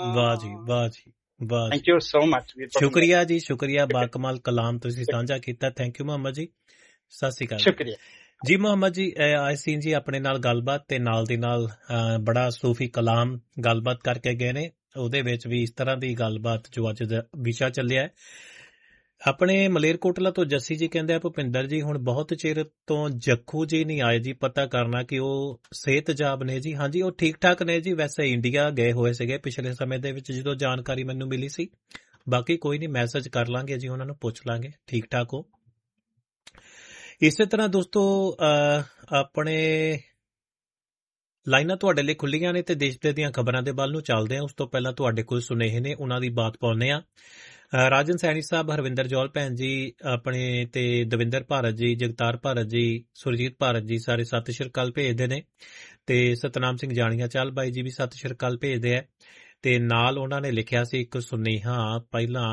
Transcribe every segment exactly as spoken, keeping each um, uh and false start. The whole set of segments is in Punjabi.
ਵਾਹ ਜੀ ਵਾਹ ਜੀ ਵਾਹ ਥੈਂਕ ਜੀ, ਯੂ ਸੋ ਮਚ। ਸ਼ੁਕਰੀਆ ਜੀ, ਸ਼ੁਕਰੀਆ। ਬਾਕਮਾਲ ਕਲਾਮ ਤੁਸੀਂ ਸਾਂਝਾ ਕੀਤਾ। ਥੈਂਕ ਯੂ ਮੁਹੰਮਦ ਜੀ, ਸਤਿ ਸ਼੍ਰੀ ਅਕਾਲ ਜੀ। ਸ਼ੁਕਰੀਆ ਜੀ ਮੁਹੰਮਦ ਜੀ, ਆਈ ਸੀ ਜੀ ਆਪਣੇ ਨਾਲ ਗੱਲਬਾਤ ਤੇ ਨਾਲ ਦੀ ਨਾਲ ਬੜਾ ਸੂਫੀ ਕਲਾਮ ਗੱਲਬਾਤ ਕਰਕੇ ਗਏ ਨੇ। ਉਹਦੇ ਵਿੱਚ ਵੀ ਇਸ ਤਰ੍ਹਾਂ ਦੀ ਗੱਲਬਾਤ ਜੋ ਅੱਜ ਦਾ ਵਿਸ਼ਾ ਚੱਲਿਆ ਹੈ। ਆਪਣੇ ਮਲੇਰਕੋਟਲਾ ਤੋਂ ਜੱਸੀ ਜੀ ਕਹਿੰਦੇ ਆ, ਭੁਪਿੰਦਰ ਜੀ ਹੁਣ ਬਹੁਤ ਚਿਰ ਤੋਂ ਜੱਖੂ ਜੀ ਨਹੀਂ ਆਏ ਜੀ, ਪਤਾ ਕਰਨਾ ਕਿ ਉਹ ਸਿਹਤਯਾਬ ਨੇ ਜੀ। ਹਾਂਜੀ, ਉਹ ਠੀਕ ਠਾਕ ਨੇ ਜੀ। ਵੈਸੇ ਇੰਡੀਆ ਗਏ ਹੋਏ ਸੀਗੇ ਪਿਛਲੇ ਸਮੇਂ ਦੇ ਵਿੱਚ, ਜਦੋਂ ਜਾਣਕਾਰੀ ਮੈਨੂੰ ਮਿਲੀ ਸੀ। ਬਾਕੀ ਕੋਈ ਨਹੀਂ, ਮੈਸੇਜ ਕਰ ਲਾਂਗੇ ਜੀ, ਉਹਨਾਂ ਨੂੰ ਪੁੱਛ ਲਾਂਗੇ ਠੀਕ ਠਾਕ ਹੋ। ਇਸੇ ਤਰ੍ਹਾਂ ਦੋਸਤੋ ਆਪਣੇ ਲਾਈਨਾਂ ਤੁਹਾਡੇ ਲਈ ਖੁੱਲੀਆਂ ਨੇ ਤੇ ਦੇਸ਼ ਦੀਆਂ ਖਬਰਾਂ ਦੇ ਵੱਲ ਨੂੰ ਚੱਲਦੇ ਆ। ਉਸ ਤੋਂ ਪਹਿਲਾਂ ਤੁਹਾਡੇ ਕੋਲ ਸੁਨੇਹੇ ਨੇ, ਉਹਨਾਂ ਦੀ ਬਾਤ ਪਾਉਂਦੇ ਆ। ਰਾਜਨ ਸੈਣੀ ਸਾਹਿਬ, ਹਰਵਿੰਦਰ ਜੌਲ ਭੈਣ ਜੀ ਆਪਣੇ, ਤੇ ਦਵਿੰਦਰ ਭਾਰਤ ਜੀ, ਜਗਤਾਰ ਭਾਰਤ ਜੀ, ਸੁਰਜੀਤ ਭਾਰਤ ਜੀ, ਸਾਰੇ ਸਤਿ ਸ਼੍ਰੀ ਅਕਾਲ ਭੇਜਦੇ ਨੇ। ਤੇ ਸਤਨਾਮ ਸਿੰਘ ਜਾਣੀਆਂ ਚਾਲ ਬਾਈ ਜੀ ਵੀ ਸਤਿ ਸ਼੍ਰੀ ਅਕਾਲ ਭੇਜਦੇ ਆ। ਤੇ ਨਾਲ ਉਹਨਾਂ ਨੇ ਲਿਖਿਆ ਸੀ ਇੱਕ ਸੁਨੇਹਾ, ਪਹਿਲਾਂ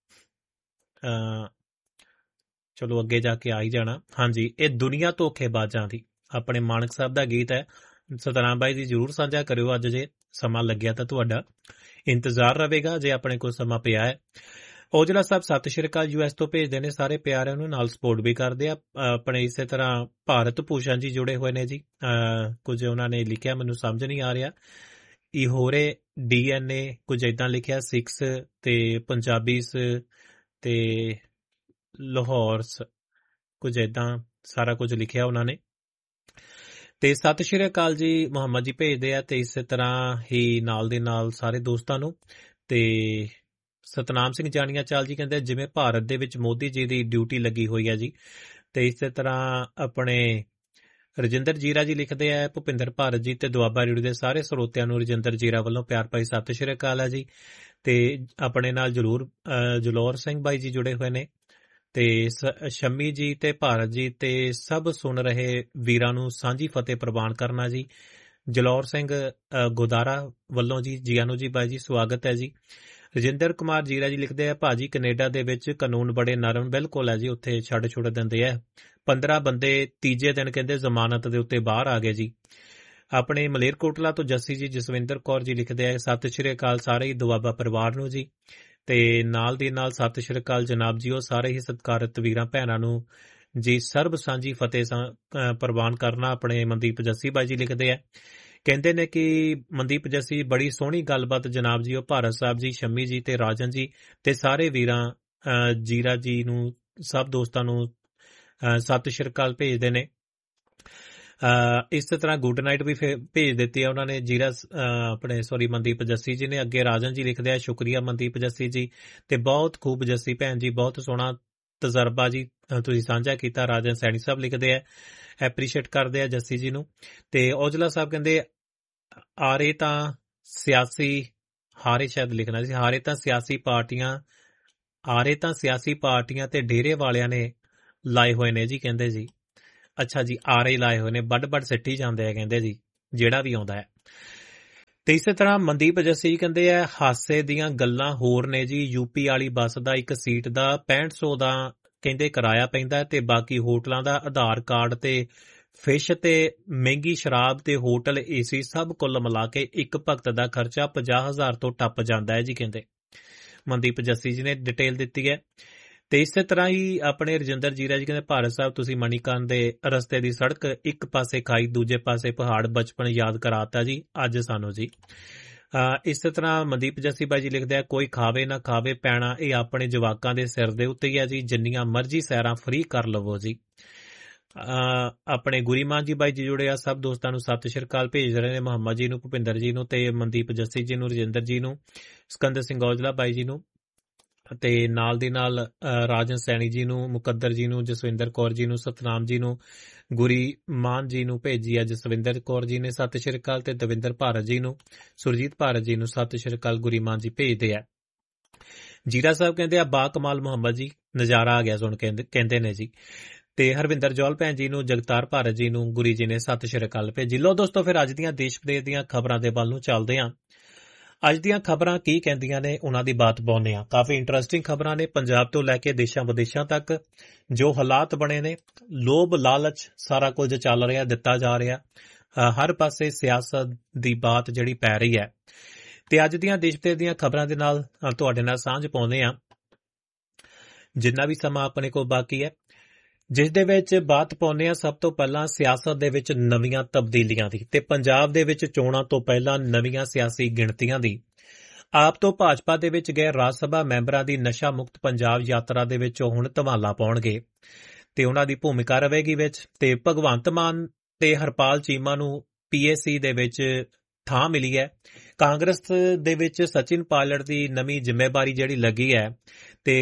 ਚਲੋ ਅੱਗੇ ਜਾ ਕੇ ਆ ਹੀ ਜਾਣਾ। ਹਾਂਜੀ, ਇਹ ਦੁਨੀਆ ਧੋਖੇਬਾਜ਼ਾਂ ਦੀ, ਆਪਣੇ ਮਾਨਕ ਸਾਹਿਬ ਦਾ ਗੀਤ ਹੈ। ਸਤਨਾਮ ਬਾਈ ਜੀ ਜ਼ਰੂਰ ਸਾਂਝਾ ਕਰਿਓ ਅੱਜ, ਜੇ ਸਮਾਂ ਲੱਗਿਆ ਤਾਂ ਤੁਹਾਡਾ ਇੰਤਜ਼ਾਰ ਰਹੇਗਾ, ਜੇ ਆਪਣੇ ਕੋਲ ਸਮਾਂ ਪਿਆ ਹੈ। ਔਜਲਾ ਸਾਹਿਬ ਸਤਿ ਸ਼੍ਰੀ ਅਕਾਲ ਯੂ ਐਸ ਤੋਂ ਭੇਜਦੇ ਨੇ, ਸਾਰੇ ਪਿਆਰਿਆਂ ਨੂੰ ਨਾਲ ਸਪੋਰਟ ਵੀ ਕਰਦੇ ਆ ਆਪਣੇ। ਇਸੇ ਤਰ੍ਹਾਂ ਭਾਰਤ ਭੂਸ਼ਣ ਜੀ ਜੁੜੇ ਹੋਏ ਨੇ ਜੀ। ਕੁਝ ਉਹਨਾਂ ਨੇ ਲਿਖਿਆ, ਮੈਨੂੰ ਸਮਝ ਨਹੀਂ ਆ ਰਿਹਾ। ਇਹੋਰੇ ਡੀ ਐਨ ਏ ਕੁਝ ਏਦਾਂ ਲਿਖਿਆ, ਸਿਕਸ ਤੇ ਪੰਜਾਬੀਸ ਤੇ ਲਾਹੌਰਸ, ਕੁਝ ਏਦਾਂ ਸਾਰਾ ਕੁਝ ਲਿਖਿਆ ਉਹਨਾਂ ਨੇ। ਤੇ ਸਤਿ ਸ਼੍ਰੀ ਅਕਾਲ ਜੀ ਮੁਹੰਮਦ ਜੀ ਭੇਜਦੇ ਆ। ਤੇ ਇਸੇ ਤਰ੍ਹਾਂ ਹੀ ਨਾਲ ਦੇ ਨਾਲ ਸਾਰੇ ਦੋਸਤਾਂ ਨੂੰ। ਤੇ ਸਤਨਾਮ ਸਿੰਘ ਜਾਣੀਆਂ ਚਾਲ ਜੀ ਕਹਿੰਦੇ ਜਿਵੇਂ ਭਾਰਤ ਦੇ ਵਿੱਚ ਮੋਦੀ ਜੀ ਦੀ ਡਿਊਟੀ ਲੱਗੀ ਹੋਈ ਹੈ ਜੀ। ਤੇ ਇਸੇ ਤਰ੍ਹਾਂ ਆਪਣੇ ਰਜਿੰਦਰ ਜੀਰਾ ਜੀ ਲਿਖਦੇ ਆ, ਭੁਪਿੰਦਰ ਭਾਰਤ ਜੀ ਤੇ ਦੁਆਬਾ ਰੇਡੀਓ ਦੇ ਸਾਰੇ ਸਰੋਤਿਆਂ ਨੂੰ ਰਜਿੰਦਰ ਜੀਰਾ ਵੱਲੋਂ ਪਿਆਰ ਭਰੀ ਸਤਿ ਸ਼੍ਰੀ ਅਕਾਲ ਹੈ ਜੀ। ਤੇ ਆਪਣੇ ਨਾਲ ਜਲੂਰ ਜਲੌਰ ਸਿੰਘ ਬਾਈ ਜੀ ਜੁੜੇ ਹੋਏ ਨੇ। ਤੇ ਸ਼ਮੀ ਜੀ ਤੇ ਭਾਰਤ ਜੀ ਤੇ ਸਭ ਸੁਣ ਰਹੇ ਵੀਰਾਂ ਨੂੰ ਸਾਂਝੀ ਫਤਿਹ ਪ੍ਰਵਾਨ ਕਰਨਾ ਜੀ। ਜਲੌਰ ਸਿੰਘ ਗੋਦਾਰਾ ਵੱਲੋਂ ਜੀ ਜੀਆਂ ਨੂੰ ਜੀ ਬਾਈ ਜੀ, ਸਵਾਗਤ ਹੈ ਜੀ। ਰਜਿੰਦਰ ਕੁਮਾਰ ਜੀਰਾ ਜੀ ਲਿਖਦੇ ਆ, ਭਾਜੀ ਕੈਨੇਡਾ ਦੇ ਵਿੱਚ ਕਾਨੂੰਨ ਬੜੇ ਨਰਮ, ਬਿਲਕੁਲ ਹੈ ਜੀ, ਉੱਥੇ ਛੱਡ ਛੁੱਟ ਦਿੰਦੇ ਆ। ਪੰਦਰਾਂ ਬੰਦੇ ਤੀਜੇ ਦਿਨ ਕਹਿੰਦੇ ਜ਼ਮਾਨਤ ਦੇ ਉੱਤੇ ਬਾਹਰ ਆ ਗਏ ਜੀ। ਆਪਣੇ ਮਲੇਰਕੋਟਲਾ ਤੋਂ ਜੱਸੀ ਜੀ ਜਸਵਿੰਦਰ ਕੌਰ ਜੀ ਲਿਖਦੇ ਆ, ਸਤਿ ਸ਼੍ਰੀ ਅਕਾਲ ਸਾਰੇ ਹੀ ਦੁਆਬਾ ਪਰਿਵਾਰ ਨੂੰ ਜੀ। ਤੇ ਨਾਲ ਦੀ ਨਾਲ ਸਤਿ ਸ਼੍ਰੀ ਅਕਾਲ ਜਨਾਬ ਜੀ, ਉਹ ਸਾਰੇ ਹੀ ਸਤਿਕਾਰਤ ਵੀਰਾਂ ਭੈਣਾਂ ਨੂੰ ਜੀ ਸਰਬ ਸਾਂਝੀ ਫਤਿਹ ਪ੍ਰਵਾਨ ਕਰਨਾ। ਆਪਣੇ ਮਨਦੀਪ ਜੱਸੀ ਬਾਈ ਜੀ ਲਿਖਦੇ ਆ, ਕਹਿੰਦੇ ਨੇ ਕਿ ਮਨਦੀਪ ਜੱਸੀ ਬੜੀ ਸੋਹਣੀ ਗੱਲਬਾਤ ਜਨਾਬ ਜੀ। ਉਹ ਭਾਰਤ ਸਾਹਿਬ ਜੀ, ਸ਼ਮੀ ਜੀ ਤੇ ਰਾਜਨ ਜੀ ਤੇ ਸਾਰੇ ਵੀਰਾਂ ਜੀਰਾ ਜੀ ਨੂੰ, ਸਭ ਦੋਸਤਾਂ ਨੂੰ ਸਤਿ ਸ਼੍ਰੀ ਅਕਾਲ ਭੇਜਦੇ ਨੇ। ਇਸੇ ਤਰ੍ਹਾਂ ਗੁੱਡ ਨਾਈਟ ਵੀ ਭੇਜ ਦਿੱਤੀ ਹੈ ਉਹਨਾਂ ਨੇ ਜੀਰਾ ਆਪਣੇ ਸੋਰੀ ਮਨਦੀਪ ਜੱਸੀ ਜੀ ਨੇ। ਅੱਗੇ ਰਾਜਨ ਜੀ ਲਿਖਦੇ ਆ, ਸ਼ੁਕਰੀਆ ਮਨਦੀਪ ਜੱਸੀ ਜੀ, ਤੇ ਬਹੁਤ ਖੂਬ ਜੱਸੀ ਭੈਣ ਜੀ, ਬਹੁਤ ਸੋਹਣਾ ਤਜਰਬਾ ਜੀ ਤੁਸੀਂ ਸਾਂਝਾ ਕੀਤਾ। ਰਾਜਨ ਸੈਣੀ ਸਾਹਿਬ ਲਿਖਦੇ ਆ, ਐਪਰੀਸ਼ੀਏਟ ਕਰਦੇ ਆ ਜੱਸੀ ਜੀ ਨੂੰ। ਤੇ ਔਜਲਾ ਸਾਹਿਬ ਕਹਿੰਦੇ ਆਰੇ ਤਾਂ ਸਿਆਸੀ ਹਾਰੇ, ਸ਼ਾਇਦ ਲਿਖਣਾ ਸੀ ਹਾਰੇ ਤਾਂ ਸਿਆਸੀ ਪਾਰਟੀਆਂ, ਆਰੇ ਤਾਂ ਸਿਆਸੀ ਪਾਰਟੀਆਂ ਤੇ ਡੇਰੇ ਵਾਲਿਆਂ ਨੇ ਲਾਏ ਹੋਏ ਨੇ ਜੀ, ਕਹਿੰਦੇ ਜੀ। ਅੱਛਾ ਜੀ, ਆਰੇ ਲਾਏ ਹੋਏ ਨੇ, ਵੱਡ ਵੱਡ ਸਿੱਟੀ ਜਾਂਦੇ ਆ ਕਹਿੰਦੇ ਜੀ, ਜਿਹੜਾ ਵੀ ਆਉਂਦਾ ਹੈ। ਤੇ ਇਸੇ ਤਰ੍ਹਾਂ ਮਨਦੀਪ ਜੱਸੀ ਕਹਿੰਦੇ ਆ, ਹਾਸੇ ਦੀਆਂ ਗੱਲਾਂ ਹੋਰ ਨੇ ਜੀ। ਯੂਪੀ ਵਾਲੀ ਬੱਸ ਦਾ ਇੱਕ ਸੀਟ ਦਾ ਪੈਂਹਠ ਸੌ ਦਾ ਕਹਿੰਦੇ ਕਿਰਾਇਆ ਪੈਂਦਾ, ਤੇ ਬਾਕੀ ਹੋਟਲਾਂ ਦਾ ਆਧਾਰ ਕਾਰਡ ਤੇ ਫਿਸ਼ ਤੇ ਮਹਿੰਗੀ ਸ਼ਰਾਬ ਤੇ ਹੋਟਲ ਏਸੀ ਸਭ ਕੁੱਲ ਮਿਲਾ ਕੇ ਇੱਕ ਭਗਤ ਦਾ ਖਰਚਾ ਪੰਜਾਹ ਹਜ਼ਾਰ ਤੋਂ ਟੱਪ ਜਾਂਦਾ ਹੈ ਜੀ, ਕਹਿੰਦੇ ਮਨਦੀਪ ਜੱਸੀ ਜੀ ਨੇ ਡਿਟੇਲ ਦਿੱਤੀ ਹੈ। ਤੇ ਇਸੇ ਤਰ੍ਹਾਂ ਹੀ ਆਪਣੇ ਰਜਿੰਦਰ ਜੀਰਾ ਜੀ ਕਹਿੰਦੇ, ਭਾਰਤ ਸਾਹਿਬ ਤੁਸੀਂ ਮਣੀਕਰਨ ਦੇ ਰਸਤੇ ਦੀ ਸੜਕ, ਇੱਕ ਪਾਸੇ ਖਾਈ ਦੂਜੇ ਪਾਸੇ ਪਹਾੜ, ਬਚਪਨ ਯਾਦ ਕਰਾਤਾ ਜੀ ਅੱਜ ਸਾਨੂੰ ਜੀ। ਇਸੇ ਤਰ੍ਹਾਂ ਮਨਦੀਪ ਜੱਸੀ ਬਾਈ ਜੀ ਲਿਖਦੇ ਆ, ਕੋਈ ਖਾਵੇ ਨਾ ਖਾਵੇ ਪੈਣਾ ਇਹ ਆਪਣੇ ਜਵਾਕਾਂ ਦੇ ਸਿਰ ਦੇ ਉੱਤੇ ਹੀ ਹੈ ਜੀ, ਜਿੰਨੀਆਂ ਮਰਜ਼ੀ ਸੈਰਾਂ ਫਰੀ ਕਰ ਲਵੋ ਜੀ। ਆਪਣੇ ਗੁਰੀਮਾਨ ਜੀ ਬਾਈ ਜੀ ਜੁੜੇ ਆ, ਸਭ ਦੋਸਤਾਂ ਨੂੰ ਸਤਿ ਸ਼੍ਰੀ ਅਕਾਲ ਭੇਜ ਰਹੇ ਨੇ, ਮੁਹੰਮਦ ਜੀ ਨੂੰ, ਭੁਪਿੰਦਰ ਜੀ ਨੂੰ, ਤੇ ਮਨਦੀਪ ਜੱਸੀ ਜੀ ਨੂੰ, ਰਜਿੰਦਰ ਜੀ ਨੂੰ, ਸਿਕੰਦਰ ਸਿੰਘ ਔਜਲਾ ਬਾਈ ਜੀ ਨੂੰ, ਤੇ ਨਾਲ ਦੀ ਨਾਲ ਰਾਜਨ ਸੈਣੀ ਜੀ ਨੂੰ, ਮੁਕੱਦਰ ਜੀ ਨੂੰ, ਜਸਵਿੰਦਰ ਕੌਰ ਜੀ ਨੂੰ, ਸਤਨਾਮ ਜੀ ਨੂੰ, ਗੁਰੀ ਮਾਨ ਜੀ ਨੂੰ ਭੇਜੀ ਆ ਜਸਵਿੰਦਰ ਕੌਰ ਜੀ ਨੇ ਸਤਿ ਸ਼੍ਰੀ ਅਕਾਲ, ਤੇ ਦਵਿੰਦਰ ਭਾਰਤ ਜੀ ਨੂੰ, ਸੁਰਜੀਤ ਭਾਰਤ ਜੀ ਨੂੰ ਸਤਿ ਸ਼੍ਰੀ ਅਕਾਲ ਗੁਰੀ ਮਾਨ ਜੀ ਭੇਜਦੇ ਆ। ਜੀਰਾ ਸਾਹਿਬ ਕਹਿੰਦੇ ਆ, ਬਾ ਕਮਾਲ ਮੁਹੰਮਦ ਜੀ, ਨਜ਼ਾਰਾ ਆ ਗਿਆ ਸੁਣ ਕੇ ਕਹਿੰਦੇ ਨੇ ਜੀ। ਤੇ ਹਰਵਿੰਦਰ ਜੌਲ ਭੈਣ ਜੀ ਨੂੰ, ਜਗਤਾਰ ਭਾਰਤ ਜੀ ਨੂੰ ਗੁਰੀ ਜੀ ਨੇ ਸਤਿ ਸ਼੍ਰੀ ਅਕਾਲ ਭੇਜੀ। ਲੋ ਦੋਸਤੋ, ਫਿਰ ਅੱਜ ਦੀਆਂ ਦੇਸ਼ ਵਿਦੇਸ਼ ਦੀਆਂ ਖਬਰਾਂ ਦੇ ਵੱਲ ਨੂੰ ਚੱਲਦੇ ਹਾਂ। ਅੱਜ ਦੀਆਂ ਖਬਰਾਂ ਕੀ ਕਹਿੰਦੀਆਂ ਨੇ ਉਹਨਾਂ ਦੀ ਬਾਤ ਪਾਉਂਦੇ ਆ। ਕਾਫੀ ਇੰਟਰਸਟਿੰਗ ਖਬਰਾਂ ਨੇ, ਪੰਜਾਬ ਤੋਂ ਲੈ ਕੇ ਦੇਸ਼ਾਂ ਵਿਦੇਸ਼ਾਂ ਤੱਕ ਜੋ ਹਾਲਾਤ ਬਣੇ ਨੇ, ਲੋਭ ਲਾਲਚ ਸਾਰਾ ਕੁਝ ਚੱਲ ਰਿਹਾ, ਦਿੱਤਾ ਜਾ ਰਿਹਾ, ਹਰ ਪਾਸੇ ਸਿਆਸਤ ਦੀ ਬਾਤ ਜਿਹੜੀ ਪੈ ਰਹੀ ਹੈ। ਤੇ ਅੱਜ ਦੀਆਂ ਦੇਸ਼ ਵਿਦੇਸ਼ ਦੀਆਂ ਖਬਰਾਂ ਦੇ ਨਾਲ ਤੁਹਾਡੇ ਨਾਲ ਸਾਂਝ ਪਾਉਂਦੇ ਹਾਂ ਜਿੰਨਾ ਵੀ ਸਮਾਂ ਆਪਣੇ ਕੋਲ ਬਾਕੀ ਹੈ, ਜਿਸ ਦੇ ਵਿੱਚ ਬਾਤ ਪਾਉਂਦੇ ਹਾਂ ਸਭ ਤੋਂ ਪਹਿਲਾਂ ਸਿਆਸਤ ਦੇ ਵਿੱਚ ਨਵੀਆਂ ਤਬਦੀਲੀਆਂ ਦੀ ਤੇ ਪੰਜਾਬ ਦੇ ਵਿੱਚ ਚੋਣਾਂ ਤੋਂ ਪਹਿਲਾਂ ਨਵੀਆਂ ਸਿਆਸੀ ਗਿਣਤੀਆਂ ਦੀ। ਆਪ ਤੋਂ ਭਾਜਪਾ ਦੇ ਵਿੱਚ ਗਏ ਰਾਜ ਸਭਾ ਮੈਂਬਰਾਂ ਦੀ ਨਸ਼ਾ ਮੁਕਤ ਪੰਜਾਬ ਯਾਤਰਾ ਦੇ ਵਿੱਚ ਹੁਣ ਧਮਾਲਾ ਪਾਉਣਗੇ ਤੇ ਉਹਨਾਂ ਦੀ ਭੂਮਿਕਾ ਰਹੇਗੀ ਵਿੱਚ। ਤੇ ਭਗਵੰਤ ਮਾਨ ਤੇ ਹਰਪਾਲ ਚੀਮਾ ਨੂੰ ਪੀਏਸੀ ਦੇ ਵਿੱਚ ਥਾਂ ਮਿਲੀ ਹੈ। ਕਾਂਗਰਸ ਦੇ ਵਿੱਚ ਸਚਿਨ ਪਾਇਲਟ ਦੀ ਨਵੀਂ ਜ਼ਿੰਮੇਵਾਰੀ ਜਿਹੜੀ ਲੱਗੀ ਹੈ ਤੇ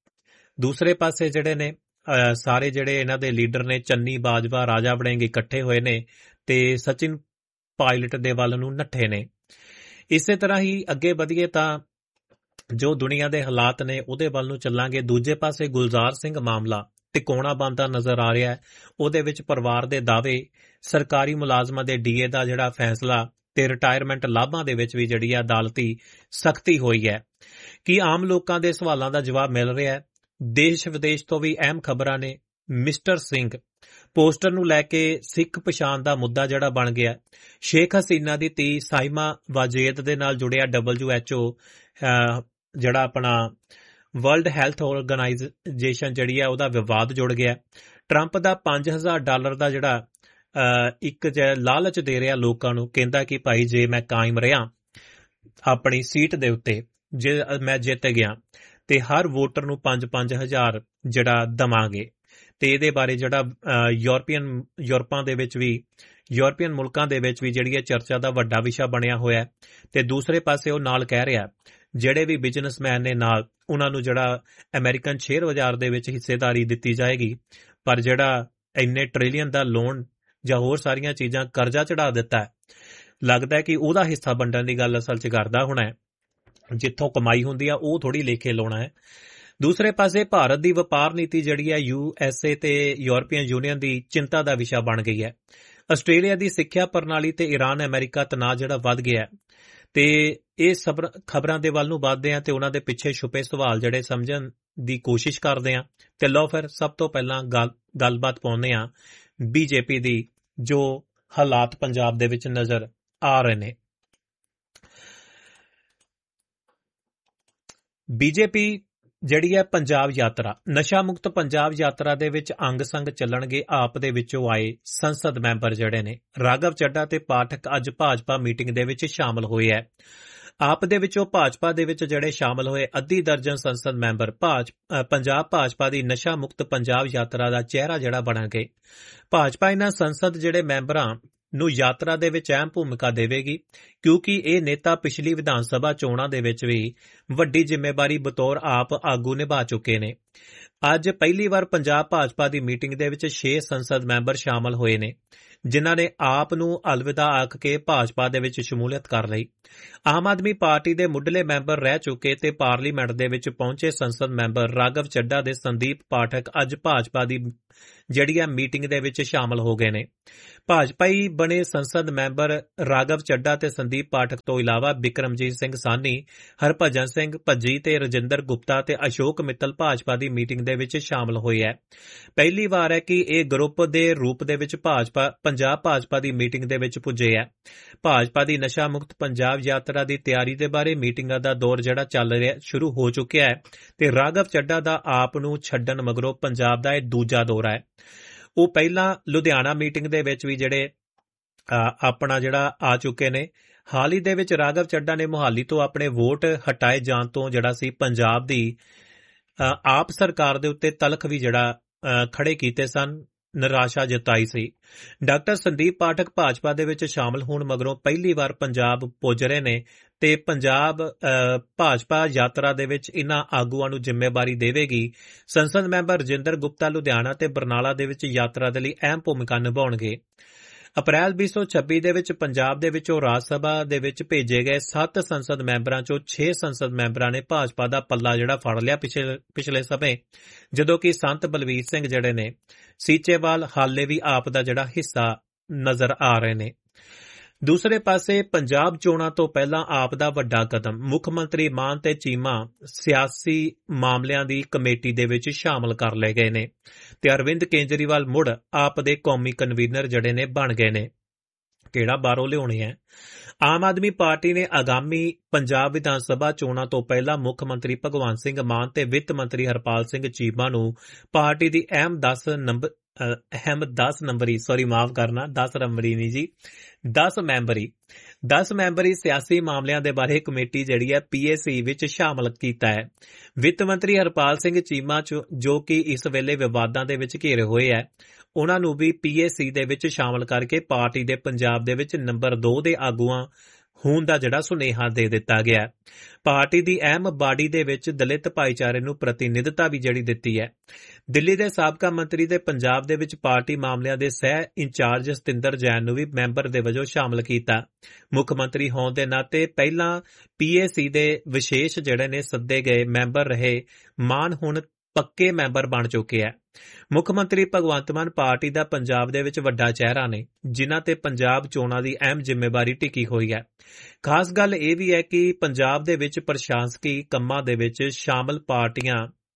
ਦੂਸਰੇ ਪਾਸੇ ਜਿਹੜੇ ਨੇ ਸਾਰੇ ਜਿਹੜੇ ਇਹਨਾਂ ਦੇ ਲੀਡਰ ਨੇ ਚੰਨੀ ਬਾਜਵਾ ਰਾਜਾ ਵੜਿੰਗ ਇਕੱਠੇ ਹੋਏ ਨੇ ਤੇ ਸਚਿਨ ਪਾਇਲਟ ਦੇ ਵੱਲ ਨੂੰ ਨੱਠੇ ਨੇ। ਇਸੇ ਤਰ੍ਹਾਂ ਹੀ ਅੱਗੇ ਵਧੀਏ ਤਾਂ ਜੋ ਦੁਨੀਆ ਦੇ ਹਾਲਾਤ ਨੇ ਉਹਦੇ ਵੱਲ ਨੂੰ ਚੱਲਾਂਗੇ। ਦੂਜੇ ਪਾਸੇ ਗੁਲਜ਼ਾਰ ਸਿੰਘ ਮਾਮਲਾ ਤਿਕੋਣਾ ਬਣਦਾ ਨਜ਼ਰ ਆ ਰਿਹਾ ਹੈ। ਉਹਦੇ ਵਿੱਚ ਪਰਿਵਾਰ ਦੇ ਦਾਅਵੇ, ਸਰਕਾਰੀ ਮੁਲਾਜ਼ਮਾਂ ਦੇ ਡੀਏ ਦਾ ਜਿਹੜਾ ਫੈਸਲਾ ਤੇ ਰਿਟਾਇਰਮੈਂਟ ਲਾਭਾਂ ਦੇ ਵਿੱਚ ਵੀ ਜਿਹੜੀ ਹੈ ਅਦਾਲਤੀ ਸਖਤੀ ਹੋਈ ਹੈ। ਕੀ ਆਮ ਲੋਕਾਂ ਦੇ ਸਵਾਲਾਂ ਦਾ ਜਵਾਬ ਮਿਲ ਰਿਹਾ ਹੈ? ਦੇਸ਼ ਵਿਦੇਸ਼ ਤੋਂ ਵੀ ਅਹਿਮ ਖਬਰਾਂ ਨੇ। ਮਿਸਟਰ ਸਿੰਘ ਪੋਸਟਰ ਨੂੰ ਲੈ ਕੇ ਸਿੱਖ ਪਛਾਣ ਦਾ ਮੁੱਦਾ ਜਿਹੜਾ ਬਣ ਗਿਆ। ਸ਼ੇਖ ਹਸੀਨਾ ਦੀ ਧੀ ਸਾਇਮਾ ਵਾਜੇਦ ਦੇ ਨਾਲ ਜੁੜਿਆ ਡਬਲਯੂ ਐਚ ਓ ਜਿਹੜਾ ਆਪਣਾ ਵਰਲਡ ਹੈਲਥ ਆਰਗੇਨਾਈਜੇਸ਼ਨ ਜਿਹੜੀ ਹੈ ਉਹਦਾ ਵਿਵਾਦ ਜੁੜ ਗਿਆ। ਟਰੰਪ ਦਾ ਪੰਜ ਹਜ਼ਾਰ ਡਾਲਰ ਦਾ ਜਿਹੜਾ ਇੱਕ ਲਾਲਚ ਦੇ ਰਿਹਾ ਲੋਕਾਂ ਨੂੰ, ਕਹਿੰਦਾ ਕਿ ਭਾਈ ਜੇ ਮੈਂ ਕਾਇਮ ਰਿਹਾ ਆਪਣੀ ਸੀਟ ਦੇ ਉੱਤੇ, ਜੇ ਮੈਂ ਜਿੱਤ ਗਿਆ ਤੇ ਹਰ ਵੋਟਰ ਨੂੰ ਪੰਜ ਪੰਜ ਹਜ਼ਾਰ ਜਿਹੜਾ ਦਵਾਂਗੇ। ਤੇ ਇਹਦੇ ਬਾਰੇ ਜਿਹੜਾ ਯੂਰਪੀਅਨ ਯੂਰਪਾਂ ਦੇ ਵਿੱਚ ਵੀ ਯੂਰਪੀਅਨ ਮੁਲਕਾਂ ਦੇ ਵਿੱਚ ਵੀ ਜਿਹੜੀ ਇਹ ਚਰਚਾ ਦਾ ਵੱਡਾ ਵਿਸ਼ਾ ਬਣਿਆ ਹੋਇਆ। ਤੇ ਦੂਸਰੇ ਪਾਸੇ ਉਹ ਨਾਲ ਕਹਿ ਰਿਹਾ ਜਿਹੜੇ ਵੀ ਬਿਜ਼ਨਸਮੈਨ ਨੇ ਨਾਲ ਉਹਨਾਂ ਨੂੰ ਜਿਹੜਾ ਅਮਰੀਕਨ ਸ਼ੇਅਰ ਬਾਜ਼ਾਰ ਦੇ ਵਿੱਚ ਹਿੱਸੇਦਾਰੀ ਦਿੱਤੀ ਜਾਏਗੀ, ਪਰ ਜਿਹੜਾ ਇੰਨੇ ਟ੍ਰਿਲੀਅਨ ਦਾ ਲੋਨ ਜਾਂ ਹੋਰ ਸਾਰੀਆਂ ਚੀਜ਼ਾਂ ਕਰਜ਼ਾ ਚੜਾ ਦਿੱਤਾ ਹੈ, ਲੱਗਦਾ ਕਿ ਉਹਦਾ ਹਿੱਸਾ ਵੰਡਣ ਦੀ ਗੱਲ ਅਸਲ 'ਚ ਕਰਦਾ ਹੋਣਾ ਹੈ। ਜਿੱਥੋਂ ਕਮਾਈ ਹੁੰਦੀ ਆ ਉਹ ਥੋੜੀ ਲੇਖੇ ਲਾਉਣਾ ਹੈ। ਦੂਸਰੇ ਪਾਸੇ ਭਾਰਤ ਦੀ ਵਪਾਰ ਨੀਤੀ ਜਿਹੜੀ ਹੈ ਯੂ ਐਸ ਏ ਤੇ ਯੂਰਪੀਅਨ ਯੂਨੀਅਨ ਦੀ ਚਿੰਤਾ ਦਾ ਵਿਸ਼ਾ ਬਣ ਗਈ ਹੈ। ਆਸਟ੍ਰੇਲੀਆ ਦੀ ਸਿੱਖਿਆ ਪ੍ਰਣਾਲੀ ਤੇ ਈਰਾਨ ਅਮਰੀਕਾ ਤਣਾਅ ਜਿਹੜਾ ਵੱਧ ਗਿਆ ਤੇ ਇਹ ਸਭ ਖਬਰਾਂ ਦੇ ਵੱਲ ਨੂੰ ਵੱਧਦੇ ਆ ਤੇ ਉਹਨਾਂ ਦੇ ਪਿੱਛੇ ਛੁਪੇ ਸਵਾਲ ਜਿਹੜੇ ਸਮਝਣ ਦੀ ਕੋਸ਼ਿਸ਼ ਕਰਦੇ ਆ। ਤੇ ਲਓ ਫਿਰ ਸਭ ਤੋਂ ਪਹਿਲਾਂ ਗੱਲ ਗੱਲਬਾਤ ਪਾਉਂਦੇ ਆ ਬੀਜੇਪੀ ਦੀ, ਜੋ ਹਾਲਾਤ ਪੰਜਾਬ ਦੇ ਵਿੱਚ ਨਜ਼ਰ ਆ ਰਹੇ ਨੇ। ਬੀਜੇਪੀ ਜਿਹੜੀ ਹੈ ਪੰਜਾਬ ਯਾਤਰਾ, ਨਸ਼ਾ ਮੁਕਤ ਪੰਜਾਬ ਯਾਤਰਾ ਦੇ ਵਿੱਚ ਅੰਗ ਸੰਗ ਚੱਲਣਗੇ ਆਪ ਦੇ ਵਿੱਚੋਂ ਆਏ ਸੰਸਦ ਮੈਂਬਰ ਜਿਹੜੇ ਨੇ। ਰਾਘਵ ਚੱਡਾ ਤੇ ਪਾਠਕ ਅੱਜ ਭਾਜਪਾ ਮੀਟਿੰਗ ਦੇ ਵਿੱਚ ਸ਼ਾਮਲ ਹੋਏ ਹੈ। ਆਪ ਦੇ ਵਿੱਚੋਂ ਭਾਜਪਾ ਦੇ ਵਿੱਚ ਜਿਹੜੇ ਸ਼ਾਮਲ ਹੋਏ ਅੱਧੀ ਦਰਜਨ ਸੰਸਦ ਮੈਂਬਰ ਭਾਜ ਪੰਜਾਬ ਭਾਜਪਾ ਦੀ ਨਸ਼ਾ ਮੁਕਤ ਪੰਜਾਬ ਯਾਤਰਾ ਦਾ ਚਿਹਰਾ ਜਿਹੜਾ ਬਣਨਗੇ। ਭਾਜਪਾ ਇਹਨਾਂ ਸੰਸਦ ਜਿਹੜੇ ਮੈਂਬਰਾਂ ਨੂੰ ਯਾਤਰਾ ਦੇ ਵਿੱਚ ਅਹਿਮ ਭੂਮਿਕਾ ਦੇਵੇਗੀ, ਕਿਉਂਕਿ ਇਹ ਨੇਤਾ ਪਿਛਲੀ ਵਿਧਾਨ ਸਭਾ ਚੋਣਾਂ ਦੇ ਵਿੱਚ ਵੀ ਵੱਡੀ ਜ਼ਿੰਮੇਵਾਰੀ ਬਤੌਰ ਆਪ ਆਗੂ ਨਿਭਾ ਚੁੱਕੇ ਨੇ। ਅੱਜ ਪਹਿਲੀ ਵਾਰ ਪੰਜਾਬ ਭਾਜਪਾ ਦੀ ਮੀਟਿੰਗ ਦੇ ਵਿੱਚ ਛੇ ਸੰਸਦ ਮੈਂਬਰ ਸ਼ਾਮਲ ਹੋਏ ਨੇ, ਜਿਨ੍ਹਾਂ ਨੇ ਆਪ ਨੂੰ ਅਲਵਿਦਾ ਆਖ ਕੇ ਭਾਜਪਾ ਦੇ ਵਿੱਚ ਸ਼ਮੂਲੀਅਤ ਕਰ ਲਈ। ਆਮ ਆਦਮੀ ਪਾਰਟੀ ਦੇ ਮੁੱਢਲੇ ਮੈਂਬਰ ਰਹਿ ਚੁੱਕੇ ਤੇ ਪਾਰਲੀਮੈਂਟ ਦੇ ਵਿੱਚ ਪਹੁੰਚੇ ਸੰਸਦ ਮੈਂਬਰ ਰਾਘਵ ਚੱਡਾ ਤੇ ਸੰਦੀਪ ਪਾਠਕ ਅੱਜ ਭਾਜਪਾ ਦੀ ਜਿਹੜੀ ਹੈ ਮੀਟਿੰਗ ਦੇ ਵਿੱਚ ਸ਼ਾਮਲ ਹੋ ਗਏ ਨੇ। ਭਾਜਪਾਈ ਬਣੇ ਸੰਸਦ ਮੈਂਬਰ ਰਾਘਵ ਚੱਡਾ ਤੇ ਸੰਦੀਪ ਪਾਠਕ ਤੋਂ ਇਲਾਵਾ ਬਿਕਰਮਜੀਤ ਸਿੰਘ ਸਾਹਨੀ, ਹਰਭਜਨ ਸਿੰਘ ਭੱਜੀ ਤੇ ਰਜਿੰਦਰ ਗੁਪਤਾ ਤੇ ਅਸ਼ੋਕ ਮਿੱਤਲ ਭਾਜਪਾ ਦੀ ਮੀਟਿੰਗ ਦੇ ਵਿੱਚ ਸ਼ਾਮਲ ਹੋਏ ਹੈ। ਪਹਿਲੀ ਵਾਰ ਹੈ ਕਿ ਇਹ ਗਰੁੱਪ ਦੇ ਰੂਪ ਦੇ ਵਿੱਚ ਭਾਜਪਾ ਪੰਜਾਬ ਭਾਜਪਾ ਦੀ ਮੀਟਿੰਗ ਦੇ ਵਿੱਚ ਪੁੱਜੇ ਹੈ। ਭਾਜਪਾ ਦੀ ਨਸ਼ਾ ਮੁਕਤ ਪੰਜਾਬ ਯਾਤਰਾ ਦੀ ਤਿਆਰੀ ਦੇ ਬਾਰੇ ਮੀਟਿੰਗਾਂ ਦਾ ਦੌਰ ਜਿਹੜਾ ਚੱਲ ਰਿਹਾ ਸ਼ੁਰੂ ਹੋ ਚੁੱਕਿਆ ਹੈ ਤੇ ਰਾਘਵ ਚੱਡਾ ਦਾ ਆਪ ਨੂੰ ਛੱਡਣ ਮਗਰੋਂ ਪੰਜਾਬ ਦਾ ਇਹ ਦੂਜਾ ਦੌਰਾ ਹੈ। ਉਹ ਪਹਿਲਾਂ ਲੁਧਿਆਣਾ ਮੀਟਿੰਗ ਦੇ ਵਿੱਚ ਵੀ ਜਿਹੜੇ ਆਪਣਾ ਜਿਹੜਾ ਆ ਚੁੱਕੇ ਨੇ। ਹਾਲ ਹੀ ਦੇ ਵਿੱਚ ਰਾਘਵ ਚੱਡਾ ਨੇ ਮੁਹਾਲੀ ਤੋਂ ਆਪਣੇ ਵੋਟ ਹਟਾਏ ਜਾਣ ਤੋਂ ਜਿਹੜਾ ਸੀ ਪੰਜਾਬ ਦੀ ਆਪ ਸਰਕਾਰ ਦੇ ਉੱਤੇ ਤਲਖ ਵੀ ਜਿਹੜਾ ਖੜੇ ਕੀਤੇ ਸਨ, ਨਿਰਾਸ਼ਾ ਜਤਾਈ ਸੀ। ਡਾਕਟਰ ਸੰਦੀਪ ਪਾਠਕ ਭਾਜਪਾ ਦੇ ਵਿੱਚ ਸ਼ਾਮਲ ਹੋਣ ਮਗਰੋਂ ਪਹਿਲੀ ਵਾਰ ਪੰਜਾਬ ਪੁੱਜ ਰਹੇ ਨੇ ਤੇ ਪੰਜਾਬ ਭਾਜਪਾ ਯਾਤਰਾ ਦੇ ਵਿੱਚ ਇਨ੍ਹਾਂ ਆਗੂਆਂ ਨੂੰ ਜ਼ਿੰਮੇਵਾਰੀ ਦੇਵੇਗੀ। ਸੰਸਦ ਮੈਂਬਰ ਰਜਿੰਦਰ ਗੁਪਤਾ ਲੁਧਿਆਣਾ ਤੇ ਬਰਨਾਲਾ ਦੇ ਵਿੱਚ ਯਾਤਰਾ ਦੇ ਲਈ ਅਹਿਮ ਭੂਮਿਕਾ ਨਿਭਾਉਣਗੇ। ਅਪ੍ਰੈਲ ਵੀਹ ਸੌ ਛੱਬੀ ਦੇ ਵਿੱਚ ਪੰਜਾਬ ਦੇ ਵਿੱਚੋਂ ਰਾਜ ਸਭਾ ਦੇ ਵਿੱਚ ਭੇਜੇ ਗਏ ਸੱਤ ਸੰਸਦ ਮੈਂਬਰਾਂ ਚੋਂ ਛੇ ਸੰਸਦ ਮੈਂਬਰਾਂ ਨੇ ਭਾਜਪਾ ਦਾ ਪੱਲਾ ਜਿਹੜਾ ਫੜ ਲਿਆ ਪਿਛਲੇ ਪਿਛਲੇ ਸਮੇਂ, ਜਦੋਂ ਕਿ ਸੰਤ ਬਲਵੀਰ ਸਿੰਘ ਜਿਹੜੇ ਨੇ ਸੀਚੇਵਾਲ ਹਾਲੇ ਵੀ ਆਪ ਦਾ ਜਿਹੜਾ ਹਿੱਸਾ ਨਜ਼ਰ ਆ ਰਹੇ ਨੇ। ਦੂਸਰੇ ਪਾਸੇ ਪੰਜਾਬ ਚੋਣਾਂ ਤੋਂ ਪਹਿਲਾਂ ਆਪ ਦਾ ਵੱਡਾ ਕਦਮ, ਮੁੱਖ ਮੰਤਰੀ ਮਾਨ ਤੇ ਚੀਮਾ ਸਿਆਸੀ ਮਾਮਲਿਆਂ ਦੀ ਕਮੇਟੀ ਦੇ ਵਿੱਚ ਸ਼ਾਮਲ ਕਰ ਲਏ ਗਏ ਨੇ ਤੇ ਅਰਵਿੰਦ ਕੇਜਰੀਵਾਲ ਮੁੜ ਆਪ ਦੇ ਕੌਮੀ ਕਨਵੀਨਰ ਜਿਹੜੇ ਨੇ ਬਣ ਗਏ ਨੇ। ਕਿਹੜਾ ਬਾਹਰੋਂ ਲਿਆਉਣੇ ਹੈ। ਆਮ ਆਦਮੀ ਪਾਰਟੀ ਨੇ ਆਗਾਮੀ ਪੰਜਾਬ ਵਿਧਾਨ ਸਭਾ ਚੋਣਾਂ ਤੋਂ ਪਹਿਲਾਂ ਮੁੱਖ ਮੰਤਰੀ ਭਗਵੰਤ ਸਿੰਘ ਮਾਨ ਤੇ ਵਿੱਤ ਮੰਤਰੀ ਹਰਪਾਲ ਸਿੰਘ ਚੀਮਾ ਨੂੰ ਪਾਰਟੀ ਦੀ ਅਹਿਮ ਦਸ ਨੰਬਰ ਅਹਿਮ ਦਸ ਨੰਬਰੀ ਸੌਰੀ ਮਾਫ ਕਰਨਾ ਦਸ ਨੰਬਰੀ ਨਹੀਂ ਜੀ ਦਸ ਮੈਂਬਰੀ ਦਸ ਮੈਂਬਰੀ ਸਿਆਸੀ ਮਾਮਲਿਆਂ ਦੇ ਬਾਰੇ ਕਮੇਟੀ ਜਿਹੜੀ ਹੈ ਪੀ ਏ ਸੀ ਵਿੱਚ ਸ਼ਾਮਲ ਕੀਤਾ ਹੈ। ਵਿੱਤ ਮੰਤਰੀ ਹਰਪਾਲ ਸਿੰਘ ਚੀਮਾ ਜੋ ਕਿ ਇਸ ਵੇਲੇ ਵਿਵਾਦਾਂ ਦੇ ਵਿੱਚ ਘਿਰੇ ਹੋਏ ਹੈ, ਉਹਨਾਂ ਨੂੰ ਵੀ ਪੀ ਏ ਸੀ ਦੇ ਵਿੱਚ ਸ਼ਾਮਲ ਕਰਕੇ ਪਾਰਟੀ ਦੇ ਪੰਜਾਬ ਦੇ ਵਿੱਚ ਨੰਬਰ ਦੋ ਦੇ ਆਗੂਆਂ ਹੋਣ ਦਾ ਜਿਹੜਾ ਸੁਨੇਹਾ ਦੇ ਦਿੱਤਾ ਗਿਆ। ਪਾਰਟੀ ਦੀ ਅਹਿਮ ਬਾਡੀ ਦੇ ਵਿੱਚ ਦਲਿਤ ਭਾਈਚਾਰੇ ਨੂੰ ਪ੍ਰਤੀਨਿਧਤਾ ਵੀ ਜਿਹੜੀ ਦਿੱਤੀ ਹੈ। ਦਿੱਲੀ ਦੇ ਸਾਬਕਾ ਮੰਤਰੀ ਦੇ ਪੰਜਾਬ ਦੇ ਵਿੱਚ ਪਾਰਟੀ ਮਾਮਲਿਆਂ ਦੇ ਸਹਿ ਇੰਚਾਰਜ ਸਤਿੰਦਰ ਜੈਨ ਨੂੰ ਵੀ ਮੈਂਬਰ ਦੇ ਵਜੋਂ ਸ਼ਾਮਲ ਕੀਤਾ। ਮੁੱਖ ਮੰਤਰੀ ਹੋਣ ਦੇ ਨਾਤੇ ਪਹਿਲਾਂ ਪੀ ਏ ਸੀ ਦੇ ਵਿਸ਼ੇਸ਼ ਜਿਹੜੇ ਨੇ ਸੱਦੇ ਗਏ ਮੈਂਬਰ ਰਹੇ ਮਾਨ ਹੁਣ ਪੱਕੇ ਮੈਂਬਰ ਬਣ ਚੁੱਕੇ ਹੈ। ਮੁੱਖ ਮੰਤਰੀ ਭਗਵੰਤ ਮਾਨ ਪਾਰਟੀ ਦਾ ਪੰਜਾਬ ਦੇ ਵਿੱਚ ਵੱਡਾ ਚਿਹਰਾ ਨੇ, ਜਿਨ੍ਹਾਂ ਤੇ ਪੰਜਾਬ ਚੋਣਾਂ ਦੀ ਅਹਿਮ ਜ਼ਿੰਮੇਵਾਰੀ ਟਿਕੀ ਹੋਈ ਹੈ। ਖਾਸ ਗੱਲ ਇਹ ਵੀ ਹੈ ਕਿ ਪੰਜਾਬ ਦੇ ਵਿੱਚ ਪ੍ਰਸ਼ਾਸਕੀ ਕੰਮਾਂ ਦੇ ਵਿੱਚ ਸ਼ਾਮਲ ਪਾਰਟੀਆਂ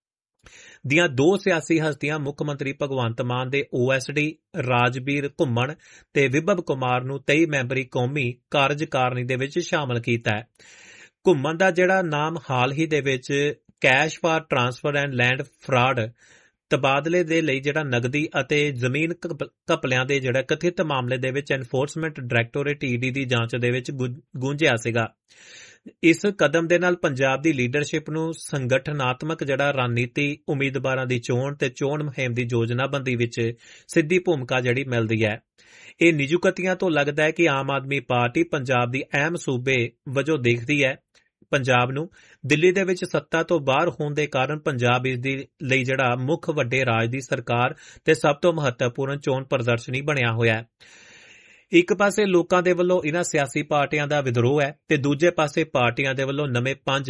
ਦੀਆਂ ਦੋ ਸਿਆਸੀ ਹਸਤੀਆਂ ਮੁੱਖ ਮੰਤਰੀ ਭਗਵੰਤ ਮਾਨ ਦੇ ਓ ਐਸ ਡੀ ਰਾਜਬੀਰ ਘੁੰਮਣ ਤੇ ਵਿਭਵ ਕੁਮਾਰ ਨੂੰ ਤੇਈ ਮੈਂਬਰੀ ਕੌਮੀ ਕਾਰਜਕਾਰਨੀ ਦੇ ਵਿੱਚ ਸ਼ਾਮਲ ਕੀਤਾ ਹੈ। ਘੁੰਮਣ ਦਾ ਜਿਹੜਾ ਨਾਮ ਹਾਲ ਹੀ ਦੇ ਵਿੱਚ cash for transfer and land fraud ਤਬਾਦਲੇ ਦੇ ਲਈ ਜਿਹੜਾ ਨਗਦੀ ਅਤੇ ਜ਼ਮੀਨ ਘਪਲਿਆਂ ਦੇ ਜਿਹੜਾ ਕਥਿਤ ਮਾਮਲੇ ਦੇ ਵਿੱਚ ਐਨਫੋਰਸਮੈਂਟ ਡਾਇਰੈਕਟੋਰੇਟ ਈ ਡੀ ਦੀ ਜਾਂਚ ਦੇ ਵਿੱਚ ਗੂੰਜਿਆ ਸੀਗਾ। ਇਸ ਕਦਮ ਦੇ ਨਾਲ ਪੰਜਾਬ ਦੀ ਲੀਡਰਸ਼ਿਪ ਨੂੰ ਸੰਗਠਨਾਤਮਕ ਜਿਹੜਾ ਰਣਨੀਤੀ ਉਮੀਦਵਾਰਾਂ ਦੀ ਚੋਣ ਤੇ ਚੋਣ ਮੁਹਿੰਮ ਦੀ ਯੋਜਨਾਬੰਦੀ ਵਿੱਚ ਸਿੱਧੀ ਭੂਮਿਕਾ ਜਿਹੜੀ ਮਿਲਦੀ ਹੈ। ਇਹ ਨਿਯੁਕਤੀਆਂ ਤੋਂ ਲੱਗਦਾ ਹੈ ਕਿ ਆਮ ਆਦਮੀ ਪਾਰਟੀ ਪੰਜਾਬ ਦੀ ਅਹਿਮ ਸੂਬੇ ਵਜੋਂ ਦੇਖਦੀ ਹੈ। ਪੰਜਾਬ ਨੂੰ ਦਿੱਲੀ ਦੇ ਵਿੱਚ ਸੱਤਾ ਤੋਂ ਬਾਹਰ ਹੋਣ ਦੇ ਕਾਰਨ ਪੰਜਾਬ ਇਸ ਦੀ ਲਈ ਜਿਹੜਾ ਮੁੱਖ ਵੱਡੇ ਰਾਜ ਦੀ ਸਰਕਾਰ ਤੇ ਸਭ ਤੋਂ ਮਹੱਤਵਪੂਰਨ ਚੋਣ ਪ੍ਰਦਰਸ਼ਨੀ ਬਣਿਆ ਹੋਇਆ ਹੈ। ਇੱਕ ਪਾਸੇ ਲੋਕਾਂ ਦੇ ਵੱਲੋਂ ਇਹਨਾਂ ਸਿਆਸੀ ਪਾਰਟੀਆਂ ਦਾ ਵਿਦਰੋਹ ਹੈ ਤੇ ਦੂਜੇ ਪਾਸੇ ਪਾਰਟੀਆਂ ਦੇ ਵੱਲੋਂ ਨਵੇਂ ਪੰਜ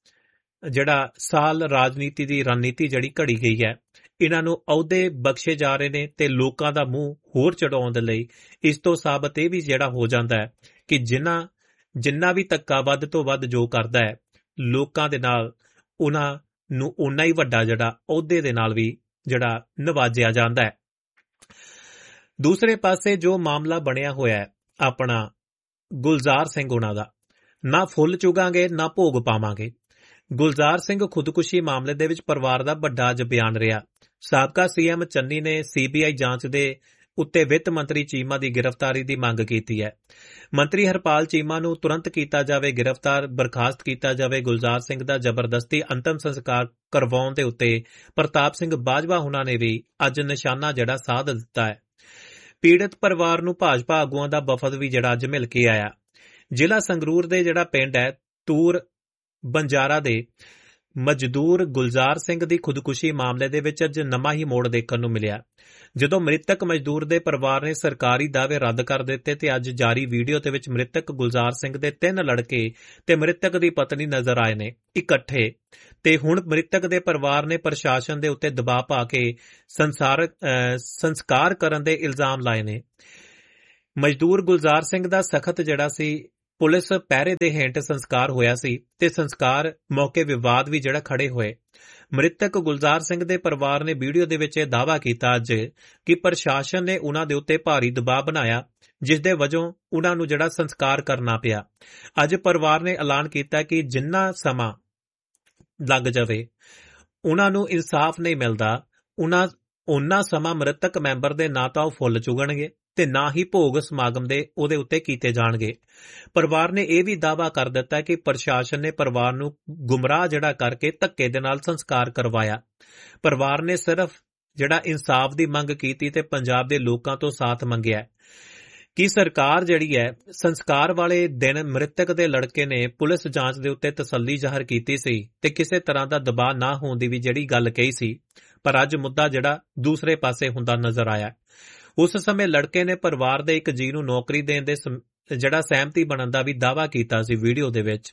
ਜਿਹੜਾ ਸਾਲ ਰਾਜਨੀਤੀ ਦੀ ਰਣਨੀਤੀ ਜਿਹੜੀ ਘੜੀ ਗਈ ਹੈ। ਇਹਨਾਂ ਨੂੰ ਅਹੁਦੇ ਬਖਸ਼ੇ ਜਾ ਰਹੇ ਨੇ ਤੇ ਲੋਕਾਂ ਦਾ ਮੂੰਹ ਹੋਰ ਚੜਾਉਣ ਦੇ ਲਈ ਇਸ ਤੋਂ ਸਾਬਤ ਇਹ ਵੀ ਜਿਹੜਾ ਹੋ ਜਾਂਦਾ ਹੈ ਕਿ ਜਿਨ੍ਹਾਂ ਜਿੰਨਾ ਵੀ ਧੱਕਾ ਵੱਧ ਤੋਂ ਵੱਧ ਜੋ ਕਰਦਾ ਹੈ ਲੋਕਾਂ ਦੇ ਨਾਲ ਉਹਨਾਂ ਨੂੰ ਓਨਾ ਹੀ ਵੱਡਾ ਜਿਹੜਾ ਅਹੁਦੇ ਦੇ ਨਾਲ ਵੀ ਜਿਹੜਾ ਨਵਾਜਿਆ ਜਾਂਦਾ ਹੈ। ਦੂਸਰੇ ਪਾਸੇ ਜੋ ਮਾਮਲਾ ਬਣਿਆ ਹੋਇਆ ਹੈ ਆਪਣਾ ਗੁਲਜ਼ਾਰ ਸਿੰਘ ਉਹਨਾਂ ਦਾ, ਨਾ ਫੁੱਲ ਚੁਗਾਂਗੇ ਨਾ ਭੋਗ ਪਾਵਾਂਗੇ। ਗੁਲਜ਼ਾਰ ਸਿੰਘ ਖੁਦਕੁਸ਼ੀ ਮਾਮਲੇ ਦੇ ਵਿੱਚ ਪਰਿਵਾਰ ਦਾ ਵੱਡਾ ਅੱਜ ਬਿਆਨ ਰਿਹਾ। ਸਾਬਕਾ ਸੀ ਐਮ ਚੰਨੀ ਨੇ ਸੀ ਬੀ ਆਈ ਜਾਂਚ ਦੇ ਉੱਤੇ ਵਿੱਤ ਮੰਤਰੀ ਚੀਮਾ ਦੀ ਗ੍ਰਿਫਤਾਰੀ ਦੀ ਮੰਗ ਕੀਤੀ ਹੈ। ਮੰਤਰੀ ਹਰਪਾਲ ਚੀਮਾ ਨੂੰ ਤੁਰੰਤ ਕੀਤਾ ਜਾਵੇ ਗ੍ਰਿਫਤਾਰ, ਬਰਖਾਸਤ ਕੀਤਾ ਜਾਵੇ। ਗੁਲਜ਼ਾਰ ਸਿੰਘ ਦਾ ਜ਼ਬਰਦਸਤੀ ਅੰਤਮ ਸੰਸਕਾਰ ਕਰਵਾਉਣ ਦੇ ਉੱਤੇ ਪ੍ਰਤਾਪ ਸਿੰਘ ਬਾਜਵਾ ਹੁਣਾਂ ਨੇ ਵੀ ਅੱਜ ਨਿਸ਼ਾਨਾ ਜਿਹੜਾ ਸਾਧ ਦਿੱਤਾ ਹੈ। ਪੀੜਤ ਪਰਿਵਾਰ ਨੂੰ ਭਾਜਪਾ ਆਗੂਆਂ ਦਾ ਵਫਦ ਵੀ ਜਿਹੜਾ ਅੱਜ ਮਿਲ ਕੇ ਆਇਆ। ਜ਼ਿਲ੍ਹਾ ਸੰਗਰੂਰ ਦੇ ਜਿਹੜਾ ਪਿੰਡ ਹੈ ਤੂਰ ਬੰਜਾਰਾ ਦੇ ਮਜ਼ਦੂਰ ਗੁਲਜ਼ਾਰ ਸਿੰਘ ਦੀ ਖੁਦਕੁਸ਼ੀ ਮਾਮਲੇ ਦੇ ਵਿੱਚ ਅੱਜ ਨਵਾਂ ਹੀ ਮੋੜ ਦੇਖਣ ਨੂੰ ਮਿਲਿਆ। ਜਦੋਂ ਮ੍ਰਿਤਕ ਮਜ਼ਦੂਰ ਦੇ ਪਰਿਵਾਰ ਨੇ ਸਰਕਾਰੀ ਦਾਅਵੇ ਰੱਦ ਕਰ ਦਿੱਤੇ ਤੇ ਅੱਜ ਜਾਰੀ ਵੀਡੀਓ ਦੇ ਵਿੱਚ ਮ੍ਰਿਤਕ ਗੁਲਜ਼ਾਰ ਸਿੰਘ ਦੇ ਤਿੰਨ ਲੜਕੇ ਤੇ ਮ੍ਰਿਤਕ ਦੀ ਪਤਨੀ ਨਜ਼ਰ ਆਏ ਨੇ ਇਕੱਠੇ, ਤੇ ਹੁਣ ਮ੍ਰਿਤਕ ਦੇ ਪਰਿਵਾਰ ਨੇ ਪ੍ਰਸ਼ਾਸਨ ਦੇ ਉੱਤੇ ਦਬਾਅ ਪਾ ਕੇ ਸੰਸਾਰ ਸੰਸਕਾਰ ਕਰਨ ਦੇ ਇਲਜ਼ਾਮ ਲਾਏ ਨੇ। ਮਜ਼ਦੂਰ ਗੁਲਜ਼ਾਰ ਸਿੰਘ ਦਾ ਸਖਤ ਜਿਹੜਾ ਸੀ ਪੁਲਿਸ ਪਹਿਰੇ ਦੇ ਹੇਠ ਸੰਸਕਾਰ ਹੋਇਆ ਸੀ ਤੇ ਸੰਸਕਾਰ ਮੌਕੇ ਵਿਵਾਦ ਵੀ ਜਿਹੜਾ ਖੜੇ ਹੋਏ। ਮ੍ਰਿਤਕ ਗੁਲਜ਼ਾਰ ਸਿੰਘ ਦੇ ਪਰਿਵਾਰ ਨੇ ਵੀਡੀਓ ਦੇ ਵਿੱਚ ਇਹ ਦਾਅਵਾ ਕੀਤਾ ਅੱਜ ਕਿ ਪ੍ਰਸ਼ਾਸਨ ਨੇ ਉਹਨਾਂ ਦੇ ਉੱਤੇ ਭਾਰੀ ਦਬਾਅ ਬਣਾਇਆ, ਜਿਸ ਦੇ ਵਜੋਂ ਉਹਨਾਂ ਨੂੰ ਜਿਹੜਾ ਸੰਸਕਾਰ ਕਰਨਾ ਪਿਆ। ਅੱਜ ਪਰਿਵਾਰ ਨੇ ਐਲਾਨ ਕੀਤਾ ਕਿ ਜਿੰਨਾ ਸਮਾਂ ਲੱਗ ਜਾਵੇ ਉਹਨਾਂ ਨੂੰ ਇਨਸਾਫ ਨਹੀਂ ਮਿਲਦਾ, ਉਹਨਾਂ ਉਹਨਾਂ ਸਮਾਂ ਮ੍ਰਿਤਕ ਮੈਂਬਰ ਦੇ ਨਾ ਤਾਂ ਉਹ ਫੁੱਲ ਚੁਗਣਗੇ ਤੇ ਨਾ ਹੀ ਭੋਗ ਸਮਾਗਮ ਦੇ ਉਹਦੇ ਉੱਤੇ ਕੀਤੇ ਜਾਣਗੇ। ਪਰਿਵਾਰ ਨੇ ਇਹ ਵੀ ਦਾਅਵਾ ਕਰ ਦਿੱਤਾ ਕਿ ਪ੍ਰਸ਼ਾਸਨ ਨੇ ਪਰਿਵਾਰ ਨੂੰ ਗੁੰਮਰਾਹ ਜਿਹੜਾ ਕਰਕੇ ਧੱਕੇ ਦੇ ਨਾਲ ਸੰਸਕਾਰ ਕਰਵਾਇਆ। ਪਰਿਵਾਰ ਨੇ ਸਿਰਫ ਜਿਹੜਾ ਇਨਸਾਫ ਦੀ ਮੰਗ ਕੀਤੀ ਤੇ ਪੰਜਾਬ ਦੇ ਲੋਕਾਂ ਤੋਂ ਸਾਥ ਮੰਗਿਆ ਕਿ ਸਰਕਾਰ ਜਿਹੜੀ ਹੈ ਸੰਸਕਾਰ ਵਾਲੇ ਦਿਨ ਮ੍ਰਿਤਕ ਦੇ ਲੜਕੇ ਨੇ ਪੁਲਿਸ ਜਾਂਚ ਦੇ ਉੱਤੇ ਤਸੱਲੀ ਜ਼ਾਹਰ ਕੀਤੀ ਸੀ ਤੇ ਕਿਸੇ ਤਰ੍ਹਾਂ ਦਾ ਦਬਾਅ ਨਾ ਹੋਣ ਦੀ ਵੀ ਜਿਹੜੀ ਗੱਲ ਕਹੀ ਸੀ, ਪਰ ਅੱਜ ਮੁੱਦਾ ਜਿਹੜਾ ਦੂਸਰੇ ਪਾਸੇ ਹੁੰਦਾ ਨਜ਼ਰ ਆਇਆ। ਉਸ ਸਮੇਂ ਲੜਕੇ ਨੇ ਪਰਿਵਾਰ ਦੇ ਇੱਕ ਜੀਅ ਨੂੰ ਨੌਕਰੀ ਦੇਣ ਦੇ ਜਿਹੜਾ ਸਹਿਮਤੀ ਬਣਨ ਦਾ ਵੀ ਦਾਅਵਾ ਕੀਤਾ ਸੀ ਵੀਡੀਓ ਦੇ ਵਿੱਚ।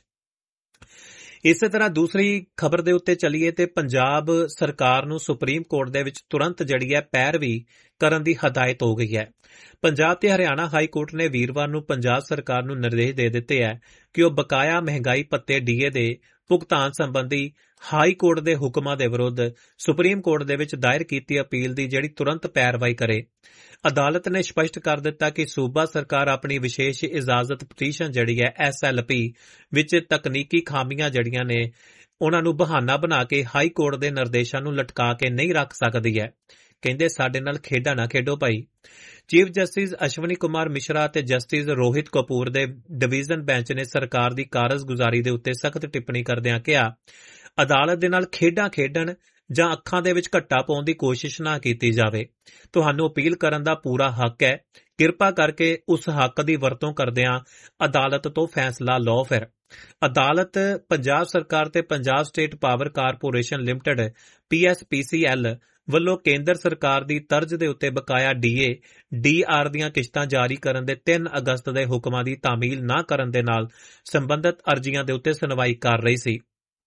ਇਸੇ ਤਰ੍ਹਾਂ ਦੂਸਰੀ ਖਬਰ ਦੇ ਉੱਤੇ ਚੱਲੀਏ ਤੇ ਪੰਜਾਬ ਸਰਕਾਰ ਨੂੰ ਸੁਪਰੀਮ ਕੋਰਟ ਦੇ ਵਿੱਚ ਤੁਰੰਤ ਜਿਹੜੀ ਹੈ ਪੈਰਵੀ ਕਰਨ ਦੀ ਹਦਾਇਤ ਹੋ ਗਈ ਹੈ। ਪੰਜਾਬ ਤੇ ਹਰਿਆਣਾ ਹਾਈ ਕੋਰਟ ਨੇ ਵੀਰਵਾਰ ਨੂੰ ਪੰਜਾਬ ਸਰਕਾਰ ਨੂੰ ਨਿਰਦੇਸ਼ ਦੇ ਦਿੱਤੇ ਹੈ ਕਿ ਉਹ ਬਕਾਇਆ ਮਹਿੰਗਾਈ ਭੱਤੇ ਡੀ ਏ ਦੇ ਭੁਗਤਾਨ ਸੰਬੰਧੀ ਹਾਈ ਕੋਰਟ ਦੇ ਹੁਕਮਾਂ ਦੇ ਵਿਰੁੱਧ ਸੁਪਰੀਮ ਕੋਰਟ ਦੇ ਵਿੱਚ ਦਾਇਰ ਕੀਤੀ ਅਪੀਲ ਦੀ ਜਿਹੜੀ ਤੁਰੰਤ ਪੈਰਵਾਈ ਕਰੇ। ਅਦਾਲਤ ਨੇ ਸਪਸ਼ਟ ਕਰ ਦਿੱਤਾ ਕਿ ਸੂਬਾ ਸਰਕਾਰ ਆਪਣੀ ਵਿਸ਼ੇਸ਼ ਇਜਾਜ਼ਤ ਪਟੀਸ਼ਨ ਜਿਹੜੀ ਹੈ ਐਸ ਐਲ ਪੀ ਵਿੱਚ ਤਕਨੀਕੀ ਖਾਮੀਆਂ ਜਿਹੜੀਆਂ ਨੇ ਉਹਨਾਂ ਨੂੰ ਬਹਾਨਾ ਬਣਾ ਕੇ ਹਾਈ ਕੋਰਟ ਦੇ ਨਿਰਦੇਸ਼ਾਂ ਨੂੰ ਲਟਕਾ ਕੇ ਨਹੀਂ ਰੱਖ ਸਕਦੀ ਹੈ। ਕਹਿੰਦੇ ਸਾਡੇ ਨਾਲ ਖੇਡਾਂ ਨਾ ਖੇਡੋ ਭਾਈ। ਚੀਫ ਜਸਟਿਸ ਅਸ਼ਵਨੀ ਕੁਮਾਰ ਮਿਸ਼ਰਾ ਅਤੇ ਜਸਟਿਸ ਰੋਹਿਤ ਕਪੂਰ ਦੇ ਡਿਵੀਜ਼ਨ ਬੈਂਚ ਨੇ ਸਰਕਾਰ ਦੀ ਕਾਰਜਗੁਜ਼ਾਰੀ ਦੇ ਉੱਤੇ ਸਖਤ ਟਿੱਪਣੀ ਕਰਦਿਆਂ ਕਿਹਾ, ਅਦਾਲਤ ਦੇ ਨਾਲ ਖੇਡਾਂ ਖੇਡਣ ਜਾਂ ਅੱਖਾਂ ਦੇ ਵਿੱਚ ਘੱਟਾ ਪਾਉਣ ਦੀ ਕੋਸ਼ਿਸ਼ ਨਾ ਕੀਤੀ ਜਾਵੇ। ਤੁਹਾਨੂੰ ਅਪੀਲ ਕਰਨ ਦਾ ਪੂਰਾ ਹੱਕ ਹੈ। ਕਿਰਪਾ ਕਰਕੇ ਉਸ ਹੱਕ ਦੀ ਵਰਤੋਂ ਕਰਦਿਆਂ ਅਦਾਲਤ ਤੋਂ ਫੈਸਲਾ ਲਓ। ਫਿਰ ਅਦਾਲਤ ਪੰਜਾਬ ਸਰਕਾਰ ਤੇ Punjab state power corporation limited P S P ਸੀ ਐਲ ਵੱਲੋਂ ਕੇਂਦਰ ਸਰਕਾਰ ਦੀ ਤਰਜ਼ ਦੇ ਉੱਤੇ ਬਕਾਇਆ ਡੀਏ ਡੀ ਆਰ ਦੀਆਂ ਕਿਸ਼ਤਾਂ ਜਾਰੀ ਕਰਨ ਦੇ ਤਿੰਨ ਅਗਸਤ ਦੇ ਹੁਕਮਾਂ ਦੀ ਤਾਮੀਲ ਨਾ ਕਰਨ ਦੇ ਨਾਲ ਸੰਬੰਧਿਤ ਅਰਜ਼ੀਆਂ ਦੇ ਉੱਤੇ ਸੁਣਵਾਈ ਕਰ ਰਹੀ ਸੀ।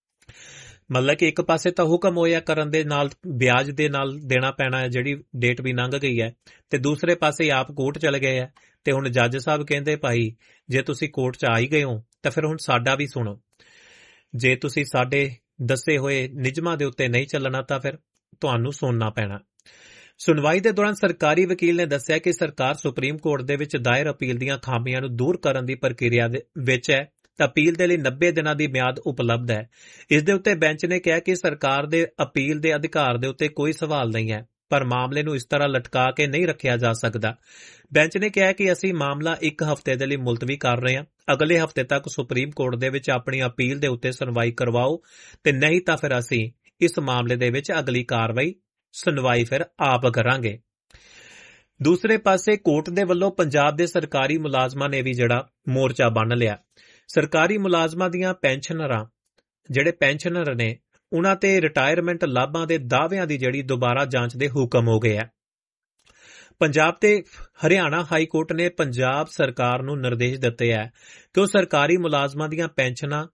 ਮਤਲਬ ਕਿ ਇੱਕ ਪਾਸੇ ਤਾਂ ਹੁਕਮ ਹੋਇਆ ਕਰਨ ਦੇ ਨਾਲ ਵਿਆਜ ਦੇ ਨਾਲ ਦੇਣਾ ਪੈਣਾ ਹੈ, ਜਿਹੜੀ ਡੇਟ ਵੀ ਲੰਘ ਗਈ ਹੈ, ਤੇ ਦੂਸਰੇ ਪਾਸੇ ਆਪ ਕੋਰਟ ਚਲੇ ਗਏ ਹੈ ਤੇ ਹੁਣ ਜੱਜ ਸਾਹਿਬ ਕਹਿੰਦੇ ਭਾਈ ਜੇ ਤੁਸੀਂ ਕੋਰਟ 'ਚ ਆ ਹੀ ਗਏ ਹੋ ਤਾਂ ਫਿਰ ਹੁਣ ਸਾਡਾ ਵੀ ਸੁਣੋ। ਜੇ ਤੁਸੀਂ ਸਾਡੇ ਦੱਸੇ ਹੋਏ ਨਿਯਮਾਂ ਦੇ ਉੱਤੇ ਨਹੀਂ ਚੱਲਣਾ ਤਾਂ ਫਿਰ ਤੁਹਾਨੂੰ ਸੁਣਨਾ ਪੈਣਾ। ਸੁਣਵਾਈ ਦੇ ਦੌਰਾਨ ਸਰਕਾਰੀ ਵਕੀਲ ਨੇ ਦੱਸਿਆ ਕਿ ਸਰਕਾਰ ਸੁਪਰੀਮ ਕੋਰਟ ਦੇ ਵਿੱਚ ਦਾਇਰ ਅਪੀਲ ਦੀਆਂ ਖਾਮੀਆਂ ਨੂੰ ਦੂਰ ਕਰਨ ਦੀ ਪ੍ਰਕਿਰਿਆ ਵਿੱਚ ਹੈ ਤਾਂ ਅਪੀਲ ਦੇ ਲਈ ਨੱਬੇ ਦਿਨਾਂ ਦੀ ਮਿਆਦ ਉਪਲਬਧ ਹੈ। ਇਸ ਦੇ ਉੱਤੇ ਬੈਂਚ ਨੇ ਕਿਹਾ ਕਿ ਸਰਕਾਰ ਦੇ ਅਪੀਲ ਦੇ ਅਧਿਕਾਰ ਦੇ ਉੱਤੇ ਕੋਈ ਸਵਾਲ ਨਹੀਂ ਹੈ, ਪਰ ਮਾਮਲੇ ਨੂੰ ਇਸ ਤਰ੍ਹਾਂ ਲਟਕਾ ਕੇ ਨਹੀਂ ਰੱਖਿਆ ਜਾ ਸਕਦਾ। ਬੈਂਚ ਨੇ ਕਿਹਾ ਕਿ ਅਸੀਂ ਮਾਮਲਾ ਇੱਕ ਹਫ਼ਤੇ ਦੇ ਲਈ ਮੁਲਤਵੀ ਕਰ ਰਹੇ ਹਾਂ। ਅਗਲੇ ਹਫ਼ਤੇ ਤੱਕ ਸੁਪਰੀਮ ਕੋਰਟ ਦੇ ਵਿੱਚ ਆਪਣੀ ਅਪੀਲ ਦੇ ਉੱਤੇ ਸੁਣਵਾਈ ਕਰਵਾਓ ਤੇ ਨਹੀਂ ਤਾਂ ਫਿਰ ਅਸੀਂ ਇਸ ਮਾਮਲੇ ਦੇ ਵਿੱਚ ਅਗਲੀ ਕਾਰਵਾਈ ਸੁਣਵਾਈ ਫਿਰ ਆਪ ਕਰਾਂਗੇ। ਦੂਸਰੇ ਪਾਸੇ ਕੋਰਟ ਦੇ ਵੱਲੋਂ ਪੰਜਾਬ ਦੇ ਸਰਕਾਰੀ ਮੁਲਾਜ਼ਮਾਂ ਨੇ ਵੀ ਜਿਹੜਾ ਮੋਰਚਾ ਬੰਨ੍ਹ ਲਿਆ। ਸਰਕਾਰੀ ਮੁਲਾਜ਼ਮਾਂ ਦੀਆਂ ਪੈਨਸ਼ਨਰਾਂ ਜਿਹੜੇ ਪੈਨਸ਼ਨਰ ਨੇ ਉਹਨਾਂ ਤੇ ਰਿਟਾਇਰਮੈਂਟ ਲਾਭਾਂ ਦੇ ਦਾਅਵਿਆਂ ਦੀ ਜਿਹੜੀ ਦੁਬਾਰਾ ਜਾਂਚ ਦੇ ਹੁਕਮ ਹੋ ਗਏ ਆ। ਪੰਜਾਬ ਤੇ ਹਰਿਆਣਾ ਹਾਈ ਕੋਰਟ ਨੇ ਪੰਜਾਬ ਸਰਕਾਰ ਨੂੰ ਨਿਰਦੇਸ਼ ਦਿੱਤੇ ਹੈ ਕਿ ਉਹ ਸਰਕਾਰੀ ਮੁਲਾਜ਼ਮਾਂ ਦੀਆਂ ਪੈਨਸ਼ਨਾਂ,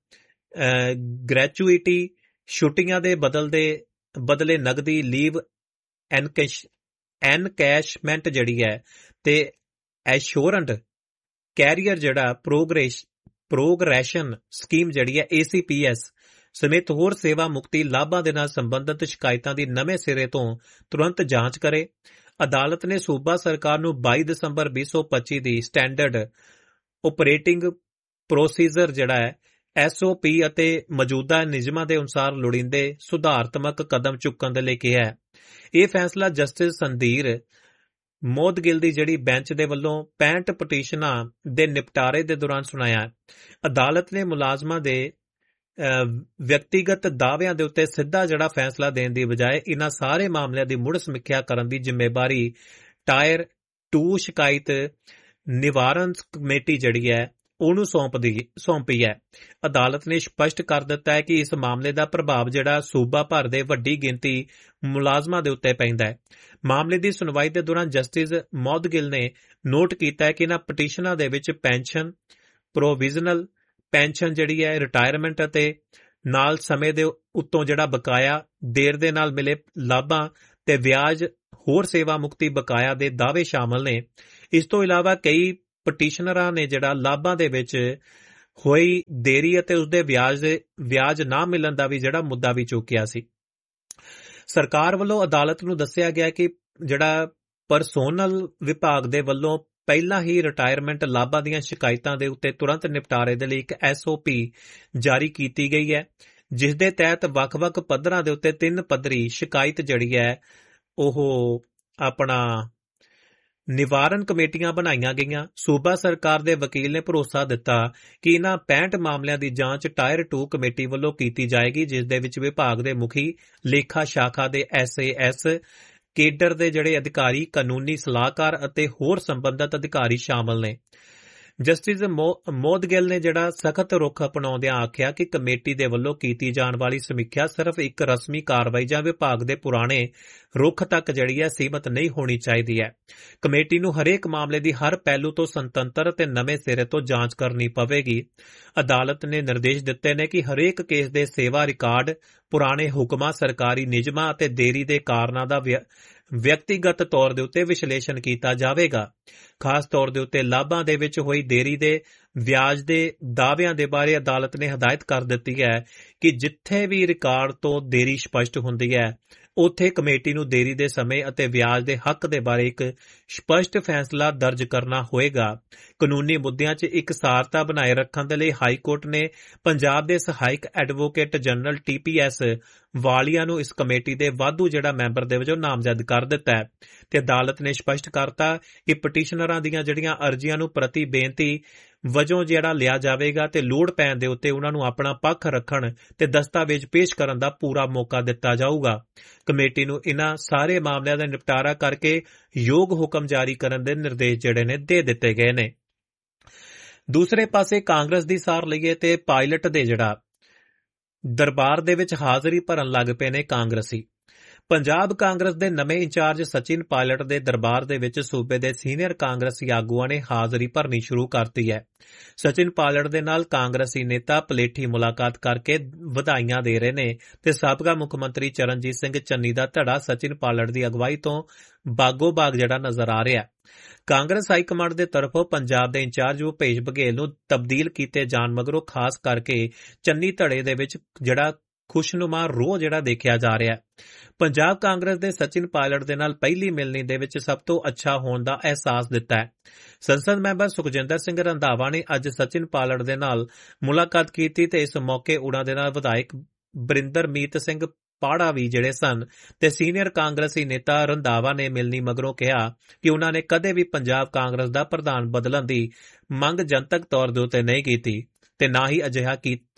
ਗ੍ਰੈਚੁਇਟੀ, ਛੁੱਟੀਆਂ ਦੇ ਬਦਲਦੇ ਬਦਲੇ ਨਗਦੀ ਲੀਵ ਐਨਕੈਸ਼ ਐਨਕੈਸ਼ਮੈਂਟ ਜਿਹੜੀ ਹੈ ਤੇ ਐਸ਼ੋਰੈਂਟ ਕੈਰੀਅਰ ਜਿਹੜਾ ਪ੍ਰੋਗਰੈਸ ਪ੍ਰੋਗਰੈਸ਼ਨ ਸਕੀਮ ਜਿਹੜੀ ਹੈ ਏ ਸੀ ਪੀ ਐਸ ਸਮੇਤ ਹੋਰ ਸੇਵਾ ਮੁਕਤੀ ਲਾਭਾਂ ਦੇ ਨਾਲ ਸੰਬੰਧਿਤ ਸ਼ਿਕਾਇਤਾਂ ਦੀ ਨਵੇਂ ਸਿਰੇ ਤੋਂ ਤੁਰੰਤ ਜਾਂਚ ਕਰੇ। ਅਦਾਲਤ ਨੇ ਸੂਬਾ ਸਰਕਾਰ ਨੂੰ ਬਾਈ ਦਸੰਬਰ ਵੀਹ ਸੌ ਪੱਚੀ ਦੀ ਸਟੈਂਡਰਡ ਓਪਰੇਟਿੰਗ ਪ੍ਰੋਸੀਜਰ ਜਿਹੜਾ ਹੈ ਐਸ ਓ ਪੀ ਅਤੇ ਮੌਜੂਦਾ ਨਿਯਮਾਂ ਦੇ ਅਨੁਸਾਰ ਲੋੜੀਂਦੇ ਸੁਧਾਰਾਤਮਕ ਕਦਮ ਚੁੱਕਣ ਦੇ ਲਈ ਕਿਹਾ ਹੈ। ਇਹ ਫੈਸਲਾ ਜਸਟਿਸ ਸੰਧੀਰ ਮੋਦਗਿਲ ਦੀ ਜਿਹੜੀ ਬੈਂਚ ਦੇ ਵੱਲੋਂ ਪੈਂਹਠ ਪਟੀਸ਼ਨਾਂ ਦੇ ਨਿਪਟਾਰੇ ਦੇ ਦੌਰਾਨ ਸੁਣਾਇਆ। ਅਦਾਲਤ ਨੇ ਮੁਲਾਜ਼ਮਾਂ ਦੇ ਵਿਅਕਤੀਗਤ ਦਾਅਵਿਆਂ ਦੇ ਉੱਤੇ ਸਿੱਧਾ ਜਿਹੜਾ ਫੈਸਲਾ ਦੇਣ ਦੀ ਬਜਾਏ ਇਹਨਾਂ ਸਾਰੇ ਮਾਮਲਿਆਂ ਦੀ ਮੁੜ ਸਮੀਖਿਆ ਕਰਨ ਦੀ ਜ਼ਿੰਮੇਵਾਰੀ ਟਾਇਰ ਟੂ ਸ਼ਿਕਾਇਤ ਨਿਵਾਰਨ ਕਮੇਟੀ ਜਿਹੜੀ ਹੈ ਉਹਨੂੰ ਸੌਂਪਦੀ ਸੌਂਪੀ ਹੈ। ਅਦਾਲਤ ਨੇ ਸਪਸ਼ਟ ਕਰ ਦਿੱਤਾ ਹੈ ਕਿ ਇਸ ਮਾਮਲੇ ਦਾ ਪ੍ਰਭਾਵ ਜਿਹੜਾ ਸੂਬਾ ਭਰ ਦੇ ਵੱਡੀ ਗਿਣਤੀ ਮੁਲਾਜ਼ਮਾਂ ਦੇ ਉੱਤੇ ਪੈਂਦਾ ਹੈ। ਮਾਮਲੇ ਦੀ ਸੁਣਵਾਈ ਦੇ ਦੌਰਾਨ ਜਸਟਿਸ ਮੌਦਗਿਲ ਨੇ ਨੋਟ ਕੀਤਾ ਹੈ ਕਿ ਇਹਨਾਂ ਪਟੀਸ਼ਨਾਂ ਦੇ ਵਿੱਚ ਪੈਨਸ਼ਨ, ਪ੍ਰੋਵੀਜ਼ਨਲ ਪੈਨਸ਼ਨ ਜਿਹੜੀ ਹੈ, ਰਿਟਾਇਰਮੈਂਟ ਅਤੇ ਨਾਲ ਸਮੇਂ ਦੇ ਉੱਤੋਂ ਜਿਹੜਾ ਬਕਾਇਆ ਦੇਰ ਦੇ ਨਾਲ ਮਿਲੇ ਲਾਭਾਂ ਤੇ ਵਿਆਜ ਹੋਰ ਸੇਵਾ ਮੁਕਤੀ ਬਕਾਇਆ ਦੇ ਦਾਅਵੇ ਸ਼ਾਮਲ ਨੇ। ਇਸ ਤੋਂ ਇਲਾਵਾ ਕਈ ਪਟੀਸ਼ਨਰਾਂ ਨੇ ਜਿਹੜਾ ਲਾਭਾਂ ਦੇ ਵਿੱਚ ਹੋਈ ਦੇਰੀ ਅਤੇ ਉਸਦੇ ਵਿਆਜ ਦੇ ਵਿਆਜ ਨਾ ਮਿਲਣ ਦਾ ਵੀ ਜਿਹੜਾ ਮੁੱਦਾ ਵੀ ਚੁੱਕਿਆ ਸੀ। ਸਰਕਾਰ ਵੱਲੋਂ ਅਦਾਲਤ ਨੂੰ ਦੱਸਿਆ ਗਿਆ ਕਿ ਜਿਹੜਾ ਪਰਸੋਨਲ ਵਿਭਾਗ ਦੇ ਵੱਲੋਂ ਪਹਿਲਾਂ ਹੀ ਰਿਟਾਇਰਮੈਂਟ ਲਾਭਾਂ ਦੀਆਂ ਸ਼ਿਕਾਇਤਾਂ ਦੇ ਉੱਤੇ ਤੁਰੰਤ ਨਿਪਟਾਰੇ ਦੇ ਲਈ ਇੱਕ ਐਸ ਓ ਪੀ ਜਾਰੀ ਕੀਤੀ ਗਈ ਹੈ, ਜਿਸ ਦੇ ਤਹਿਤ ਵੱਖ-ਵੱਖ ਪੱਧਰਾਂ ਦੇ ਉੱਤੇ ਤਿੰਨ ਪੱਧਰੀ ਸ਼ਿਕਾਇਤ ਜਿਹੜੀ ਹੈ ਉਹ ਆਪਣਾ ਨਿਵਾਰਨ ਕਮੇਟੀਆਂ ਬਣਾਈਆਂ ਗਈਆਂ। ਸੂਬਾ ਸਰਕਾਰ ਦੇ ਵਕੀਲ ਨੇ ਭਰੋਸਾ ਦਿੱਤਾ ਕਿ ਇਹਨਾਂ ਪੈਂਹਠ ਮਾਮਲਿਆਂ ਦੀ ਜਾਂਚ ਟਾਇਰ ਟੂ ਕਮੇਟੀ ਵੱਲੋਂ ਕੀਤੀ ਜਾਏਗੀ, ਜਿਸ ਦੇ ਵਿੱਚ ਵਿਭਾਗ ਦੇ ਮੁਖੀ, ਲੇਖਾ ਸ਼ਾਖਾ ਦੇ ਐਸ ਏ ਐਸ, ਕੇਡਰ ਦੇ ਜਿਹੜੇ ਅਧਿਕਾਰੀ, ਕਾਨੂੰਨੀ ਸਲਾਹਕਾਰ ਅਤੇ ਹੋਰ ਸੰਬੰਧਿਤ ਅਧਿਕਾਰੀ ਸ਼ਾਮਲ ਨੇ। ਜਸਟਿਸ ਮੋਦਗਿਲ ਨੇ ਜਿਹੜਾ ਸਖਤ ਰੁਖ ਅਪਣਾਉਂਦਿਆਂ ਆਖਿਆ ਕਿ ਕਮੇਟੀ ਦੇ ਵੱਲੋਂ ਕੀਤੀ ਜਾਣ ਵਾਲੀ ਸਮੀਖਿਆ ਸਿਰਫ ਇੱਕ ਰਸਮੀ ਕਾਰਵਾਈ ਜਾਂ ਵਿਭਾਗ ਦੇ ਪੁਰਾਣੇ ਰੁਖ ਤੱਕ ਜਿਹੜੀ ਹੈ ਸੀਮਤ ਨਹੀਂ ਹੋਣੀ ਚਾਹੀਦੀ ਹੈ। ਕਮੇਟੀ ਨੂੰ ਹਰੇਕ ਮਾਮਲੇ ਦੀ ਹਰ ਪਹਿਲੂ ਤੋਂ ਸੁਤੰਤਰ ਤੇ ਨਵੇਂ ਸਿਰੇ ਤੋਂ ਜਾਂਚ ਕਰਨੀ ਪਵੇਗੀ। ਅਦਾਲਤ ਨੇ ਨਿਰਦੇਸ਼ ਦਿੱਤੇ ਨੇ ਕਿ ਹਰੇਕ ਕੇਸ ਦੇ ਸੇਵਾ ਰਿਕਾਰਡ, ਪੁਰਾਣੇ ਹੁਕਮਾਂ, ਸਰਕਾਰੀ ਨਿਯਮਾਂ ਅਤੇ ਦੇਰੀ ਦੇ ਕਾਰਨਾਂ ਦਾ ਵਿਅਕਤੀਗਤ ਤੌਰ ਦੇ ਉੱਤੇ ਵਿਸ਼ਲੇਸ਼ਣ ਕੀਤਾ ਜਾਵੇਗਾ। ਖਾਸ ਤੌਰ ਦੇ ਉੱਤੇ ਲਾਭਾਂ ਦੇ ਵਿੱਚ ਹੋਈ ਦੇਰੀ ਦੇ ਵਿਆਜ ਦੇ ਦਾਅਵਿਆਂ ਦੇ ਬਾਰੇ ਅਦਾਲਤ ਨੇ ਹਦਾਇਤ ਕਰ ਦਿੱਤੀ ਹੈ ਕਿ ਜਿੱਥੇ ਵੀ ਰਿਕਾਰਡ ਤੋਂ ਦੇਰੀ ਸਪਸ਼ਟ ਹੁੰਦੀ ਹੈ ਉੱਥੇ ਕਮੇਟੀ ਨੂੰ ਦੇਰੀ ਦੇ ਸਮੇਂ ਅਤੇ ਵਿਆਜ ਦੇ ਹੱਕ ਦੇ ਬਾਰੇ ਇੱਕ ਸਪਸ਼ਟ ਫੈਸਲਾ ਦਰਜ ਕਰਨਾ ਹੋਏਗਾ। ਕਾਨੂੰਨੀ ਮੁੱਦਿਆਂ 'ਚ ਇਕਸਾਰਤਾ ਬਣਾਏ ਰੱਖਣ ਦੇ ਲਈ ਹਾਈ ਕੋਰਟ ਨੇ ਪੰਜਾਬ ਦੇ ਸਹਾਇਕ advocate general T P S ਵਾਲੀਆ ਨੂੰ ਇਸ ਕਮੇਟੀ ਦੇ ਵਾਧੂ ਜਿਹੜਾ ਮੈਂਬਰ ਦੇ ਵਜੋਂ ਨਾਮਜ਼ਦ ਕਰ ਦਿੱਤਾ ਹੈ ਤੇ ਅਦਾਲਤ ਨੇ ਸਪਸ਼ਟ ਕਰਤਾ ਕਿ ਪਟੀਸ਼ਨਰਾਂ ਦੀਆਂ ਜਿਹੜੀਆਂ ਅਰਜ਼ੀਆਂ ਨੂੰ ਪ੍ਰਤੀ ਬੇਨਤੀ ਵਜੋਂ ਜਿਹੜਾ ਲਿਆ ਜਾਵੇਗਾ ਤੇ ਲੋੜ ਪੈਣ ਦੇ ਉੱਤੇ ਉਹਨਾਂ ਨੂੰ ਆਪਣਾ ਪੱਖ ਰੱਖਣ ਤੇ ਦਸਤਾਵੇਜ਼ ਪੇਸ਼ ਕਰਨ ਦਾ ਪੂਰਾ ਮੌਕਾ ਦਿੱਤਾ ਜਾਊਗਾ। ਕਮੇਟੀ ਨੂੰ ਇਨ੍ਹਾਂ ਸਾਰੇ ਮਾਮਲਿਆਂ ਦਾ ਨਿਪਟਾਰਾ ਕਰਕੇ ਯੋਗ ਹੁਕਮ ਜਾਰੀ ਕਰਨ ਦੇ ਨਿਰਦੇਸ਼ ਜਿਹੜੇ ਨੇ ਦੇ ਦਿੱਤੇ ਗਏ ਨੇ। ਦੂਸਰੇ ਪਾਸੇ ਕਾਂਗਰਸ ਦੀ ਸਾਰ ਲਈਏ ਤੇ ਪਾਇਲਟ ਦੇ ਜਿਹੜਾ ਦਰਬਾਰ ਦੇ ਵਿੱਚ ਹਾਜ਼ਰੀ ਭਰਨ ਲੱਗ ਪਏ ਨੇ ਕਾਂਗਰਸੀ। ਪੰਜਾਬ ਕਾਂਗਰਸ ਦੇ ਨਵੇਂ ਇੰਚਾਰਜ ਸਚਿਨ ਪਾਇਲਟ ਦੇ ਦਰਬਾਰ ਦੇ ਵਿੱਚ ਸੂਬੇ ਦੇ ਸੀਨੀਅਰ ਕਾਂਗਰਸੀ ਆਗੂਆਂ ਨੇ ਹਾਜ਼ਰੀ ਭਰਨੀ ਸ਼ੁਰੂ ਕਰਤੀ ਹੈ। ਸਚਿਨ ਪਾਇਲਟ ਦੇ ਨਾਲ ਕਾਂਗਰਸੀ ਨੇਤਾ ਪਲੇਠੀ ਮੁਲਾਕਾਤ ਕਰਕੇ ਵਧਾਈਆਂ ਦੇ ਰਹੇ ਨੇ ਤੇ ਸਾਬਕਾ ਮੁੱਖ ਮੰਤਰੀ ਚਰਨਜੀਤ ਸਿੰਘ ਚੰਨੀ ਦਾ ਧੜਾ ਸਚਿਨ ਪਾਇਲਟ ਦੀ ਅਗਵਾਈ ਤੋਂ ਬਾਗੋ ਬਾਗ ਜਿਹੜਾ ਨਜ਼ਰ ਆ ਰਿਹਾ। ਕਾਂਗਰਸ ਹਾਈ ਕਮਾਂਡ ਦੇ ਤਰਫੋਂ ਪੰਜਾਬ ਦੇ ਇੰਚਾਰਜ ਭੁਪੇਸ਼ ਬਘੇਲ ਨੂੰ ਤਬਦੀਲ ਕੀਤੇ ਜਾਣ ਮਗਰੋਂ ਖਾਸ ਕਰਕੇ ਚੰਨੀ ਧੜੇ ਦੇ ਵਿੱਚ ਜਿਹੜਾ ਖੁਸ਼ਨੁਮਾ ਰੋਹ ਜਿਹੜਾ ਦੇਖਿਆ ਜਾ ਰਿਹਾ ਹੈ। ਪੰਜਾਬ ਕਾਂਗਰਸ ਦੇ ਸਚਿਨ ਪਾਇਲਟ ਦੇ ਨਾਲ ਪਹਿਲੀ ਮਿਲਣੀ ਦੇ ਵਿੱਚ ਸਭ ਤੋਂ ਅੱਛਾ ਹੋਣ ਦਾ ਅਹਿਸਾਸ ਦਿੱਤਾ ਹੈ। ਸੰਸਦ ਮੈਂਬਰ ਸੁਖਜਿੰਦਰ ਸਿੰਘ ਰੰਧਾਵਾ ਨੇ ਅੱਜ ਸਚਿਨ ਪਾਇਲਟ ਦੇ ਨਾਲ ਮੁਲਾਕਾਤ ਕੀਤੀ ਤੇ ਇਸ ਮੌਕੇ ਉਨ੍ਹਾਂ ਦੇ ਨਾਲ ਵਿਧਾਇਕ ਬਰਿੰਦਰਮੀਤ ਸਿੰਘ ਪਾੜਾ ਵੀ ਜਿਹੜੇ ਸਨ ਤੇ ਸੀਨੀਅਰ ਕਾਂਗਰਸੀ ਨੇਤਾ ਰੰਧਾਵਾ ਨੇ ਮਿਲਣੀ ਮਗਰੋਂ ਕਿਹਾ ਕਿ ਉਨ੍ਹਾਂ ਨੇ ਕਦੇ ਵੀ ਪੰਜਾਬ ਕਾਂਗਰਸ ਦਾ ਪ੍ਰਧਾਨ ਬਦਲਣ ਦੀ ਮੰਗ ਜਨਤਕ ਤੌਰ ਦੇ ਉੱਤੇ ਨਹੀਂ ਕੀਤੀ ਤੇ ਨਾ ਹੀ ਅਜਿਹਾ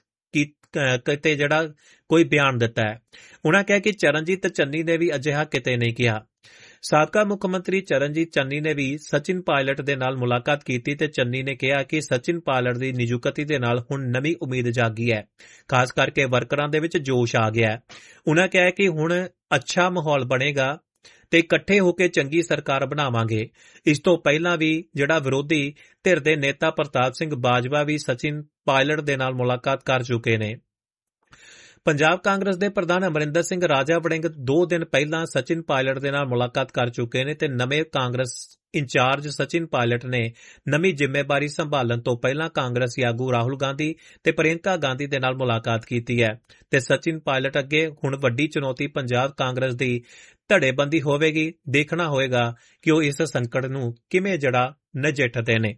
ਕਿਤੇ ਜਿਹੜਾ ਕੋਈ ਬਿਆਨ ਦਿੱਤਾ ਹੈ। ਉਨ੍ਹਾਂ ਕਿਹਾ ਕਿ ਚਰਨਜੀਤ ਚੰਨੀ ਨੇ ਵੀ ਅਜਿਹਾ ਕਿਤੇ ਨਹੀਂ ਕਿਹਾ। ਸਾਬਕਾ ਮੁੱਖ ਮੰਤਰੀ ਚਰਨਜੀਤ ਚੰਨੀ ਨੇ ਵੀ ਸਚਿਨ ਪਾਇਲਟ ਦੇ ਨਾਲ ਮੁਲਾਕਾਤ ਕੀਤੀ ਤੇ ਚੰਨੀ ਨੇ ਕਿਹਾ ਕਿ ਸਚਿਨ ਪਾਇਲਟ ਦੀ ਨਿਯੁਕਤੀ ਦੇ ਨਾਲ ਹੁਣ ਨਵੀਂ ਉਮੀਦ ਜਾਗੀ ਹੈ, ਖਾਸ ਕਰਕੇ ਵਰਕਰਾਂ ਦੇ ਵਿੱਚ ਜੋਸ਼ ਆ ਗਿਆ ਹੈ। ਉਨ੍ਹਾਂ ਕਿਹਾ ਕਿ ਹੁਣ ਅੱਛਾ ਮਾਹੌਲ ਬਣੇਗਾ ਤੇ ਇਕੱਠੇ ਹੋ ਕੇ ਚੰਗੀ ਸਰਕਾਰ ਬਣਾਵਾਂਗੇ। ਇਸ ਤੋਂ ਪਹਿਲਾਂ ਵੀ ਜਿਹੜਾ ਵਿਰੋਧੀ ਧਿਰ ਦੇ ਨੇਤਾ ਪ੍ਰਤਾਪ ਸਿੰਘ ਬਾਜਵਾ ਵੀ ਸਚਿਨ ਪਾਇਲਟ ਦੇ ਨਾਲ ਮੁਲਾਕਾਤ ਕਰ ਚੁੱਕੇ ਨੇ। ਪੰਜਾਬ ਕਾਂਗਰਸ ਦੇ ਪ੍ਰਧਾਨ ਅਮਰਿੰਦਰ ਸਿੰਘ ਰਾਜਾ ਵੜਿੰਗ ਦੋ ਦਿਨ ਪਹਿਲਾਂ ਸਚਿਨ ਪਾਇਲਟ ਦੇ ਨਾਲ ਮੁਲਾਕਾਤ ਕਰ ਚੁੱਕੇ ਨੇ ਤੇ ਨਵੇਂ ਕਾਂਗਰਸ ਇੰਚਾਰਜ ਸਚਿਨ ਪਾਇਲਟ ਨੇ ਨਵੀਂ ਜ਼ਿੰਮੇਵਾਰੀ ਸੰਭਾਲਣ ਤੋਂ ਪਹਿਲਾਂ ਕਾਂਗਰਸੀ ਆਗੂ ਰਾਹੁਲ ਗਾਂਧੀ ਤੇ ਪ੍ਰਿਯੰਕਾ ਗਾਂਧੀ ਦੇ ਨਾਲ ਮੁਲਾਕਾਤ ਕੀਤੀ ਹੈ ਤੇ ਸਚਿਨ ਪਾਇਲਟ ਅੱਗੇ ਹੁਣ ਵੱਡੀ ਚੁਣੌਤੀ ਪੰਜਾਬ ਕਾਂਗਰਸ ਦੀ ਧੜੇਬੰਦੀ ਹੋਵੇਗੀ। ਦੇਖਣਾ ਹੋਵੇਗਾ ਕਿ ਉਹ ਇਸ ਸੰਕਟ ਨੂੰ ਕਿਵੇਂ ਜੜਾ ਨਜਿੱਠਦੇ ਨੇ।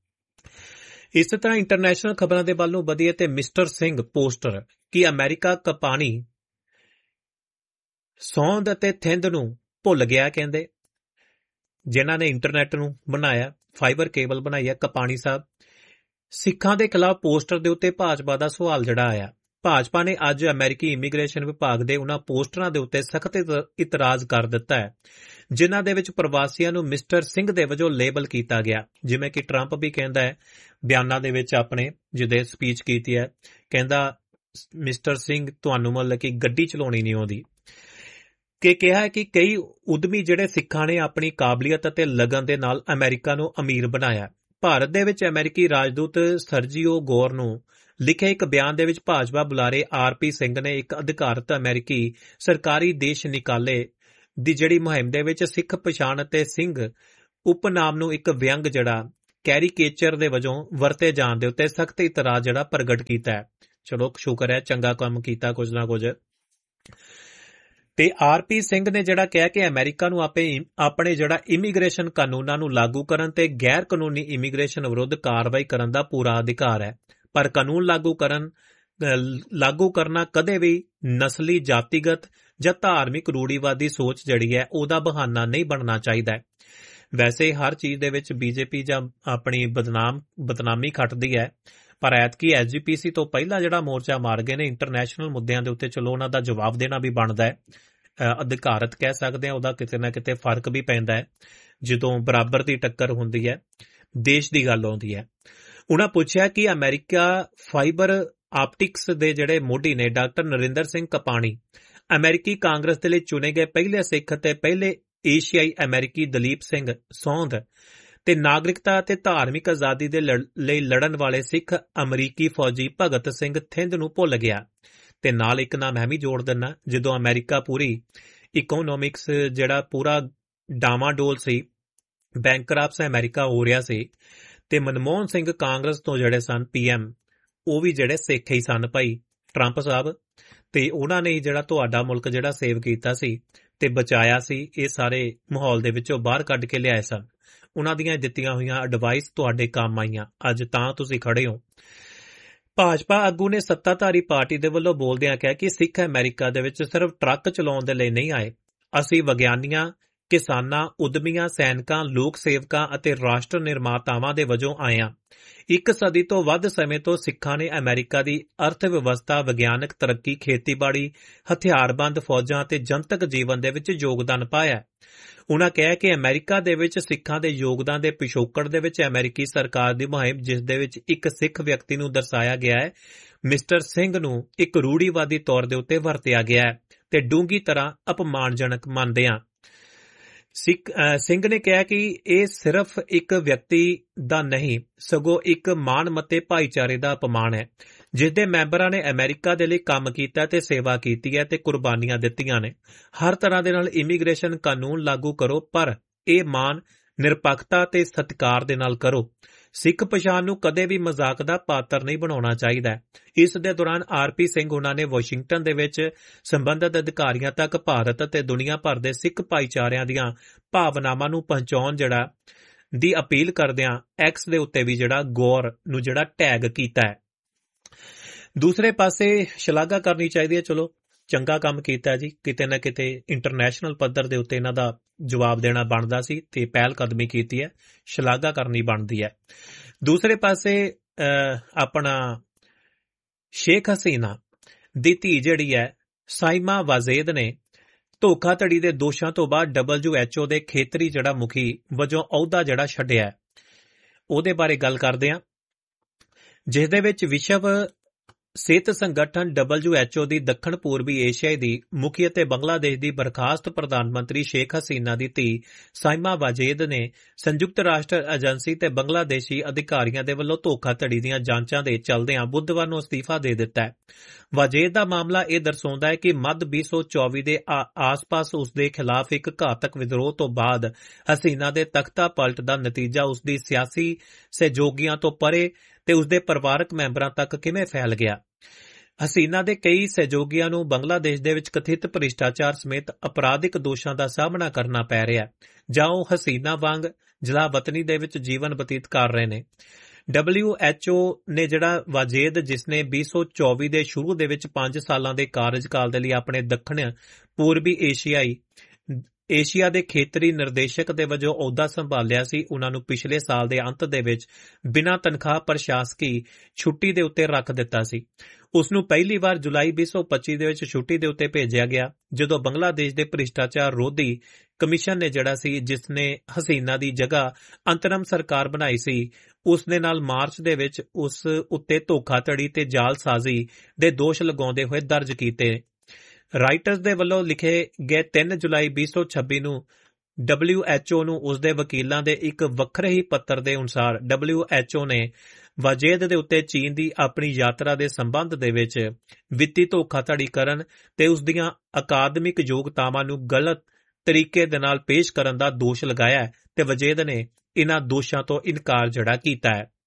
ਇਸ ਤਰ੍ਹਾਂ ਇੰਟਰਨੈਸ਼ਨਲ ਖਬਰਾਂ ਦੇ ਵੱਲ ਨੂੰ ਵਧੀਏ ਤੇ ਮਿਸਟਰ ਸਿੰਘ ਪੋਸਟਰ ਕਿ ਅਮਰੀਕਾ ਕਪਾਣੀ ਸੌਂਦ ਅਤੇ ਥਿੰਦ ਨੂੰ ਭੁੱਲ ਗਿਆ। ਕਹਿੰਦੇ ਜਿਨ੍ਹਾਂ ਨੇ ਇੰਟਰਨੈਟ ਨੂੰ ਬਣਾਇਆ, ਫਾਈਬਰ ਕੇਬਲ ਬਣਾਈ ਹੈ, ਕਪਾਣੀ ਸਾਹਿਬ ਸਿੱਖਾਂ ਦੇ ਖਿਲਾਫ ਪੋਸਟਰ ਦੇ ਉੱਤੇ ਭਾਜਪਾ ਦਾ ਸਵਾਲ ਜਿਹੜਾ ਆਇਆ। ਭਾਜਪਾ ਨੇ ਅੱਜ ਅਮਰੀਕੀ ਇਮੀਗ੍ਰੇਸ਼ਨ ਵਿਭਾਗ ਦੇ ਉਹਨਾਂ ਪੋਸਟਰਾਂ ਦੇ ਉੱਤੇ ਸਖਤ ਇਤਰਾਜ਼ ਕਰ ਦਿੱਤਾ ਹੈ ਜਿਨ੍ਹਾਂ ਦੇ ਵਿੱਚ ਪ੍ਰਵਾਸੀਆਂ ਨੂੰ ਮਿਸਟਰ ਸਿੰਘ ਦੇ ਵਜੋਂ ਲੇਬਲ ਕੀਤਾ ਗਿਆ। ਜਿਵੇਂ ਕਿ ਟਰੰਪ ਵੀ ਕਹਿੰਦਾ ਹੈ ਬਿਆਨਾਂ ਦੇ ਵਿੱਚ ਆਪਣੇ ਜਿਹਦੇ ਸਪੀਚ ਕੀਤੀ ਹੈ, ਕਹਿੰਦਾ ਮਿਸਟਰ ਸਿੰਘ ਤੁਹਾਨੂੰ ਮਤਲਬ ਕਿ ਗੱਡੀ ਚਲਾਉਣੀ ਨਹੀਂ ਆਉਂਦੀ। ਕਿ ਕਿਹਾ ਹੈ ਕਿ ਕਈ ਉਦਮੀ ਜਿਹੜੇ ਸਿੱਖਾਂ ਨੇ ਆਪਣੀ ਕਾਬਲੀਅਤ ਅਤੇ ਲਗਨ ਦੇ ਨਾਲ ਅਮਰੀਕਾ ਨੂੰ ਅਮੀਰ ਬਣਾਇਆ। ਭਾਰਤ ਦੇ ਵਿੱਚ ਅਮਰੀਕੀ ਰਾਜਦੂਤ ਸਰਜੀਓ ਗੌਰ ਨੂੰ ਲਿਖੇ ਇੱਕ ਬਿਆਨ ਦੇ ਵਿੱਚ ਭਾਜਪਾ ਬੁਲਾਰੇ ਆਰ ਪੀ ਸਿੰਘ ਨੇ ਇੱਕ ਅਧਿਕਾਰਤ ਅਮਰੀਕੀ ਸਰਕਾਰੀ ਦੇਸ਼ ਨਿਕਾਲੇ ਦੀ ਜਿਹੜੀ ਮੁਹਿੰਮ ਦੇ ਵਿੱਚ ਸਿੱਖ ਪਛਾਣ ਅਤੇ ਸਿੰਘ ਉਪਨਾਮ ਨੂੰ ਇੱਕ ਵਿਅੰਗ ਜਿਹੜਾ ਕੈਰੀਕੇਚਰ ਦੇ ਵਜੋਂ ਵਰਤੇ ਜਾਣ ਦੇ ਉੱਤੇ ਸਖਤ ਇਤਰਾਜ਼ ਜਿਹੜਾ ਪ੍ਰਗਟ ਕੀਤਾ ਹੈ। ਚਲੋ ਸ਼ੁਕਰ ਹੈ, ਚੰਗਾ ਕੰਮ ਕੀਤਾ ਕੁਝ ਨਾ ਕੁਝ। ਤੇ ਆਰ ਪੀ ਸਿੰਘ ਨੇ ਜਿਹੜਾ ਕਿਹਾ ਕਿ ਅਮਰੀਕਾ ਨੂੰ ਆਪੇ ਆਪਣੇ ਜਿਹੜਾ ਇਮੀਗ੍ਰੇਸ਼ਨ ਕਾਨੂੰਨਾਂ ਨੂੰ ਲਾਗੂ ਕਰਨ ਤੇ ਗੈਰ ਕਾਨੂੰਨੀ ਇਮੀਗ੍ਰੇਸ਼ਨ ਵਿਰੁੱਧ ਕਾਰਵਾਈ ਕਰਨ ਦਾ ਪੂਰਾ ਅਧਿਕਾਰ ਹੈ, ਪਰ ਕਾਨੂੰਨ ਲਾਗੂ ਕਰਨ ਲਾਗੂ ਕਰਨਾ ਕਦੇ ਵੀ ਨਸਲੀ, ਜਾਤੀਗਤ ਜਾਂ ਧਾਰਮਿਕ ਰੂੜੀਵਾਦੀ ਸੋਚ ਜਿਹੜੀ ਹੈ ਉਹਦਾ ਬਹਾਨਾ ਨਹੀਂ ਬਣਨਾ ਚਾਹੀਦਾ। ਵੈਸੇ ਹਰ ਚੀਜ਼ ਦੇ ਵਿੱਚ ਬੀਜੇਪੀ ਜਾਂ ਆਪਣੀ ਬਦਨਾਮ ਬਦਨਾਮੀ ਖੱਟਦੀ ਹੈ, ਪਰ ਐਤਕੀ ਐਸ ਜੀ ਪੀ ਸੀ ਤੋਂ ਪਹਿਲਾਂ ਜਿਹੜਾ ਮੋਰਚਾ ਮਾਰ ਗਏ ਨੇ ਇੰਟਰਨੈਸ਼ਨਲ ਮੁੱਦਿਆਂ ਦੇ ਉੱਤੇ, ਚਲੋ ਉਹਨਾਂ ਦਾ ਜਵਾਬ ਦੇਣਾ ਵੀ ਬਣਦਾ ਹੈ। ਅਧਿਕਾਰਤ ਕਹਿ ਸਕਦੇ ਹਾਂ, ਉਹਦਾ ਕਿਤੇ ਨਾ ਕਿਤੇ ਫਰਕ ਵੀ ਪੈਂਦਾ ਹੈ ਜਦੋਂ ਬਰਾਬਰ ਦੀ ਟੱਕਰ ਹੁੰਦੀ ਹੈ, ਦੇਸ਼ ਦੀ ਗੱਲ ਆਉਂਦੀ ਹੈ। ਉਹਨਾਂ ਪੁੱਛਿਆ ਕਿ ਅਮਰੀਕਾ ਫਾਈਬਰ ਆਪਟਿਕਸ ਦੇ ਜਿਹੜੇ ਮੋਢੀ ਨੇ ਡਾਕਟਰ ਨਰਿੰਦਰ ਸਿੰਘ ਕਪਾਣੀ ਅਮਰੀਕੀ ਕਾਂਗਰਸ ਦੇ ਲਈ ਚੁਣੇ ਗਏ ਪਹਿਲੇ ਸਿੱਖ ਅਤੇ ਪਹਿਲੇ ਏਸ਼ੀਆਈ ਅਮਰੀਕੀ ਦਲੀਪ ਸਿੰਘ ਸੌਂਦ ਤੇ ਨਾਗਰਿਕਤਾ ਅਤੇ ਧਾਰਮਿਕ ਆਜ਼ਾਦੀ ਦੇ ਲਈ ਲੜਨ ਵਾਲੇ ਸਿੱਖ ਅਮਰੀਕੀ ਫੌਜੀ ਭਗਤ ਸਿੰਘ ਥਿੰਦ ਨੂੰ ਭੁੱਲ ਗਿਆ। ਤੇ ਨਾਲ ਇੱਕ ਨਾਮ ਮੈਂ ਵੀ ਜੋੜ ਦਿੰਦਾ, ਜਦੋਂ ਅਮਰੀਕਾ ਪੂਰੀ ਇਕੋਨੋਮਿਕਸ ਜਿਹੜਾ ਪੂਰਾ ਡਾਵਾਡੋਲ ਸੀ, ਬੈਂਕਰਪਟਸ ਅਮਰੀਕਾ ਹੋ ਰਿਹਾ ਸੀ, ਤੇ ਮਨਮੋਹਨ ਸਿੰਘ ਕਾਂਗਰਸ ਤੋਂ ਜਿਹੜੇ ਸਨ ਪੀ ਐਮ, ਉਹ ਵੀ ਜਿਹੜੇ ਸਿੱਖ ਹੀ ਸਨ ਭਾਈ ਟਰੰਪ ਸਾਹਿਬ, ਤੇ ਉਹਨਾਂ ਨੇ ਜਿਹੜਾ ਤੁਹਾਡਾ ਮੁਲਕ ਜਿਹੜਾ ਸੇਵ ਕੀਤਾ ਸੀ ਤੇ ਬਚਾਇਆ ਸੀ, ਇਹ ਸਾਰੇ ਮਾਹੌਲ ਦੇ ਵਿੱਚੋਂ ਬਾਹਰ ਕੱਢ ਕੇ ਲਿਆਏ ਸਨ। ਉਹਨਾਂ ਦੀਆਂ ਦਿੱਤੀਆਂ ਹੋਈਆਂ ਐਡਵਾਈਸ ਤੁਹਾਡੇ ਕੰਮ ਆਈਆਂ, ਅੱਜ ਤਾਂ ਤੁਸੀਂ ਖੜੇ ਹੋ। ਭਾਜਪਾ ਆਗੂ ਨੇ ਸੱਤਾਧਾਰੀ ਪਾਰਟੀ ਦੇ ਵੱਲੋਂ ਬੋਲਦਿਆਂ ਕਿਹਾ ਕਿ ਸਿੱਖ ਅਮਰੀਕਾ ਦੇ ਵਿੱਚ ਸਿਰਫ ਟਰੱਕ ਚਲਾਉਣ ਦੇ ਲਈ ਨਹੀਂ ਆਏ, ਅਸੀਂ ਵਿਗਿਆਨੀਆਂ, ਕਿਸਾਨਾਂ, ਉਦਮੀਆਂ, ਸੈਨਿਕਾਂ, ਲੋਕ ਸੇਵਕਾਂ ਅਤੇ ਰਾਸ਼ਟਰ ਨਿਰਮਾਤਾਵਾਂ ਦੇ ਵਜੋਂ ਆਏ ਹਾਂ। ਇੱਕ ਸਦੀ ਤੋਂ ਵੱਧ ਸਮੇਂ ਤੋਂ ਸਿੱਖਾਂ ਨੇ ਅਮਰੀਕਾ ਦੀ ਅਰਥ ਵਿਵਸਥਾ, ਵਿਗਿਆਨਕ ਤਰੱਕੀ, ਖੇਤੀਬਾੜੀ, ਹਥਿਆਰਬੰਦ ਫੌਜਾਂ ਅਤੇ ਜਨਤਕ ਜੀਵਨ ਦੇ ਵਿੱਚ ਯੋਗਦਾਨ ਪਾਇਆ। ਉਨ੍ਹਾਂ ਕਿਹਾ ਕਿ ਅਮਰੀਕਾ ਦੇ ਵਿੱਚ ਸਿੱਖਾਂ ਦੇ ਯੋਗਦਾਨ ਦੇ ਪਿਛੋਕੜ ਦੇ ਵਿੱਚ ਅਮਰੀਕੀ ਸਰਕਾਰ ਦੀ ਮੁਹਿੰਮ, ਜਿਸ ਦੇ ਵਿੱਚ ਇੱਕ ਸਿੱਖ ਵਿਅਕਤੀ ਨੂੰ ਦਰਸਾਇਆ ਗਿਆ ਹੈ, ਮਿਸਟਰ ਸਿੰਘ ਨੂੰ ਇੱਕ ਰੂੜੀਵਾਦੀ ਤੌਰ ਦੇ ਉੱਤੇ ਵਰਤਿਆ ਗਿਆ ਹੈ ਤੇ ਡੂੰਘੀ ਤਰ੍ਹਾਂ ਅਪਮਾਨਜਨਕ ਮੰਨਦੇ ਹਾਂ। ਸਿੱਖ ਸਿੰਘ ਨੇ ਕਿਹਾ ਕਿ ਇਹ ਸਿਰਫ ਇੱਕ ਵਿਅਕਤੀ ਦਾ ਨਹੀਂ, ਸਗੋਂ ਇੱਕ ਮਾਣਮੱਤੇ ਭਾਈਚਾਰੇ ਦਾ ਅਪਮਾਨ ਹੈ, ਜਿਸ ਦੇ ਮੈਂਬਰਾਂ ਨੇ ਅਮਰੀਕਾ ਦੇ ਲਈ ਕੰਮ ਕੀਤਾ ਤੇ ਸੇਵਾ ਕੀਤੀ ਹੈ ਤੇ ਕੁਰਬਾਨੀਆਂ ਦਿੱਤੀਆਂ ਨੇ। ਹਰ ਤਰ੍ਹਾਂ ਦੇ ਨਾਲ ਇਮੀਗ੍ਰੇਸ਼ਨ ਕਾਨੂੰਨ ਲਾਗੂ ਕਰੋ, ਪਰ ਇਹ ਮਾਣ, ਨਿਰਪੱਖਤਾ ਤੇ ਸਤਿਕਾਰ ਦੇ ਨਾਲ ਕਰੋ। ਸਿੱਖ ਪਛਾਣ ਨੂੰ ਕਦੇ ਵੀ ਮਜ਼ਾਕ ਦਾ ਪਾਤਰ ਨਹੀਂ ਬਣਾਉਣਾ ਚਾਹੀਦਾ। ਇਸ ਦੇ ਦੌਰਾਨ ਆਰ ਪੀ ਸਿੰਘ ਉਹਨਾਂ ਨੇ ਵਾਸ਼ਿੰਗਟਨ ਦੇ ਵਿੱਚ ਸੰਬੰਧਿਤ ਅਧਿਕਾਰੀਆਂ ਤੱਕ ਭਾਰਤ ਅਤੇ ਦੁਨੀਆ ਭਰ ਦੇ ਸਿੱਖ ਭਾਈਚਾਰਿਆਂ ਦੀਆਂ ਭਾਵਨਾਵਾਂ ਨੂੰ ਪਹੁੰਚਾਉਣ ਜਿਹੜਾ ਦੀ ਅਪੀਲ ਕਰਦਿਆਂ ਐਕਸ ਦੇ ਉੱਤੇ ਵੀ ਜਿਹੜਾ ਗੌਰ ਨੂੰ ਜਿਹੜਾ ਟੈਗ ਕੀਤਾ ਹੈ। ਦੂਸਰੇ ਪਾਸੇ ਸ਼ਲਾਘਾ ਕਰਨੀ ਚਾਹੀਦੀ ਹੈ, ਚਲੋ ਚੰਗਾ ਕੰਮ ਕੀਤਾ ਜੀ, ਕਿਤੇ ਨਾ ਕਿਤੇ ਇੰਟਰਨੈਸ਼ਨਲ ਪੱਧਰ ਦੇ ਉੱਤੇ ਇਹਨਾਂ ਦਾ ਜਵਾਬ ਦੇਣਾ ਬਣਦਾ ਸੀ ਤੇ ਪਹਿਲ ਕਦਮੀ ਕੀਤੀ ਹੈ, ਸ਼ਲਾਘਾ ਕਰਨੀ ਬਣਦੀ ਹੈ। ਦੂਸਰੇ ਪਾਸੇ ਆਪਣਾ ਸ਼ੇਖ ਹਸੀਨਾ ਦੀ ਧੀ ਜਿਹੜੀ ਹੈ ਸਾਇਮਾ ਵਾਜ਼ੇਦ ਨੇ ਧੋਖਾਧੜੀ ਦੇ ਦੋਸ਼ਾਂ ਤੋਂ ਬਾਅਦ ਡਬਲਯੂ ਐਚ ਓ ਦੇ ਖੇਤਰੀ ਜਿਹੜਾ ਮੁਖੀ ਵਜੋਂ ਅਹੁਦਾ ਜਿਹੜਾ ਛੱਡਿਆ, ਉਹਦੇ ਬਾਰੇ ਗੱਲ ਕਰਦੇ ਹਾਂ, ਜਿਸ ਦੇ ਵਿੱਚ ਵਿਸ਼ਵ ਸਿਹਤ ਸੰਗਠਨ ਡਬਲਯੂ ਐਚ ਓ ਦੀ ਦੱਖਣ ਪੂਰਬੀ ਏਸ਼ੀਆ ਦੀ ਮੁਖੀ ਅਤੇ ਬੰਗਲਾਦੇਸ਼ ਦੀ ਬਰਖਾਸਤ ਪ੍ਰਧਾਨ ਮੰਤਰੀ ਸ਼ੇਖ ਹਸੀਨਾ ਦੀ ਧੀ ਸਾਇਮਾ ਵਾਜ਼ੇਦ ਨੇ ਸੰਯੁਕਤ ਰਾਸ਼ਟਰ ਏਜੰਸੀ ਤੇ ਬੰਗਲਾਦੇਸ਼ੀ ਅਧਿਕਾਰੀਆਂ ਦੇ ਵੱਲੋਂ ਧੋਖਾਧੜੀ ਦੀਆਂ ਜਾਂਚਾਂ ਦੇ ਚੱਲਦਿਆਂ ਬੁੱਧਵਾਰ ਨੂੰ ਅਸਤੀਫਾ ਦੇ ਦਿੱਤਾ ਹੈ। ਵਾਜ਼ੇਦ ਦਾ ਮਾਮਲਾ ਇਹ ਦਰਸਾਉਂਦਾ ਹੈ ਕਿ ਮੱਧ ਵੀਹ ਸੌ ਚੌਵੀ ਦੇ ਆਸ-ਪਾਸ ਉਸ ਦੇ ਖਿਲਾਫ ਇੱਕ ਘਾਤਕ ਵਿਦਰੋਹ ਤੋਂ ਬਾਅਦ ਹਸੀਨਾ ਦੇ ਤਖਤਾ ਪਲਟ ਦਾ ਨਤੀਜਾ ਉਸ ਦੀ ਸਿਆਸੀ ਸਹਿਯੋਗੀਆਂ ਤੋਂ ਪਰੇ ਤੇ ਉਸ ਦੇ ਪਰਿਵਾਰਕ ਮੈਂਬਰਾਂ ਤੱਕ ਕਿਵੇਂ ਫੈਲ ਗਿਆ। ਹਸੀਨਾ ਦੇ ਕਈ ਸਹਿਯੋਗੀਆਂ ਨੂੰ ਬੰਗਲਾਦੇਸ਼ ਦੇ ਵਿੱਚ ਕਥਿਤ ਭ੍ਰਿਸ਼ਟਾਚਾਰ ਸਮੇਤ ਅਪਰਾਧਿਕ ਦੋਸ਼ਾਂ ਦਾ ਸਾਹਮਣਾ ਕਰਨਾ ਪੈ ਰਿਹਾ, ਜਾਂ ਉਹ ਹਸੀਨਾ ਵਾਂਗ ਜਲਾਵਤਨੀ ਦੇ ਵਿੱਚ ਜੀਵਨ ਬਤੀਤ ਕਰ ਰਹੇ ਨੇ। ਡਬਲਯੂ ਐਚ ਓ ਨੇ ਜਿਹੜਾ ਵਾਜ਼ੇਦ, ਜਿਸ ਨੇ ਵੀਹ ਸੌ ਚੌਵੀ ਦੇ ਸ਼ੁਰੂ ਦੇ ਵਿੱਚ ਪੰਜ ਸਾਲਾਂ ਦੇ ਕਾਰਜਕਾਲ ਦੇ ਲਈ ਆਪਣੇ ਦੱਖਣ ਪੂਰਬੀ ਏਸ਼ੀਆਈ ਏਸ਼ੀਆ ਦੇ ਖੇਤਰੀ ਨਿਰਦੇਸ਼ਕ ਦੇ ਵਜੋਂ ਅਹੁਦਾ ਸੰਭਾਲਿਆ ਸੀ, ਉਹਨਾਂ ਨੂੰ ਪਿਛਲੇ ਸਾਲ ਦੇ ਅੰਤ ਦੇ ਵਿੱਚ ਬਿਨਾਂ ਤਨਖਾਹ ਪ੍ਰਸ਼ਾਸਕੀ ਛੁੱਟੀ ਦੇ ਉੱਤੇ ਰੱਖ ਦਿੱਤਾ ਸੀ। ਉਸ ਨੂੰ ਪਹਿਲੀ ਵਾਰ ਜੁਲਾਈ ਵੀਹ ਸੌ ਪੱਚੀ ਦੇ ਵਿੱਚ ਛੁੱਟੀ ਦੇ ਉੱਤੇ ਭੇਜਿਆ ਗਿਆ, ਜਦੋਂ ਬੰਗਲਾਦੇਸ਼ ਦੇ ਭ੍ਰਿਸ਼ਟਾਚਾਰ ਵਿਰੋਧੀ ਕਮਿਸ਼ਨ ਨੇ ਜਿਹੜਾ ਸੀ, ਜਿਸ ਨੇ ਹਸੀਨਾ ਦੀ ਜਗ੍ਹਾ ਅੰਤਰਮ ਸਰਕਾਰ ਬਣਾਈ ਸੀ, ਉਸ ਦੇ ਨਾਲ ਮਾਰਚ ਦੇ ਵਿੱਚ ਉਸ ਉੱਤੇ ਧੋਖਾਧੜੀ ਤੇ ਜਾਲਸਾਜ਼ੀ ਦੇ ਦੋਸ਼ ਲਗਾਉਂਦੇ ਹੋਏ ਦਰਜ ਕੀਤੇ। ਰਾਈਟਰਸ ਦੇ ਵੱਲੋਂ ਲਿਖੇ ਗਏ ਤਿੰਨ ਜੁਲਾਈ ਵੀਹ ਸੌ ਛੱਬੀ ਨੂੰ ਡਬਲਯੂ ਐਚ ਓ ਨੂੰ ਉਸਦੇ ਵਕੀਲਾਂ ਦੇ ਇੱਕ ਵੱਖਰੇ ਹੀ ਪੱਤਰ ਦੇ ਅਨੁਸਾਰ ਡਬਲਯੂ ਐਚ ਓ ਨੇ ਵਾਜ਼ੇਦ ਦੇ ਉੱਤੇ ਚੀਨ ਦੀ ਆਪਣੀ ਯਾਤਰਾ ਦੇ ਸੰਬੰਧ ਦੇ ਵਿੱਚ ਵਿੱਤੀ ਧੋਖਾਧੜੀ ਕਰਨ ਤੇ ਉਸ ਦੀਆਂ ਅਕਾਦਮਿਕ ਯੋਗਤਾਵਾਂ ਨੂੰ ਗਲਤ ਤਰੀਕੇ ਦੇ ਨਾਲ ਪੇਸ਼ ਕਰਨ ਦਾ ਦੋਸ਼ ਲਗਾਇਆ ਤੇ ਵਾਜ਼ੇਦ ਨੇ ਇਹਨਾਂ ਦੋਸ਼ਾਂ ਤੋਂ ਇਨਕਾਰ ਜਿਹੜਾ ਕੀਤਾ ਹੈ।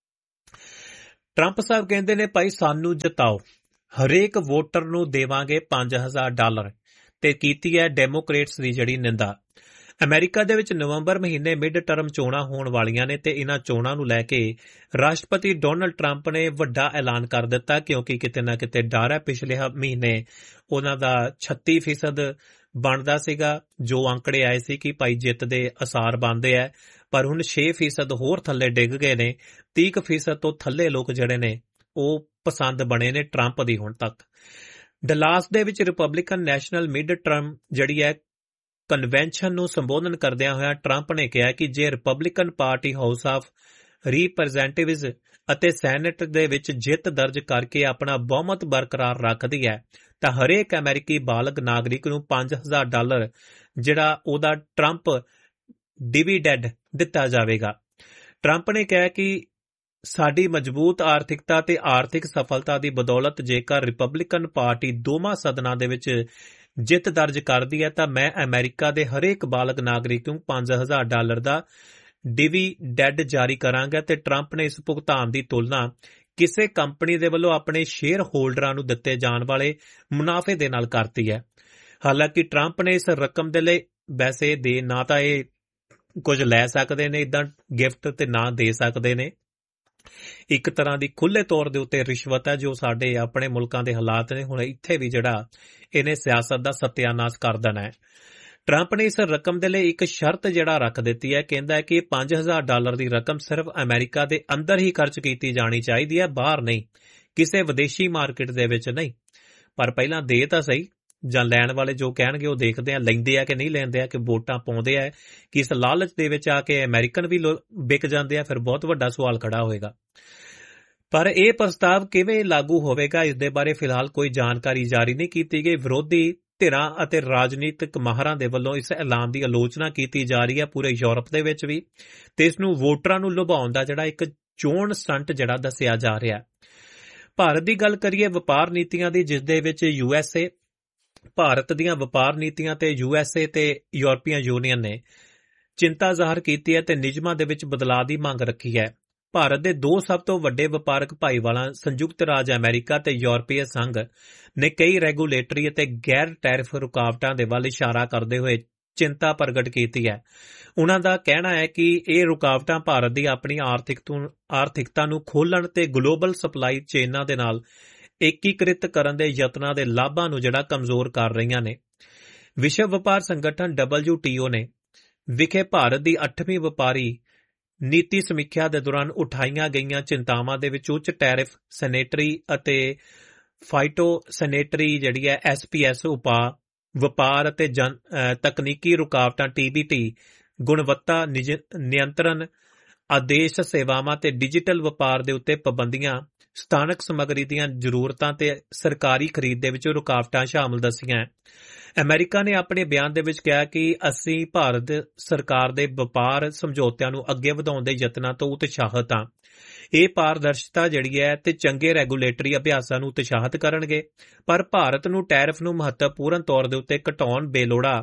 ਟਰੰਪ ਸਾਹਿਬ ਕਹਿੰਦੇ ਨੇ, ਭਾਈ ਸਾਨੂੰ ਜਿਤਾਓ, ਹਰੇਕ ਵੋਟਰ ਨੂੰ ਦੇਵਾਂਗੇ ਪੰਜ ਹਜ਼ਾਰ ਡਾਲਰ, ਤੇ ਕੀਤੀ ਹੈ ਡੈਮੋਕ੍ਰੇਟਸ ਦੀ ਜਿਹੜੀ ਨਿੰਦਾ। ਅਮਰੀਕਾ ਦੇ ਵਿੱਚ ਨਵੰਬਰ ਮਹੀਨੇ ਮਿਡ ਟਰਮ ਚੋਣਾਂ ਹੋਣ ਵਾਲੀਆਂ ਨੇ ਤੇ ਇਹਨਾਂ ਚੋਣਾਂ ਨੂੰ ਲੈ ਕੇ ਰਾਸ਼ਟਰਪਤੀ ਡੋਨਲਡ ਟਰੰਪ ਨੇ ਵੱਡਾ ਐਲਾਨ ਕਰ ਦਿੱਤਾ, ਕਿਉਂਕਿ ਕਿਤੇ ਨਾ ਕਿਤੇ ਡਰ ਹੈ। ਪਿਛਲੇ ਮਹੀਨੇ ਉਹਨਾਂ ਦਾ ਛੱਤੀ ਫੀਸਦ ਬਣਦਾ ਸੀਗਾ, ਜੋ ਅੰਕੜੇ ਆਏ ਸੀ ਕਿ ਭਾਈ ਜਿੱਤ ਦੇ ਅਸਾਰ ਬਣਦੇ ਹੈ, ਪਰ ਹੁਣ ਛੇ ਫੀਸਦ ਹੋਰ ਥੱਲੇ ਡਿੱਗ ਗਏ ਨੇ। ਤੀਹ ਫੀਸਦ ਤੋਂ ਥੱਲੇ ਲੋਕ ਜਿਹੜੇ ਨੇ ਉਹ ਪਸੰਦ ਬਣੇ ਨੇ ਟਰੰਪ ਦੀ ਹੁਣ ਤੱਕ। ਡਲਾਸ ਦੇ ਵਿੱਚ ਰਿਪਬਲਿਕਨ ਨੈਸ਼ਨਲ ਮਿਡ ਟਰਮ ਜਿਹੜੀ ਹੈ ਕਨਵੈਨਸ਼ਨ ਨੂੰ ਸੰਬੋਧਨ ਕਰਦਿਆਂ ਹੋਇਆ ਟਰੰਪ ਨੇ ਕਿਹਾ ਕਿ ਜੇ ਰਿਪਬਲਿਕਨ ਪਾਰਟੀ ਹਾਊਸ ਆਫ ਰਿਪਰੈਜ਼ੈਂਟੇਟਿਵਜ਼ ਅਤੇ ਸੈਨੇਟ ਦੇ ਵਿੱਚ ਜਿੱਤ ਦਰਜ ਕਰਕੇ ਆਪਣਾ ਬਹੁਮਤ ਬਰਕਰਾਰ ਰੱਖਦੀ ਹੈ ਤਾਂ ਹਰੇਕ ਅਮਰੀਕੀ ਬਾਲਗ ਨਾਗਰਿਕ ਨੂੰ ਪੰਜ ਹਜ਼ਾਰ ਡਾਲਰ ਜਿਹੜਾ ਉਹਦਾ ਟਰੰਪ ਡਿਵੀਡੈਂਡ ਦਿੱਤਾ ਜਾਵੇਗਾ। ਟਰੰਪ ਨੇ ਕਿਹਾ ਕਿ ਸਾਡੀ ਮਜ਼ਬੂਤ ਆਰਥਿਕਤਾ ਤੇ ਆਰਥਿਕ ਸਫਲਤਾ ਦੀ ਬਦੌਲਤ ਜੇਕਰ ਰਿਪਬਲਿਕਨ ਪਾਰਟੀ ਦੋਵਾਂ ਸਦਨਾਂ ਦੇ ਵਿੱਚ ਜਿੱਤ ਦਰਜ ਕਰਦੀ ਹੈ ਤਾਂ ਮੈਂ ਅਮਰੀਕਾ ਦੇ ਹਰੇਕ ਬਾਲਗ ਨਾਗਰਿਕ ਨੂੰ ਪੰਜ ਹਜ਼ਾਰ ਡਾਲਰ ਦਾ ਡਿਵੀਡੈਂਡ ਜਾਰੀ ਕਰਾਂਗਾ ਤੇ ਟਰੰਪ ਨੇ ਇਸ ਭੁਗਤਾਨ ਦੀ ਤੁਲਨਾ ਕਿਸੇ ਕੰਪਨੀ ਦੇ ਵੱਲੋਂ ਆਪਣੇ ਸ਼ੇਅਰ ਹੋਲਡਰਾਂ ਨੂੰ ਦਿੱਤੇ ਜਾਣ ਵਾਲੇ ਮੁਨਾਫੇ ਦੇ ਨਾਲ ਕਰਤੀ ਹੈ। ਹਾਲਾਂਕਿ ਟਰੰਪ ਨੇ ਇਸ ਰਕਮ ਦੇ ਲਈ ਵੈਸੇ ਦੇ ਨਾ ਤਾਂ ਇਹ ਕੁਝ ਲੈ ਸਕਦੇ ਨੇ ਇੱਦਾਂ ਗਿਫਟ ਤੇ ਨਾ ਦੇ ਸਕਦੇ ਨੇ। ਇੱਕ ਤਰ੍ਹਾਂ ਦੀ ਖੁੱਲ੍ਹੇ ਤੌਰ ਦੇ ਉੱਤੇ ਰਿਸ਼ਵਤ ਹੈ ਜੋ ਸਾਡੇ ਆਪਣੇ ਮੁਲਕਾਂ ਦੇ ਹਾਲਾਤ ਨੇ। ਹੁਣ ਇੱਥੇ ਵੀ ਜਿਹੜਾ ਇਹਨੇ ਸਿਆਸਤ ਦਾ ਸਤਿਆਨਾਸ਼ ਕਰ ਦੇਣਾ ਹੈ। ਟਰੰਪ ਨੇ ਇਸ ਰਕਮ ਦੇ ਲਈ ਇੱਕ ਸ਼ਰਤ ਜਿਹੜਾ ਰੱਖ ਦਿੱਤੀ ਹੈ, ਕਹਿੰਦਾ ਹੈ ਕਿ ਪੰਜ ਹਜ਼ਾਰ ਡਾਲਰ ਦੀ ਰਕਮ ਸਿਰਫ ਅਮਰੀਕਾ ਦੇ ਅੰਦਰ ਹੀ ਖਰਚ ਕੀਤੀ ਜਾਣੀ ਚਾਹੀਦੀ ਹੈ, ਬਾਹਰ ਨਹੀਂ, ਕਿਸੇ ਵਿਦੇਸ਼ੀ ਮਾਰਕੀਟ ਦੇ ਵਿੱਚ ਨਹੀਂ। ਪਰ ਪਹਿਲਾਂ ਦੇ ਤਾਂ ਸਹੀ, ਜਾਂ ਲੈਣ ਵਾਲੇ ਜੋ ਕਹਿਣਗੇ ਉਹ ਦੇਖਦੇ ਆ ਲੈਂਦੇ ਆ ਕਿ ਨਹੀਂ ਲੈਂਦੇ ਆ, ਕਿ ਵੋਟਾਂ ਪਾਉਂਦੇ ਆ ਕਿ ਇਸ ਲਾਲਚ ਦੇ ਵਿੱਚ ਆ ਕੇ ਅਮਰੀਕਨ ਵੀ ਵਿਕ ਜਾਂਦੇ ਆ, ਫਿਰ ਬਹੁਤ ਵੱਡਾ ਸਵਾਲ ਖੜਾ ਹੋਏਗਾ। ਪਰ ਇਹ ਪ੍ਰਸਤਾਵ ਕਿਵੇਂ ਲਾਗੂ ਹੋਵੇਗਾ ਇਸ ਦੇ ਬਾਰੇ ਫਿਲਹਾਲ ਕੋਈ ਜਾਣਕਾਰੀ ਜਾਰੀ ਨਹੀਂ ਕੀਤੀ ਗਈ। ਵਿਰੋਧੀ ਧਿਰਾਂ ਅਤੇ ਰਾਜਨੀਤਿਕ ਮਾਹਰਾਂ ਦੇ ਵੱਲੋਂ ਇਸ ਐਲਾਨ ਦੀ ਆਲੋਚਨਾ ਕੀਤੀ ਜਾ ਰਹੀ ਹੈ ਪੂਰੇ ਯੂਰਪ ਦੇ ਵਿੱਚ ਵੀ, ਤੇ ਇਸ ਨੂੰ ਵੋਟਰਾਂ ਨੂੰ ਲੁਭਾਉਣ ਦਾ ਜਿਹੜਾ ਇੱਕ ਚੋਣ ਸਟੰਟ ਜਿਹੜਾ ਦੱਸਿਆ ਜਾ ਰਿਹਾ। ਭਾਰਤ ਦੀ ਗੱਲ ਕਰੀਏ ਵਪਾਰ ਨੀਤੀਆਂ ਦੀ, ਜਿਸ ਦੇ ਵਿੱਚ ਯੂ ਐਸ ਏ ਭਾਰਤ ਦੀਆਂ ਵਪਾਰ ਨੀਤੀਆਂ ਤੇ ਯੂ ਐਸ ਏ ਤੇ ਯੂਰਪੀਅਨ ਯੂਨੀਅਨ ਨੇ ਚਿੰਤਾ ਜ਼ਾਹਰ ਕੀਤੀ ਹੈ ਤੇ ਨਿਯਮਾਂ ਦੇ ਵਿੱਚ ਬਦਲਾਅ ਦੀ ਮੰਗ ਰੱਖੀ ਹੈ। ਭਾਰਤ ਦੇ ਦੋ ਸਭ ਤੋਂ ਵੱਡੇ ਵਪਾਰਕ ਭਾਈਵਾਲਾਂ ਸੰਯੁਕਤ ਰਾਜ ਅਮਰੀਕਾ ਤੇ ਯੂਰਪੀਅਨ ਸੰਘ ਨੇ ਕਈ ਰੈਗੂਲੇਟਰੀ ਅਤੇ ਗੈਰ ਟੈਰਿਫ ਰੁਕਾਵਟਾਂ ਦੇ ਵੱਲ ਇਸ਼ਾਰਾ ਕਰਦੇ ਹੋਏ ਚਿੰਤਾ ਪ੍ਰਗਟ ਕੀਤੀ ਹੈ। ਉਨ੍ਹਾਂ ਦਾ ਕਹਿਣਾ ਹੈ ਕਿ ਇਹ ਰੁਕਾਵਟਾਂ ਭਾਰਤ ਦੀ ਆਪਣੀ ਆਰਥਿਕਤਾ ਨੂੰ ਖੋਲ੍ਹਣ ਤੇ ਗਲੋਬਲ ਸਪਲਾਈ ਚੇਨਾਂ ਦੇ ਨਾਲ ਏਕੀਕ੍ਰਿਤ ਕਰਨ ਦੇ ਯਤਨਾਂ ਦੇ ਲਾਭਾਂ ਨੂੰ ਜਿਹੜਾ ਕਮਜ਼ੋਰ ਕਰ ਰਹੀਆਂ ਨੇ। ਵਿਸ਼ਵ ਵਪਾਰ ਸੰਗਠਨ ਡਬਲਯੂ ਟੀ ਓ ਨੇ ਵਿਖੇ ਭਾਰਤ ਦੀ ਅੱਠਵੀਂ ਵਪਾਰੀ ਨੀਤੀ ਸਮੀਖਿਆ ਦੇ ਦੌਰਾਨ ਉਠਾਈਆਂ ਗਈਆਂ ਚਿੰਤਾਵਾਂ ਦੇ ਵਿੱਚ ਉੱਚ ਟੈਰਿਫ, ਸੈਨੇਟਰੀ ਅਤੇ ਫਾਈਟੋ ਸੈਨੇਟਰੀ ਜਿਹੜੀ ਹੈ ਐਸ ਪੀ ਐਸ ਉਪਾਅ, ਵਪਾਰ ਅਤੇ ਜਨ ਤਕਨੀਕੀ ਰੁਕਾਵਟਾਂ ਟੀ ਬੀ ਟੀ, ਗੁਣਵੱਤਾ ਨਿਯੰਤਰਣ ਆਦੇਸ਼, ਸੇਵਾਵਾਂ ਤੇ ਡਿਜੀਟਲ ਵਪਾਰ ਦੇ ਉੱਤੇ ਪਾਬੰਦੀਆਂ, ਸਥਾਨਕ ਸਮੱਗਰੀ ਦੀਆਂ ਜ਼ਰੂਰਤਾਂ ਤੇ ਸਰਕਾਰੀ ਖਰੀਦ ਦੇ ਵਿੱਚ ਰੁਕਾਵਟਾਂ ਸ਼ਾਮਲ ਦੱਸੀਆਂ। ਅਮਰੀਕਾ ਨੇ ਆਪਣੇ ਬਿਆਨ ਦੇ ਵਿੱਚ ਕਿਹਾ ਕਿ ਅਸੀਂ ਭਾਰਤ ਸਰਕਾਰ ਦੇ ਵਪਾਰ ਸਮਝੌਤਿਆਂ ਨੂੰ ਅੱਗੇ ਵਧਾਉਣ ਦੇ ਯਤਨਾਂ ਤੋਂ ਉਤਸ਼ਾਹਿਤ ਹਾਂ। ਇਹ ਪਾਰਦਰਸ਼ਤਾ ਜਿਹੜੀ ਹੈ ਤੇ ਚੰਗੇ ਰੈਗੂਲੇਟਰੀ ਅਭਿਆਸਾਂ ਨੂੰ ਉਤਸ਼ਾਹਿਤ ਕਰਨਗੇ, ਪਰ ਭਾਰਤ ਨੂੰ ਟੈਰਿਫ ਨੂੰ ਮਹੱਤਵਪੂਰਨ ਤੌਰ ਦੇ ਉੱਤੇ ਘਟਾਉਣ, ਬੇਲੋੜਾ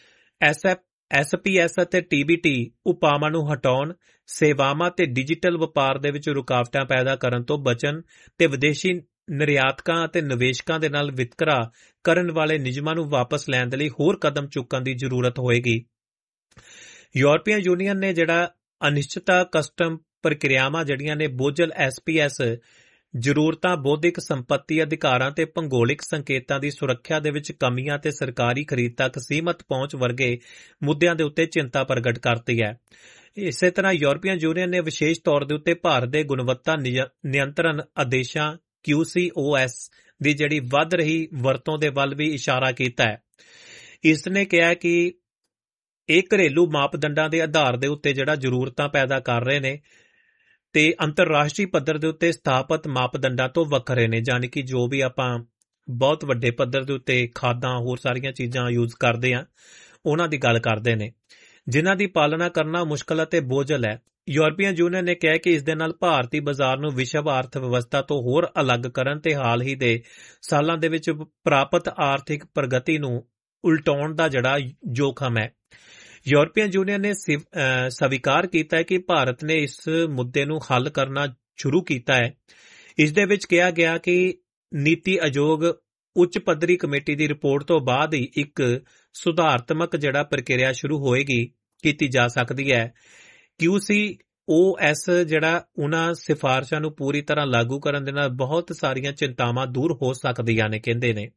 ਐਸ ਪੀ ਐਸ ਅਤੇ ਟੀ ਬੀ ਟੀ ਉਪਾਵਾਂ ਨੂੰ ਹਟਾਉਣ, ਸੇਵਾਵਾਂ ਤੇ ਡਿਜੀਟਲ ਵਪਾਰ ਦੇ ਵਿੱਚ ਰੁਕਾਵਟਾਂ ਪੈਦਾ ਕਰਨ ਤੋਂ ਬਚਣ ਤੇ ਵਿਦੇਸ਼ੀ ਨਿਰਯਾਤਕਾਂ ਅਤੇ ਨਿਵੇਸ਼ਕਾਂ ਦੇ ਨਾਲ ਵਿਤਕਰਾ ਕਰਨ ਵਾਲੇ ਨਿਯਮਾਂ ਨੂੰ ਵਾਪਸ ਲੈਣ ਦੇ ਲਈ ਹੋਰ ਕਦਮ ਚੁੱਕਣ ਦੀ ਜ਼ਰੂਰਤ ਹੋਏਗੀ। ਯੂਰਪੀਅਨ ਯੂਨੀਅਨ ਨੇ ਜਿਹੜਾ ਅਨਿਸ਼ਚਿਤਤਾ ਕਸਟਮ ਪ੍ਰਕਿਰਿਆਵਾਂ ਜਿਹੜੀਆਂ ਨੇ ਬੋਝਲ ਐਸ ਪੀ ਐਸ ਜ਼ਰੂਰਤਾਂ, ਬੌਧਿਕ ਸੰਪત્ਤੀ ਅਧਿਕਾਰਾਂ ਤੇ ਭੂਗੋਲਿਕ ਸੰਕੇਤਾਂ ਦੀ ਸੁਰੱਖਿਆ ਦੇ ਵਿੱਚ ਕਮੀਆਂ ਤੇ ਸਰਕਾਰੀ ਖਰੀਦ ਤੱਕ ਸੀਮਤ ਪਹੁੰਚ ਵਰਗੇ ਮੁੱਦਿਆਂ ਦੇ ਉੱਤੇ ਚਿੰਤਾ ਪ੍ਰਗਟ ਕਰਤੀ ਹੈ। ਇਸੇ ਤਰ੍ਹਾਂ ਯੂਰਪੀਅਨ ਯੂਨੀਅਨ ਨੇ ਵਿਸ਼ੇਸ਼ ਤੌਰ ਦੇ ਉੱਤੇ ਭਾਰਤ ਦੇ ਗੁਣਵੱਤਾ ਨਿਯੰਤਰਣ ਆਦੇਸ਼ਾਂ ਕਿਊ ਸੀ ਓ ਐਸ ਦੀ ਜਿਹੜੀ ਵੱਧ ਰਹੀ ਵਰਤੋਂ ਦੇ ਵੱਲ ਵੀ ਇਸ਼ਾਰਾ ਕੀਤਾ ਹੈ। ਇਸ ਨੇ ਕਿਹਾ ਕਿ ਇਹ ਘਰੇਲੂ ਮਾਪਦੰਡਾਂ ਦੇ ਆਧਾਰ ਦੇ ਉੱਤੇ ਜਿਹੜਾ ਜ਼ਰੂਰਤਾਂ ਪੈਦਾ ਕਰ ਰਹੇ ਨੇ ਤੇ ਅੰਤਰਰਾਸ਼ਟਰੀ ਪੱਧਰ ਦੇ ਉੱਤੇ ਸਥਾਪਿਤ ਮਾਪਦੰਡਾਂ ਤੋਂ ਵੱਖਰੇ ਨੇ, ਯਾਨੀ ਕਿ ਜੋ ਵੀ ਆਪਾਂ ਬਹੁਤ ਵੱਡੇ ਪੱਧਰ ਦੇ ਉੱਤੇ ਖਾਦਾਂ ਹੋਰ ਸਾਰੀਆਂ ਚੀਜ਼ਾਂ ਯੂਜ਼ ਕਰਦੇ ਹਾਂ ਉਹਨਾਂ ਦੀ ਗੱਲ ਕਰਦੇ ਨੇ, ਜਿਨ੍ਹਾਂ ਦੀ ਪਾਲਣਾ ਕਰਨਾ ਮੁਸ਼ਕਲ ਅਤੇ ਬੋਝਲ ਹੈ। ਯੂਰਪੀਅਨ ਯੂਨੀਅਨ ਨੇ ਕਿਹਾ ਕਿ ਇਸ ਦੇ ਨਾਲ ਭਾਰਤੀ ਬਾਜ਼ਾਰ ਨੂੰ ਵਿਸ਼ਵ ਆਰਥ ਵਿਵਸਥਾ ਤੋਂ ਹੋਰ ਅਲੱਗ ਕਰਨ ਤੇ ਹਾਲ ਹੀ ਦੇ ਸਾਲਾਂ ਦੇ ਵਿੱਚ ਪ੍ਰਾਪਤ ਆਰਥਿਕ ਪ੍ਰਗਤੀ ਨੂੰ ਉਲਟਾਉਣ ਦਾ ਜਿਹੜਾ ਜੋਖਮ ਹੈ। ਯੂਰਪੀਅਨ ਯੂਨੀਅਨ ਨੇ ਸਵੀਕਾਰ ਕੀਤਾ ਹੈ ਕਿ ਭਾਰਤ ਨੇ ਇਸ ਮੁੱਦੇ ਨੂੰ ਹੱਲ ਕਰਨਾ ਸ਼ੁਰੂ ਕੀਤਾ ਹੈ। ਇਸ ਦੇ ਵਿੱਚ ਕਿਹਾ ਗਿਆ ਕਿ ਨੀਤੀ ਆਯੋਗ ਉੱਚ ਪੱਧਰੀ ਕਮੇਟੀ ਦੀ ਰਿਪੋਰਟ ਤੋਂ ਬਾਅਦ ਹੀ ਇੱਕ ਸੁਧਾਰਾਤਮਕ ਜਿਹੜਾ ਪ੍ਰਕਿਰਿਆ ਸ਼ੁਰੂ ਹੋਏਗੀ ਕੀਤੀ ਜਾ ਸਕਦੀ ਹੈ। ਕਿਊ ਸੀ ਓ ਐਸ ਜਿਹੜਾ ਉਹਨਾਂ ਸਿਫਾਰਸ਼ਾਂ ਨੂੰ ਪੂਰੀ ਤਰ੍ਹਾਂ ਲਾਗੂ ਕਰਨ ਦੇ ਨਾਲ ਬਹੁਤ ਸਾਰੀਆਂ ਚਿੰਤਾਵਾਂ ਦੂਰ ਹੋ ਸਕਦੀਆਂ ਨੇ, ਕਹਿੰਦੇ ਨੇ।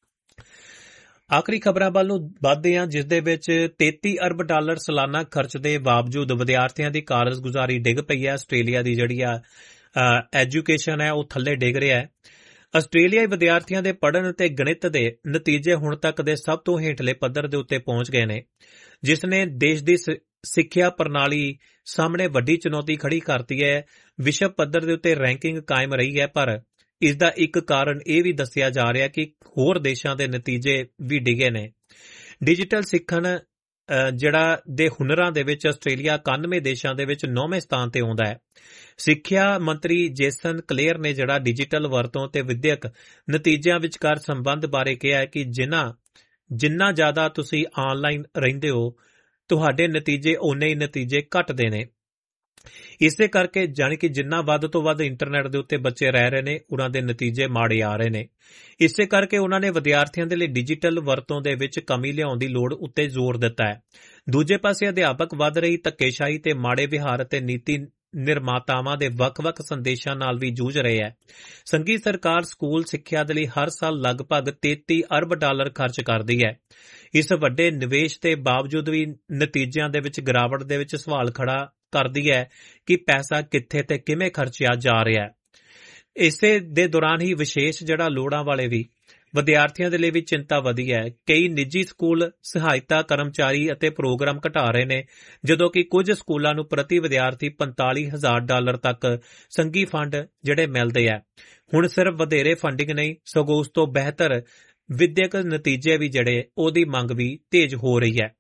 ਆਖਰੀ ਖਬਰਾਂ ਵੱਲ ਨੂੰ ਵੱਧਦੇ ਹਾਂ, ਜਿਸ ਦੇ ਵਿੱਚ ਤੇਤੀ ਅਰਬ ਡਾਲਰ ਸਾਲਾਨਾ ਖਰਚ ਦੇ ਬਾਵਜੂਦ ਵਿਦਿਆਰਥੀਆਂ ਦੀ ਕਾਰਜਗੁਜ਼ਾਰੀ ਡਿੱਗ ਪਈ ਹੈ। ਆਸਟ੍ਰੇਲੀਆ ਦੀ ਜਿਹੜੀ ਆ ਐਜੂਕੇਸ਼ਨ ਹੈ ਉਹ ਥੱਲੇ ਡਿੱਗ ਰਿਹਾ ਹੈ। ਆਸਟ੍ਰੇਲੀਆਈ ਵਿਦਿਆਰਥੀਆਂ ਦੇ ਪੜ੍ਹਨ ਅਤੇ ਗਣਿਤ ਦੇ ਨਤੀਜੇ ਹੁਣ ਤੱਕ ਦੇ ਸਭ ਤੋਂ ਹੇਠਲੇ ਪੱਧਰ ਦੇ ਉੱਤੇ ਪਹੁੰਚ ਗਏ ਨੇ, ਜਿਸ ਨੇ ਦੇਸ਼ ਦੀ ਸਿੱਖਿਆ ਪ੍ਰਣਾਲੀ ਸਾਹਮਣੇ ਵੱਡੀ ਚੁਣੌਤੀ ਖੜੀ ਕਰਤੀ ਹੈ। ਵਿਸ਼ਵ ਪੱਧਰ ਦੇ ਉੱਤੇ ਰੈਂਕਿੰਗ ਕਾਇਮ ਰਹੀ ਹੈ, ਪਰ ਇਸ ਦਾ ਇੱਕ ਕਾਰਨ ਇਹ ਵੀ ਦੱਸਿਆ ਜਾ ਰਿਹਾ ਕਿ ਹੋਰ ਦੇਸ਼ਾਂ ਦੇ ਨਤੀਜੇ ਵੀ ਡਿੱਗੇ ਨੇ। ਡਿਜੀਟਲ ਸਿੱਖਣ ਜਿਹੜਾ ਦੇ ਹੁਨਰਾਂ ਦੇ ਵਿੱਚ ਆਸਟ੍ਰੇਲੀਆ ਇਕਾਨਵੇਂ ਦੇਸ਼ਾਂ ਦੇ ਵਿੱਚ ਨੌਵੇਂ ਸਥਾਨ ਤੇ ਆਉਂਦਾ ਹੈ। ਸਿੱਖਿਆ ਮੰਤਰੀ ਜੇਸਨ ਕਲੇਅਰ ਨੇ ਜਿਹੜਾ ਡਿਜੀਟਲ ਵਰਤੋਂ ਤੇ ਵਿਦਿਅਕ ਨਤੀਜਿਆਂ ਵਿਚਕਾਰ ਸੰਬੰਧ ਬਾਰੇ ਕਿਹਾ ਹੈ ਕਿ ਜਿੰਨਾ ਜਿੰਨਾ ਜ਼ਿਆਦਾ ਤੁਸੀਂ ਆਨਲਾਈਨ ਰਹਿੰਦੇ ਹੋ ਤੁਹਾਡੇ ਨਤੀਜੇ ਓਨੇ ਹੀ ਨਤੀਜੇ ਘਟਦੇ ਨੇ। ਇਸੇ ਕਰਕੇ ਜਾਣੀ ਕਿ ਜਿੰਨਾ ਵੱਧ ਤੋਂ ਵੱਧ ਇੰਟਰਨੈਟ ਦੇ ਉੱਤੇ ਬੱਚੇ ਰਹਿ ਰਹੇ ਨੇ ਉਹਨਾਂ ਦੇ ਨਤੀਜੇ ਮਾੜੇ ਆ ਰਹੇ ਨੇ। ਇਸੇ ਕਰਕੇ ਉਹਨਾਂ ਨੇ ਵਿਦਿਆਰਥੀਆਂ ਦੇ ਲਈ ਡਿਜੀਟਲ ਵਰਤੋਂ ਦੇ ਵਿੱਚ ਕਮੀ ਲਿਆਉਣ ਦੀ ਲੋੜ ਉੱਤੇ ਜ਼ੋਰ ਦਿੱਤਾ ਹੈ। ਦੂਜੇ ਪਾਸੇ ਅਧਿਆਪਕ ਵੱਧ ਰਹੀ ਧੱਕੇਸ਼ਾਹੀ ਤੇ ਮਾੜੇ ਵਿਹਾਰ ਅਤੇ ਨੀਤੀ ਨਿਰਮਾਤਾਵਾਂ ਦੇ ਵੱਖ-ਵੱਖ ਸੰਦੇਸ਼ਾਂ ਨਾਲ ਵੀ ਜੂਝ ਰਹੇ ਹੈ। ਸੰਘੀ ਸਰਕਾਰ ਸਕੂਲ ਸਿੱਖਿਆ ਦੇ ਲਈ ਹਰ ਸਾਲ ਲਗਭਗ ਤੇਤੀ ਅਰਬ ਡਾਲਰ ਖਰਚ ਕਰਦੀ ਹੈ। ਇਸ ਵੱਡੇ ਨਿਵੇਸ਼ ਦੇ ਬਾਵਜੂਦ ਵੀ ਨਤੀਜਿਆਂ ਦੇ ਵਿੱਚ ਗਿਰਾਵਟ ਦੇ ਵਿੱਚ ਸਵਾਲ ਖੜਾ ਕਰਦੀ ਹੈ ਕਿ ਪੈਸਾ ਕਿੱਥੇ ਤੇ ਕਿਵੇਂ ਖਰਚਿਆ ਜਾ ਰਿਹਾ ਹੈ। ਇਸੇ ਦੇ ਦੌਰਾਨ ਹੀ ਵਿਸ਼ੇਸ਼ ਜਿਹੜਾ ਲੋੜਾਂ ਵਾਲੇ ਵੀ ਵਿਦਿਆਰਥੀਆਂ ਦੇ ਲਈ ਵੀ ਚਿੰਤਾ ਵਧੀ ਹੈ। ਕਈ ਨਿੱਜੀ ਸਕੂਲ ਸਹਾਇਤਾ ਕਰਮਚਾਰੀ ਅਤੇ ਪ੍ਰੋਗਰਾਮ ਘਟਾ ਰਹੇ ਨੇ, ਜਦੋਂ ਕਿ ਕੁਝ ਸਕੂਲਾਂ ਨੂੰ ਪ੍ਰਤੀ ਵਿਦਿਆਰਥੀ ਪੰਤਾਲੀ ਹਜ਼ਾਰ ਡਾਲਰ ਤੱਕ ਸੰਘੀ ਫੰਡ ਜਿਹੜੇ ਮਿਲਦੇ ਆ। ਹੁਣ ਸਿਰਫ ਵਧੇਰੇ ਫੰਡਿੰਗ ਨਹੀਂ, ਸਗੋਂ ਉਸ ਤੋਂ ਬਿਹਤਰ ਵਿਦਿਅਕ ਨਤੀਜੇ ਵੀ ਜਿਹੜੇ ਉਹਦੀ ਮੰਗ ਵੀ ਤੇਜ਼ ਹੋ ਰਹੀ ਹੈ।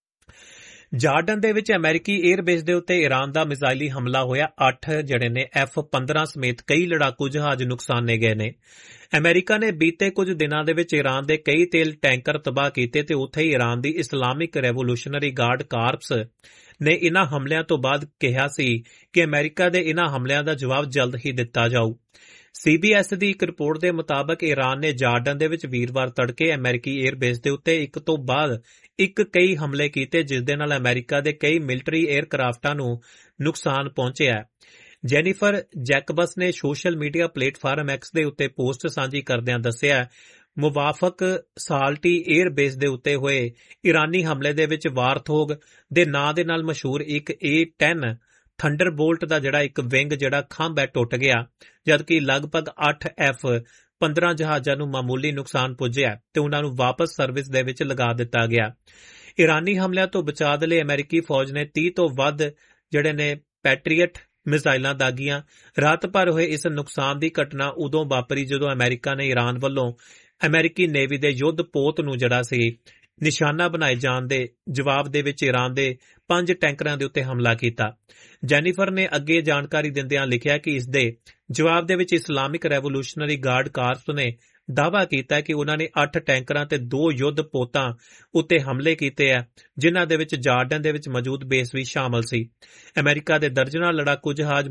ਜਾਰਡਨ ਦੇ ਵਿੱਚ ਅਮਰੀਕੀ 에ਅਰਬੇਸ ਦੇ ਉੱਤੇ ਈਰਾਨ ਦਾ ਮਿਜ਼ਾਈਲੀ ਹਮਲਾ ਹੋਇਆ। ਅੱਠ ਜਿਹੜੇ ਨੇ ਐਫ ਪੰਦਰਾਂ ਸਮੇਤ ਕਈ ਲੜਾਕੂ ਜਹਾਜ਼ ਨੁਕਸਾਨੇ ਗਏ ਨੇ। ਅਮਰੀਕਾ ਨੇ ਬੀਤੇ ਕੁਝ ਦਿਨਾਂ ਦੇ ਵਿੱਚ ਈਰਾਨ ਦੇ ਕਈ ਤੇਲ ਟੈਂਕਰ ਤਬਾਹ ਕੀਤੇ ਤੇ ਉੱਥੇ ਹੀ ਈਰਾਨ ਦੀ ਇਸਲਾਮਿਕ ਰੈਵੋਲੂਸ਼ਨਰੀ ਗਾਰਡ ਕਾਰਪਸ ਨੇ ਇਨ੍ਹਾਂ ਹਮਲਿਆਂ ਤੋਂ ਬਾਅਦ ਕਿਹਾ ਸੀ ਕਿ ਅਮਰੀਕਾ ਦੇ ਇਨ੍ਹਾਂ ਹਮਲਿਆਂ ਦਾ ਜਵਾਬ ਜਲਦ ਹੀ ਦਿੱਤਾ ਜਾਊ। ਸੀ ਬੀ ਐਸ ਦੀ ਇੱਕ ਰਿਪੋਰਟ ਦੇ ਮੁਤਾਬਕ ਈਰਾਨ ਨੇ ਜਾਰਡਨ ਦੇ ਵਿੱਚ ਵੀਰਵਾਰ ਤੜਕੇ ਅਮਰੀਕੀ 에ਅਰਬੇਸ ਦੇ ਉੱਤੇ ਇੱਕ ਤੋਂ ਬਾਅਦ ਇੱਕ ਕਈ ਹਮਲੇ ਕੀਤੇ, ਜਿਸ ਦੇ ਨਾਲ ਅਮਰੀਕਾ ਦੇ ਕਈ ਮਿਲਟਰੀ 에ਅਰਕ੍ਰਾਫਟਾਂ ਨੂੰ ਨੁਕਸਾਨ ਪਹੁੰਚਿਆ। ਜੈਨੀਫਰ ਜੈਕਬਸ ਨੇ ਸੋਸ਼ਲ ਮੀਡੀਆ ਪਲੇਟਫਾਰਮ ਐਕਸ ਦੇ ਉੱਤੇ ਪੋਸਟ ਸਾਂਝੀ ਕਰਦਿਆਂ ਦੱਸਿਆ, ਮੁਵਾਫਕ ਸਾਲਟੀ 에ਅਰਬੇਸ ਦੇ ਉੱਤੇ ਹੋਏ ਈਰਾਨੀ ਹਮਲੇ ਦੇ ਵਿੱਚ ਵਾਰਥੋਗ ਦੇ ਨਾਂ ਦੇ ਨਾਲ ਮਸ਼ਹੂਰ ਇੱਕ ਏ ਟੈਨ ਥੰਡਰਬੋਲਟ ਦਾ ਜਿਹੜਾ ਇੱਕ ਵਿੰਗ ਜਿਹੜਾ ਖੰਭ ਹੈ ਟੁੱਟ ਗਿਆ, ਜਦਕਿ ਲਗਭਗ ਅੱਠ ਐਫ ਪੰਦਰਾਂ ਜਹਾਜ਼ਾਂ ਨੂੰ ਮਾਮੂਲੀ ਨੁਕਸਾਨ ਪੁੱਜਿਆ ਤੇ ਉਹਨਾਂ ਨੂੰ ਵਾਪਸ ਸਰਵਿਸ ਦੇ ਵਿੱਚ ਲਗਾ ਦਿੱਤਾ ਗਿਆ। ਈਰਾਨੀ ਹਮਲਿਆਂ ਤੋਂ ਬਚਾਅ ਦੇ ਲਈ ਅਮਰੀਕੀ ਫੌਜ ਨੇ ਤੀਹ ਤੋਂ ਵੱਧ ਜਿਹੜੇ ਨੇ ਪੈਟਰੀਅਟ ਮਿਜ਼ਾਈਲਾਂ ਦਾਗੀਆਂ। ਰਾਤ ਭਰ ਹੋਏ ਇਸ ਨੁਕਸਾਨ ਦੀ ਘਟਨਾ ਉਦੋਂ ਵਾਪਰੀ ਜਦੋਂ ਅਮਰੀਕਾ ਨੇ ਈਰਾਨ ਵੱਲੋਂ ਅਮਰੀਕੀ ਨੇਵੀ ਦੇ ਯੁੱਧ ਪੋਤ ਨੂੰ ਜਿਹੜਾ ਸੀ ਨਿਸ਼ਾਨਾ ਬਣਾਏ ਜਾਣ ਦੇ ਜਵਾਬ ਦੇ ਵਿੱਚ ਈਰਾਨ ਦੇ ਪੰਜ ਟੈਂਕਰਾਂ ਦੇ ਉੱਤੇ ਹਮਲਾ ਕੀਤਾ। ਜੈਨੀਫਰ ਨੇ ਅੱਗੇ ਜਾਣਕਾਰੀ ਦਿੰਦਿਆਂ ਲਿਖਿਆ ਕਿ ਇਸ ਦੇ ਜਵਾਬ ਦੇ ਵਿੱਚ ਇਸਲਾਮਿਕ ਰੈਵੋਲੂਸ਼ਨਰੀ ਗਾਰਡ ਕਾਰਪਸ ਨੇ ਦਾਅਵਾ ਕੀਤਾ ਕਿ ਉਹਨਾਂ ਨੇ ਅੱਠ ਟੈਂਕਰਾਂ ਤੇ ਦੋ ਯੁੱਧ ਪੋਤਾਂ ਉੱਤੇ ਹਮਲੇ ਕੀਤੇ ਆ, ਜਿਨ੍ਹਾਂ ਦੇ ਵਿੱਚ ਜਾਰਡਨ ਦੇ ਵਿੱਚ ਮੌਜੂਦ ਬੇਸ ਵੀ ਸ਼ਾਮਲ ਸੀ। ਅਮਰੀਕਾ ਦੇ ਦਰਜਨਾਂ ਲੜਾਕੂ ਜਹਾਜ਼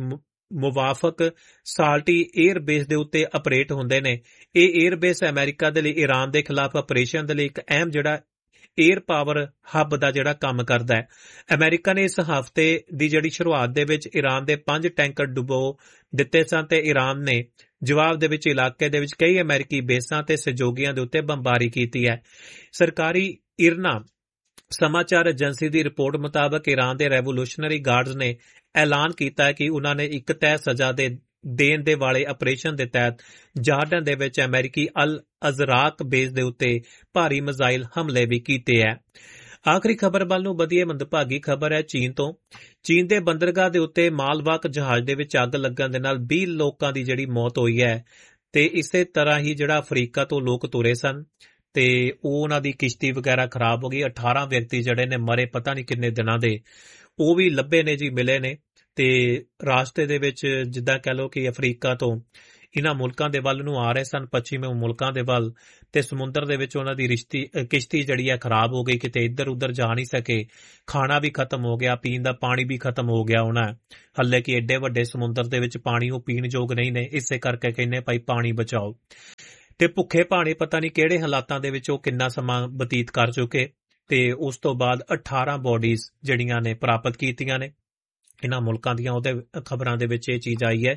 ਮੁਵਾਫਕ ਸਾਲਟੀ 에ਅਰਬੇਸ ਦੇ ਉੱਤੇ ਆਪਰੇਟ ਹੁੰਦੇ ਨੇ। ਇਹ 에ਅਰਬੇਸ ਅਮਰੀਕਾ ਦੇ ਲਈ ਈਰਾਨ ਦੇ ਖਿਲਾਫ ਆਪਰੇਸ਼ਨ ਦੇ ਲਈ ਇੱਕ ਅਹਿਮ ਜਿਹੜਾ ਏਅਰ ਪਾਵਰ ਹੱਬ ਦਾ ਜਿਹੜਾ ਕੰਮ ਕਰਦਾ ਹੈ। ਅਮਰੀਕਾ ਨੇ ਇਸ ਹਫ਼ਤੇ ਦੀ ਜਿਹੜੀ ਸ਼ੁਰੂਆਤ ਦੇ ਵਿੱਚ ਈਰਾਨ ਦੇ ਪੰਜ ਟੈਂਕਰ ਡੁਬੋ ਦਿੱਤੇ ਸਨ ਤੇ ਈਰਾਨ ਨੇ ਜਵਾਬ ਦੇ ਵਿੱਚ ਇਲਾਕੇ ਦੇ ਵਿੱਚ ਕਈ ਅਮਰੀਕੀ ਬੇਸਾਂ ਤੇ ਸਹਿਯੋਗੀਆਂ ਦੇ ਉੱਤੇ ਬੰਬਾਰੀ ਕੀਤੀ ਹੈ। ਸਰਕਾਰੀ ਇਰਨਾ ਸਮਾਚਾਰ ਏਜੰਸੀ ਦੀ ਰਿਪੋਰਟ ਮੁਤਾਬਕ ਈਰਾਨ ਦੇ ਰੈਵੋਲੂਸ਼ਨਰੀ ਗਾਰਡਸ ਨੇ ਐਲਾਨ ਕੀਤਾ ਕਿ ਉਹਨਾਂ ਨੇ ਇੱਕ ਤੈਅ ਸਜ਼ਾ ਦੇ ਦੇਣ ਦੇ ਵਾਲੇ ਆਪਰੇਸ਼ਨ ਦੇ ਤਹਿਤ ਜਾਰਡਨ ਦੇ ਵਿੱਚ ਅਮਰੀਕੀ ਅਲ ਅਜ਼ਰਾਕ ਬੇਸ ਦੇ ਉੱਤੇ ਭਾਰੀ ਮਿਜ਼ਾਈਲ ਹਮਲੇ ਵੀ ਕੀਤੇ ਹੈ। ਆਖਰੀ ਖਬਰ ਵੱਲ ਨੂੰ ਵਧੀਏ। ਮੰਦਭਾਗੀ ਖਬਰ ਹੈ ਚੀਨ ਤੋਂ। ਚੀਨ ਦੇ ਬੰਦਰਗਾਹ ਦੇ ਉੱਤੇ ਮਾਲਵਾਹਕ ਜਹਾਜ਼ ਦੇ ਵਿੱਚ ਅੱਗ ਲੱਗਣ ਦੇ ਨਾਲ ਵੀਹ ਲੋਕਾਂ ਦੀ ਜਿਹੜੀ ਮੌਤ ਹੋਈ ਹੈ ਤੇ ਇਸੇ ਤਰ੍ਹਾਂ ਹੀ ਜਿਹੜਾ ਅਫਰੀਕਾ ਤੋਂ ਲੋਕ ਤੁਰੇ ਸਨ ਤੇ ਉਹ ਉਹਨਾਂ ਦੀ ਕਿਸ਼ਤੀ ਵਗੈਰਾ ਖਰਾਬ ਹੋ ਗਈ। ਅਠਾਰਾਂ ਵਿਅਕਤੀ ਜਿਹੜੇ ਨੇ ਮਰੇ ਪਤਾ ਨਹੀਂ ਕਿੰਨੇ ਦਿਨਾਂ ਦੇ, ਉਹ ਵੀ ਲੱਭੇ ਨੇ ਜੀ, ਮਿਲੇ ਨੇ। ਤੇ ਰਾਸਤੇ ਦੇ ਵਿੱਚ ਜਿੱਦਾਂ ਕਹਿ ਲਓ ਕਿ ਅਫਰੀਕਾ ਤੋਂ ਇਹਨਾਂ ਮੁਲਕਾਂ ਦੇ ਵੱਲ ਨੂੰ ਆ ਰਹੇ ਸਨ, ਪੱਛਮੀ ਮੁਲਕਾਂ ਦੇ ਵੱਲ, ਤੇ ਸਮੁੰਦਰ ਦੇ ਵਿੱਚ ਉਹਨਾਂ ਦੀ ਰਿਸ਼ਤੀ ਕਿਸ਼ਤੀ ਜਿਹੜੀ ਹੈ ਖਰਾਬ ਹੋ ਗਈ, ਕਿਤੇ ਇੱਧਰ ਉੱਧਰ ਜਾ ਨਹੀਂ ਸਕੇ। ਖਾਣਾ ਵੀ ਖਤਮ ਹੋ ਗਿਆ, ਪੀਣ ਦਾ ਪਾਣੀ ਵੀ ਖਤਮ ਹੋ ਗਿਆ ਉਹਨਾਂ, ਹੱਲੇ ਕਿ ਏਡੇ ਵੱਡੇ ਸਮੁੰਦਰ ਦੇ ਵਿੱਚ ਪਾਣੀ ਉਹ ਪੀਣ ਯੋਗ ਨਹੀਂ ਨੇ। ਇਸੇ ਕਰਕੇ ਕਹਿੰਦੇ ਭਾਈ ਪਾਣੀ ਬਚਾਓ। ਤੇ ਭੁੱਖੇ ਭਾਣੇ ਪਤਾ ਨਹੀਂ ਕਿਹੜੇ ਹਾਲਾਤਾਂ ਦੇ ਵਿੱਚ ਉਹ ਕਿੰਨਾ ਸਮਾਂ ਬਤੀਤ ਕਰ ਚੁੱਕੇ। ਤੇ ਉਸ ਤੋਂ ਬਾਅਦ ਅਠਾਰਾਂ ਬੋਡੀਜ਼ ਜਿਹੜੀਆਂ ਨੇ ਪ੍ਰਾਪਤ ਕੀਤੀਆਂ ਨੇ ਇਹਨਾਂ ਮੁਲਕਾਂ ਦੀਆਂ, ਉਹਦੇ ਖਬਰਾਂ ਦੇ ਵਿੱਚ ਇਹ ਚੀਜ਼ ਆਈ ਹੈ।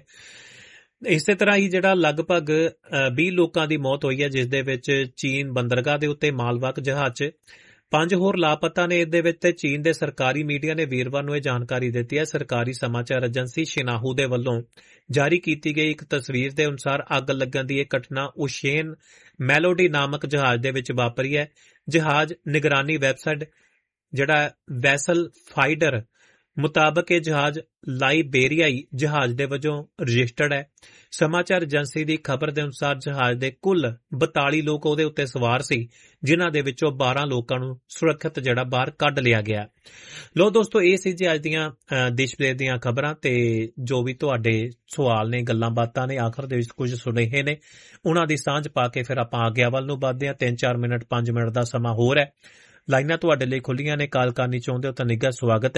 ਇਸੇ ਤਰ੍ਹਾਂ ਹੀ ਜਿਹੜਾ ਲਗਭਗ ਵੀਹ ਲੋਕਾਂ ਦੀ ਮੌਤ ਹੋਈ ਹੈ, ਜਿਸ ਦੇ ਵਿੱਚ ਚੀਨ ਬੰਦਰਗਾਹ ਦੇ ਉੱਤੇ ਮਾਲਵਾਹਕ ਜਹਾਜ਼ 'ਚ ਪੰਜ ਹੋਰ ਲਾਪਤਾ ਨੇ। ਇਹਦੇ ਵਿੱਚ ਤੇ ਚੀਨ ਦੇ ਸਰਕਾਰੀ ਮੀਡੀਆ ਨੇ ਵੀਰਵਾਰ ਨੂੰ ਇਹ ਜਾਣਕਾਰੀ ਦਿੱਤੀ ਹੈ। ਸਰਕਾਰੀ ਸਮਾਚਾਰ ਏਜੰਸੀ ਸ਼ਿਨਾਹੂ ਦੇ ਵੱਲੋਂ ਜਾਰੀ ਕੀਤੀ ਗਈ ਇੱਕ ਤਸਵੀਰ ਦੇ ਅਨੁਸਾਰ ਅੱਗ ਲੱਗਣ ਦੀ ਇਹ ਘਟਨਾ ਓਸ਼ੇਨ ਮੈਲੋਡੀ ਨਾਮਕ ਜਹਾਜ਼ ਦੇ ਵਿੱਚ ਵਾਪਰੀ ਹੈ। ਜਹਾਜ਼ ਨਿਗਰਾਨੀ ਵੈਬਸਾਈਟ ਜਿਹੜਾ ਵੈਸਲ ਫਾਈਡਰ ਮੁਤਾਬਕ ਇਹ ਜਹਾਜ਼ ਲਾਈਬੇਰੀਆਈ ਜਹਾਜ਼ ਦੇ ਵਜੋਂ ਰਜਿਸਟਰਡ ਹੈ। ਸਮਾਚਾਰ ਏਜੰਸੀ ਦੀ ਖਬਰ ਦੇ ਅਨੁਸਾਰ ਜਹਾਜ਼ ਦੇ ਕੁੱਲ ਬਤਾਲੀ ਲੋਕ ਉਹਦੇ ਉੱਤੇ ਸਵਾਰ ਸੀ, ਜਿਨ੍ਹਾਂ ਦੇ ਵਿੱਚੋਂ ਬਾਰਾਂ ਲੋਕਾਂ ਨੂੰ ਸੁਰੱਖਿਅਤ ਜਿਹੜਾ ਬਾਹਰ ਕੱਢ ਲਿਆ ਗਿਆ। ਲੋ ਦੋਸਤੋ, ਇਹ ਸੀ ਜੀ ਅੱਜ ਦੀਆਂ ਦੇਸ਼ ਵਿਦੇਸ਼ ਦੀਆਂ ਖਬਰਾਂ ਤੇ ਜੋ ਵੀ ਤੁਹਾਡੇ ਸਵਾਲ ਨੇ, ਗੱਲਾਂ ਬਾਤਾਂ ਨੇ, ਆਖਰ ਦੇ ਵਿੱਚ ਕੁਝ ਸੁਨੇਹੇ ਨੇ, ਉਹਨਾਂ ਦੀ ਸਾਂਝ ਪਾ ਕੇ ਫਿਰ ਆਪਾਂ ਅੱਗੇ ਵੱਲ ਨੂੰ ਵੱਧਦੇ ਹਾਂ। ਤਿੰਨ ਚਾਰ ਮਿੰਟ ਪੰਜ ਮਿੰਟ ਦਾ ਸਮਾਂ ਹੋਰ ਹੈ। ਲਾਈਨਾਂ ਤੁਹਾਡੇ ਲਈ ਖੁੱਲੀਆਂ ਨੇ, ਕਾਲ ਕਰਨੀ ਚਾਹੁੰਦੇ ਹੋ ਤਾਂ ਨਿੱਘਾ ਸਵਾਗਤ ਹੈ।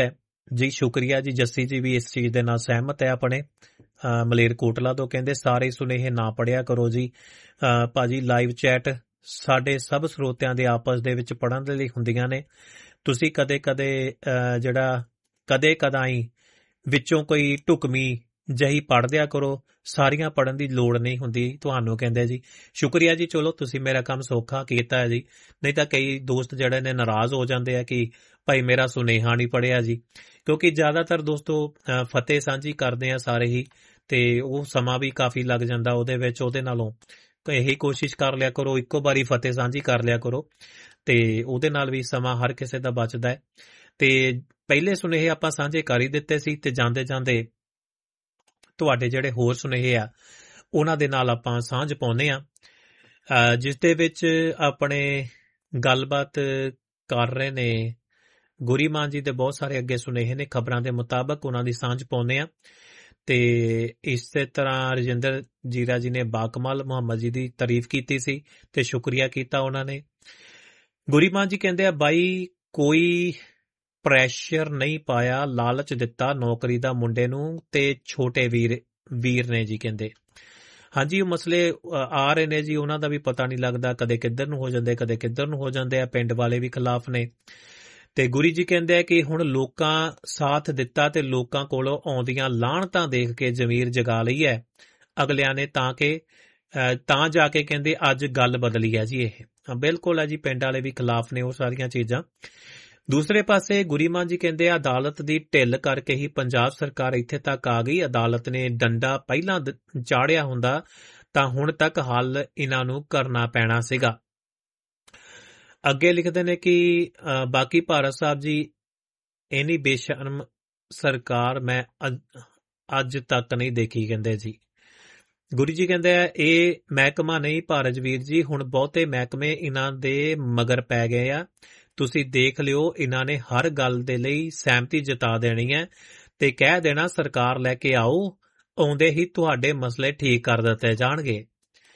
ਜੀ ਸ਼ੁਕਰੀਆ ਜੀ। ਜੱਸੀ ਜੀ ਵੀ ਇਸ ਚੀਜ਼ ਦੇ ਨਾਲ ਸਹਿਮਤ ਹੈ ਆਪਣੇ ਅਹ ਮਲੇਰਕੋਟਲਾ ਤੋਂ, ਕਹਿੰਦੇ ਸਾਰੇ ਸੁਨੇਹੇ ਨਾ ਪੜਿਆ ਕਰੋ ਜੀ ਅਹ ਭਾਜੀ। ਲਾਈਵ ਚੈਟ ਸਾਡੇ ਸਭ ਸਰੋਤਿਆਂ ਦੇ ਆਪਸ ਦੇ ਵਿੱਚ ਪੜ੍ਹਨ ਦੇ ਲਈ ਹੁੰਦੀਆਂ ਨੇ। ਤੁਸੀਂ ਕਦੇ ਕਦੇ ਅਹ ਜਿਹੜਾ ਕਦੇ ਕਦਾਈ ਵਿੱਚੋਂ ਕੋਈ ਢੁਕਵੀਂ ਜਹੀ ਪੜ੍ਹ ਦਿਆ ਕਰੋ, ਸਾਰੀਆਂ ਪੜ੍ਹਨ ਦੀ ਲੋੜ ਨਹੀਂ ਹੁੰਦੀ ਤੁਹਾਨੂੰ, ਕਹਿੰਦੇ ਜੀ। ਸ਼ੁਕਰੀਆ ਜੀ, ਚਲੋ ਤੁਸੀਂ ਮੇਰਾ ਕੰਮ ਸੌਖਾ ਕੀਤਾ ਹੈ ਜੀ। ਨਹੀਂ ਤਾਂ ਕਈ ਦੋਸਤ ਜਿਹੜੇ ਨੇ ਨਾਰਾਜ਼ ਹੋ ਜਾਂਦੇ ਆ ਕਿ ਭਾਈ ਮੇਰਾ ਸੁਨੇਹਾ ਨਹੀਂ ਪੜ੍ਹਿਆ ਜੀ, ਕਿਉਂਕਿ ਜ਼ਿਆਦਾਤਰ ਦੋਸਤੋ ਫਤਿਹ ਸਾਂਝੀ ਕਰਦੇ ਆ ਸਾਰੇ ਹੀ, ਤੇ ਉਹ ਸਮਾਂ ਵੀ ਕਾਫੀ ਲੱਗ ਜਾਂਦਾ ਉਹਦੇ ਵਿੱਚ। ਉਹਦੇ ਨਾਲੋਂ ਇਹੀ ਕੋਸ਼ਿਸ਼ ਕਰ ਲਿਆ ਕਰੋ, ਇੱਕੋ ਵਾਰੀ ਫਤਿਹ ਸਾਂਝੀ ਕਰ ਲਿਆ ਕਰੋ, ਤੇ ਉਹਦੇ ਨਾਲ ਵੀ ਸਮਾਂ ਹਰ ਕਿਸੇ ਦਾ ਬਚਦਾ ਹੈ। ਤੇ ਪਹਿਲੇ ਸੁਨੇਹੇ ਆਪਾਂ ਸਾਂਝੇ ਕਰ ਹੀ ਦਿੱਤੇ ਸੀ, ਤੇ ਜਾਂਦੇ ਜਾਂਦੇ ਤੁਹਾਡੇ ਜਿਹੜੇ ਹੋਰ ਸੁਨੇਹੇ ਆ ਉਹਨਾਂ ਦੇ ਨਾਲ ਆਪਾਂ ਸਾਂਝ ਪਾਉਂਦੇ ਆ, ਜਿਸ ਦੇ ਵਿੱਚ ਆਪਣੇ ਗੱਲਬਾਤ ਕਰ ਰਹੇ ਨੇ ਗੁਰੀ ਮਾਨ ਜੀ ਦੇ ਬਹੁਤ ਸਾਰੇ ਅੱਗੇ ਸੁਨੇਹੇ ਨੇ, ਖਬਰਾਂ ਦੇ ਮੁਤਾਬਕ ਉਹਨਾਂ ਦੀ ਸਾਂਝ ਪਾਉਂਦੇ ਆ। ਤੇ ਇਸੇ ਤਰ੍ਹਾਂ ਰਜਿੰਦਰ ਜੀਰਾ ਜੀ ਨੇ ਬਾਕਮਾਲ ਮੁਹੰਮਦ ਜੀ ਦੀ ਤਾਰੀਫ ਕੀਤੀ ਸੀ ਤੇ ਸ਼ੁਕਰੀਆ ਕੀਤਾ ਉਹਨਾਂ ਨੇ। ਗੁਰੀ ਮਾਨ ਜੀ ਕਹਿੰਦੇ ਆ ਬਾਈ ਕੋਈ ਪ੍ਰੈਸ਼ਰ ਨਹੀਂ ਪਾਇਆ, ਲਾਲਚ ਦਿੱਤਾ ਨੌਕਰੀ ਦਾ ਮੁੰਡੇ ਨੂੰ ਤੇ ਛੋਟੇ ਵੀਰ ਵੀਰ ਨੇ ਜੀ, ਕਹਿੰਦੇ ਹਾਂਜੀ ਉਹ ਮਸਲੇ ਆ ਰਹੇ ਨੇ ਜੀ, ਉਹਨਾਂ ਦਾ ਵੀ ਪਤਾ ਨਹੀਂ ਲੱਗਦਾ, ਕਦੇ ਕਿੱਧਰ ਨੂੰ ਹੋ ਜਾਂਦੇ ਕਦੇ ਕਿੱਧਰ ਨੂੰ ਹੋ ਜਾਂਦੇ ਆ, ਪਿੰਡ ਵਾਲੇ ਵੀ ਖਿਲਾਫ ਨੇ। ਤੇ ਗੁਰੀ ਜੀ ਕਹਿੰਦੇ ਆ ਕਿ ਹੁਣ ਲੋਕਾਂ ਸਾਥ ਦਿੱਤਾ ਤੇ ਲੋਕਾਂ ਕੋਲੋਂ ਆਉਂਦੀਆਂ ਲਾਹਣਤਾਂ ਦੇਖ ਕੇ ਜ਼ਮੀਰ ਜਗਾ ਲਈ ਹੈ ਅਗਲਿਆਂ ਨੇ, ਤਾਂ ਕਿ ਤਾਂ ਜਾ ਕੇ ਕਹਿੰਦੇ ਅੱਜ ਗੱਲ ਬਦਲੀ ਹੈ ਜੀ। ਇਹ ਬਿਲਕੁਲ ਹੈ ਜੀ, ਪਿੰਡ ਵਾਲੇ ਵੀ ਖਿਲਾਫ ਨੇ ਉਹ ਸਾਰੀਆਂ ਚੀਜ਼ਾਂ। ਦੂਸਰੇ ਪਾਸੇ ਗੁਰੀ ਮਾਨ ਜੀ ਕਹਿੰਦੇ ਆ ਅਦਾਲਤ ਦੀ ਢਿੱਲ ਕਰਕੇ ਹੀ ਪੰਜਾਬ ਸਰਕਾਰ ਇੱਥੇ ਤੱਕ ਆ ਗਈ। ਅਦਾਲਤ ਨੇ ਡੰਡਾ ਪਹਿਲਾਂ ਚਾੜਿਆ ਹੁੰਦਾ ਤਾਂ ਹੁਣ ਤੱਕ ਹੱਲ ਇਹਨਾਂ ਨੂੰ ਕਰਨਾ ਪੈਣਾ ਸੀਗਾ। ਅੱਗੇ ਲਿਖਦੇ ਨੇ ਕਿ ਬਾਕੀ ਭਾਰਤ ਸਾਹਿਬ ਜੀ ਇੰਨੀ ਬੇਸ਼ਰਮ ਸਰਕਾਰ ਮੈਂ ਅੱਜ ਤੱਕ ਨਹੀਂ ਦੇਖੀ, ਕਹਿੰਦੇ ਜੀ। ਗੁਰੂ ਜੀ ਕਹਿੰਦੇ ਆ ਇਹ ਮਹਿਕਮਾ ਨਹੀਂ ਭਾਰਜਵੀਰ ਜੀ, ਹੁਣ ਬਹੁਤੇ ਮਹਿਕਮੇ ਇਹਨਾਂ ਦੇ ਮਗਰ ਪੈ ਗਏ ਆ। ਤੁਸੀਂ ਦੇਖ ਲਿਓ ਇਹਨਾਂ ਨੇ ਹਰ ਗੱਲ ਦੇ ਲਈ ਸਹਿਮਤੀ ਜਤਾ ਦੇਣੀ ਹੈ ਤੇ ਕਹਿ ਦੇਣਾ ਸਰਕਾਰ ਲੈ ਕੇ ਆਓ, ਆਉਂਦੇ ਹੀ ਤੁਹਾਡੇ ਮਸਲੇ ਠੀਕ ਕਰ ਦਿੱਤੇ ਜਾਣਗੇ।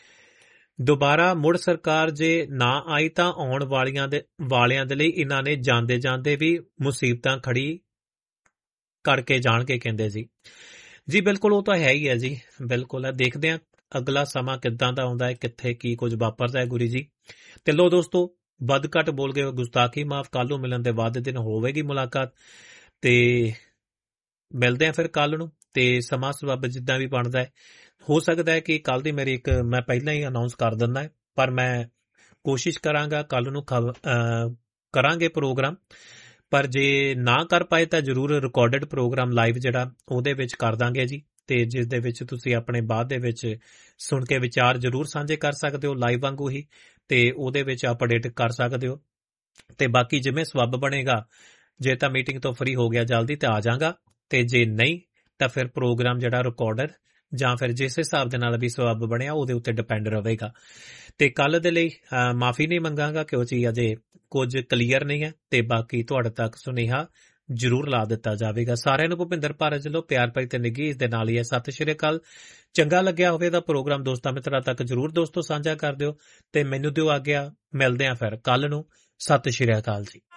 ਦੁਬਾਰਾ ਮੁੜ ਸਰਕਾਰ ਜੇ ਨਾ ਆਈ ਤਾਂ ਆਉਣ ਵਾਲੀਆਂ ਦੇ ਵਾਲਿਆਂ ਦੇ ਲਈ ਇਹਨਾਂ ਨੇ ਜਾਂਦੇ ਜਾਂਦੇ ਵੀ ਮੁਸੀਬਤਾਂ ਖੜੀ ਕਰਕੇ ਜਾਣਗੇ, ਕਹਿੰਦੇ ਜੀ। ਜੀ ਬਿਲਕੁਲ ਉਹ ਤਾਂ ਹੈ ਹੀ ਹੈ ਜੀ, ਬਿਲਕੁਲ ਹੈ। ਦੇਖਦੇ ਹਾਂ ਅਗਲਾ ਸਮਾਂ ਕਿੱਦਾਂ ਦਾ ਆਉਂਦਾ ਹੈ, ਕਿੱਥੇ ਕੀ ਕੁਝ ਵਾਪਰਦਾ ਹੈ ਗੁਰੀ ਜੀ। ਤੇ ਲੋ ਦੋਸਤੋ ਵੱਧ ਘੱਟ ਬੋਲ ਗਏ, ਗੁਸਤਾਖੀ ਮਾਫ, ਕੱਲ ਨੂੰ ਮਿਲਣ ਦੇ ਬਾਅਦ ਦਿਨ ਹੋਵੇਗੀ ਮੁਲਾਕਾਤ ਤੇ ਮਿਲਦੇ ਆ ਫਿਰ ਕੱਲ ਨੂੰ। ਤੇ ਸਮਾਂ ਸਬੱਬ ਜਿੱਦਾਂ ਵੀ ਬਣਦਾ ਹੈ, ਹੋ ਸਕਦਾ ਹੈ ਕਿ ਕੱਲ ਦੀ ਮੇਰੀ ਇੱਕ ਮੈਂ ਪਹਿਲਾਂ ਹੀ ਅਨਾਉਂਸ ਕਰ ਦਿੰਦਾ ਹੈ, ਪਰ ਮੈਂ ਕੋਸ਼ਿਸ਼ ਕਰਾਂਗਾ ਕੱਲ ਨੂੰ ਖਬ ਕਰਾਂਗੇ ਪ੍ਰੋਗਰਾਮ। ਪਰ ਜੇ ਨਾ ਕਰ ਪਾਏ ਤਾਂ ਜ਼ਰੂਰ ਰਿਕਾਰਡਡ ਪ੍ਰੋਗਰਾਮ ਲਾਈਵ ਜਿਹੜਾ ਉਹਦੇ ਵਿੱਚ ਕਰ ਦਾਂਗੇ ਜੀ, ਤੇ ਜਿਸ ਦੇ ਵਿੱਚ ਤੁਸੀਂ ਆਪਣੇ ਬਾਅਦ ਦੇ ਵਿੱਚ ਸੁਣ ਕੇ ਵਿਚਾਰ ਜ਼ਰੂਰ ਸਾਂਝੇ ਕਰ ਸਕਦੇ ਹੋ ਲਾਈਵ ਵਾਂਗੂ ਹੀ, ਤੇ ਉਹਦੇ ਵਿੱਚ ਅਪਡੇਟ ਕਰ ਸਕਦੇ ਹੋ। ਤੇ ਬਾਕੀ ਜਿਵੇਂ ਸਬੱਬ ਬਣੇਗਾ, ਜੇ ਤਾਂ ਮੀਟਿੰਗ ਤੋਂ ਫਰੀ ਹੋ ਗਿਆ ਜਲਦੀ ਤਾਂ ਆ ਜਾਵਾਂਗਾ, ਤੇ ਜੇ ਨਹੀਂ ਤਾਂ ਫਿਰ ਪ੍ਰੋਗਰਾਮ ਜਿਹੜਾ ਰਿਕਾਰਡਡ ਜਾਂ ਫਿਰ ਜਿਸ ਹਿਸਾਬ ਦੇ ਨਾਲ ਵੀ ਸਬੱਬ ਬਣਿਆ ਉਹਦੇ ਉੱਤੇ ਡਿਪੈਂਡ ਰਹੇਗਾ। ਤੇ ਕੱਲ ਦੇ ਲਈ ਮਾਫੀ ਨਹੀਂ ਮੰਗਾਂਗਾ ਕਿਉਂਕਿ ਅਜੇ ਕੁਝ ਕਲੀਅਰ ਨਹੀਂ ਹੈ, ਤੇ ਬਾਕੀ ਤੁਹਾਡੇ ਤੱਕ ਸੁਨੇਹਾ ਜ਼ਰੂਰ ਲਾ ਦਿੱਤਾ ਜਾਵੇਗਾ। ਸਾਰਿਆਂ ਨੂੰ ਭੁਪਿੰਦਰ ਭਾਰਤ ਵੱਲੋਂ ਪਿਆਰ ਭਰੀ ਤੇ ਨਿੱਘੀ ਇਸ ਦੇ ਨਾਲ ਹੀ ਹੈ ਸਤਿ ਸ਼੍ਰੀ ਅਕਾਲ। ਚੰਗਾ ਲੱਗਿਆ ਹੋਵੇ ਤਾਂ ਪ੍ਰੋਗਰਾਮ ਦੋਸਤਾਂ ਮਿੱਤਰਾਂ ਤੱਕ ਜ਼ਰੂਰ ਦੋਸਤੋ ਸਾਂਝਾ ਕਰ ਦਿਓ, ਤੇ ਮੈਨੂੰ ਦਿਓ ਆਗਿਆ। ਮਿਲਦੇ ਆ ਫਿਰ ਕੱਲ ਨੂੰ। ਸਤਿ ਸ਼੍ਰੀ ਅਕਾਲ ਜੀ।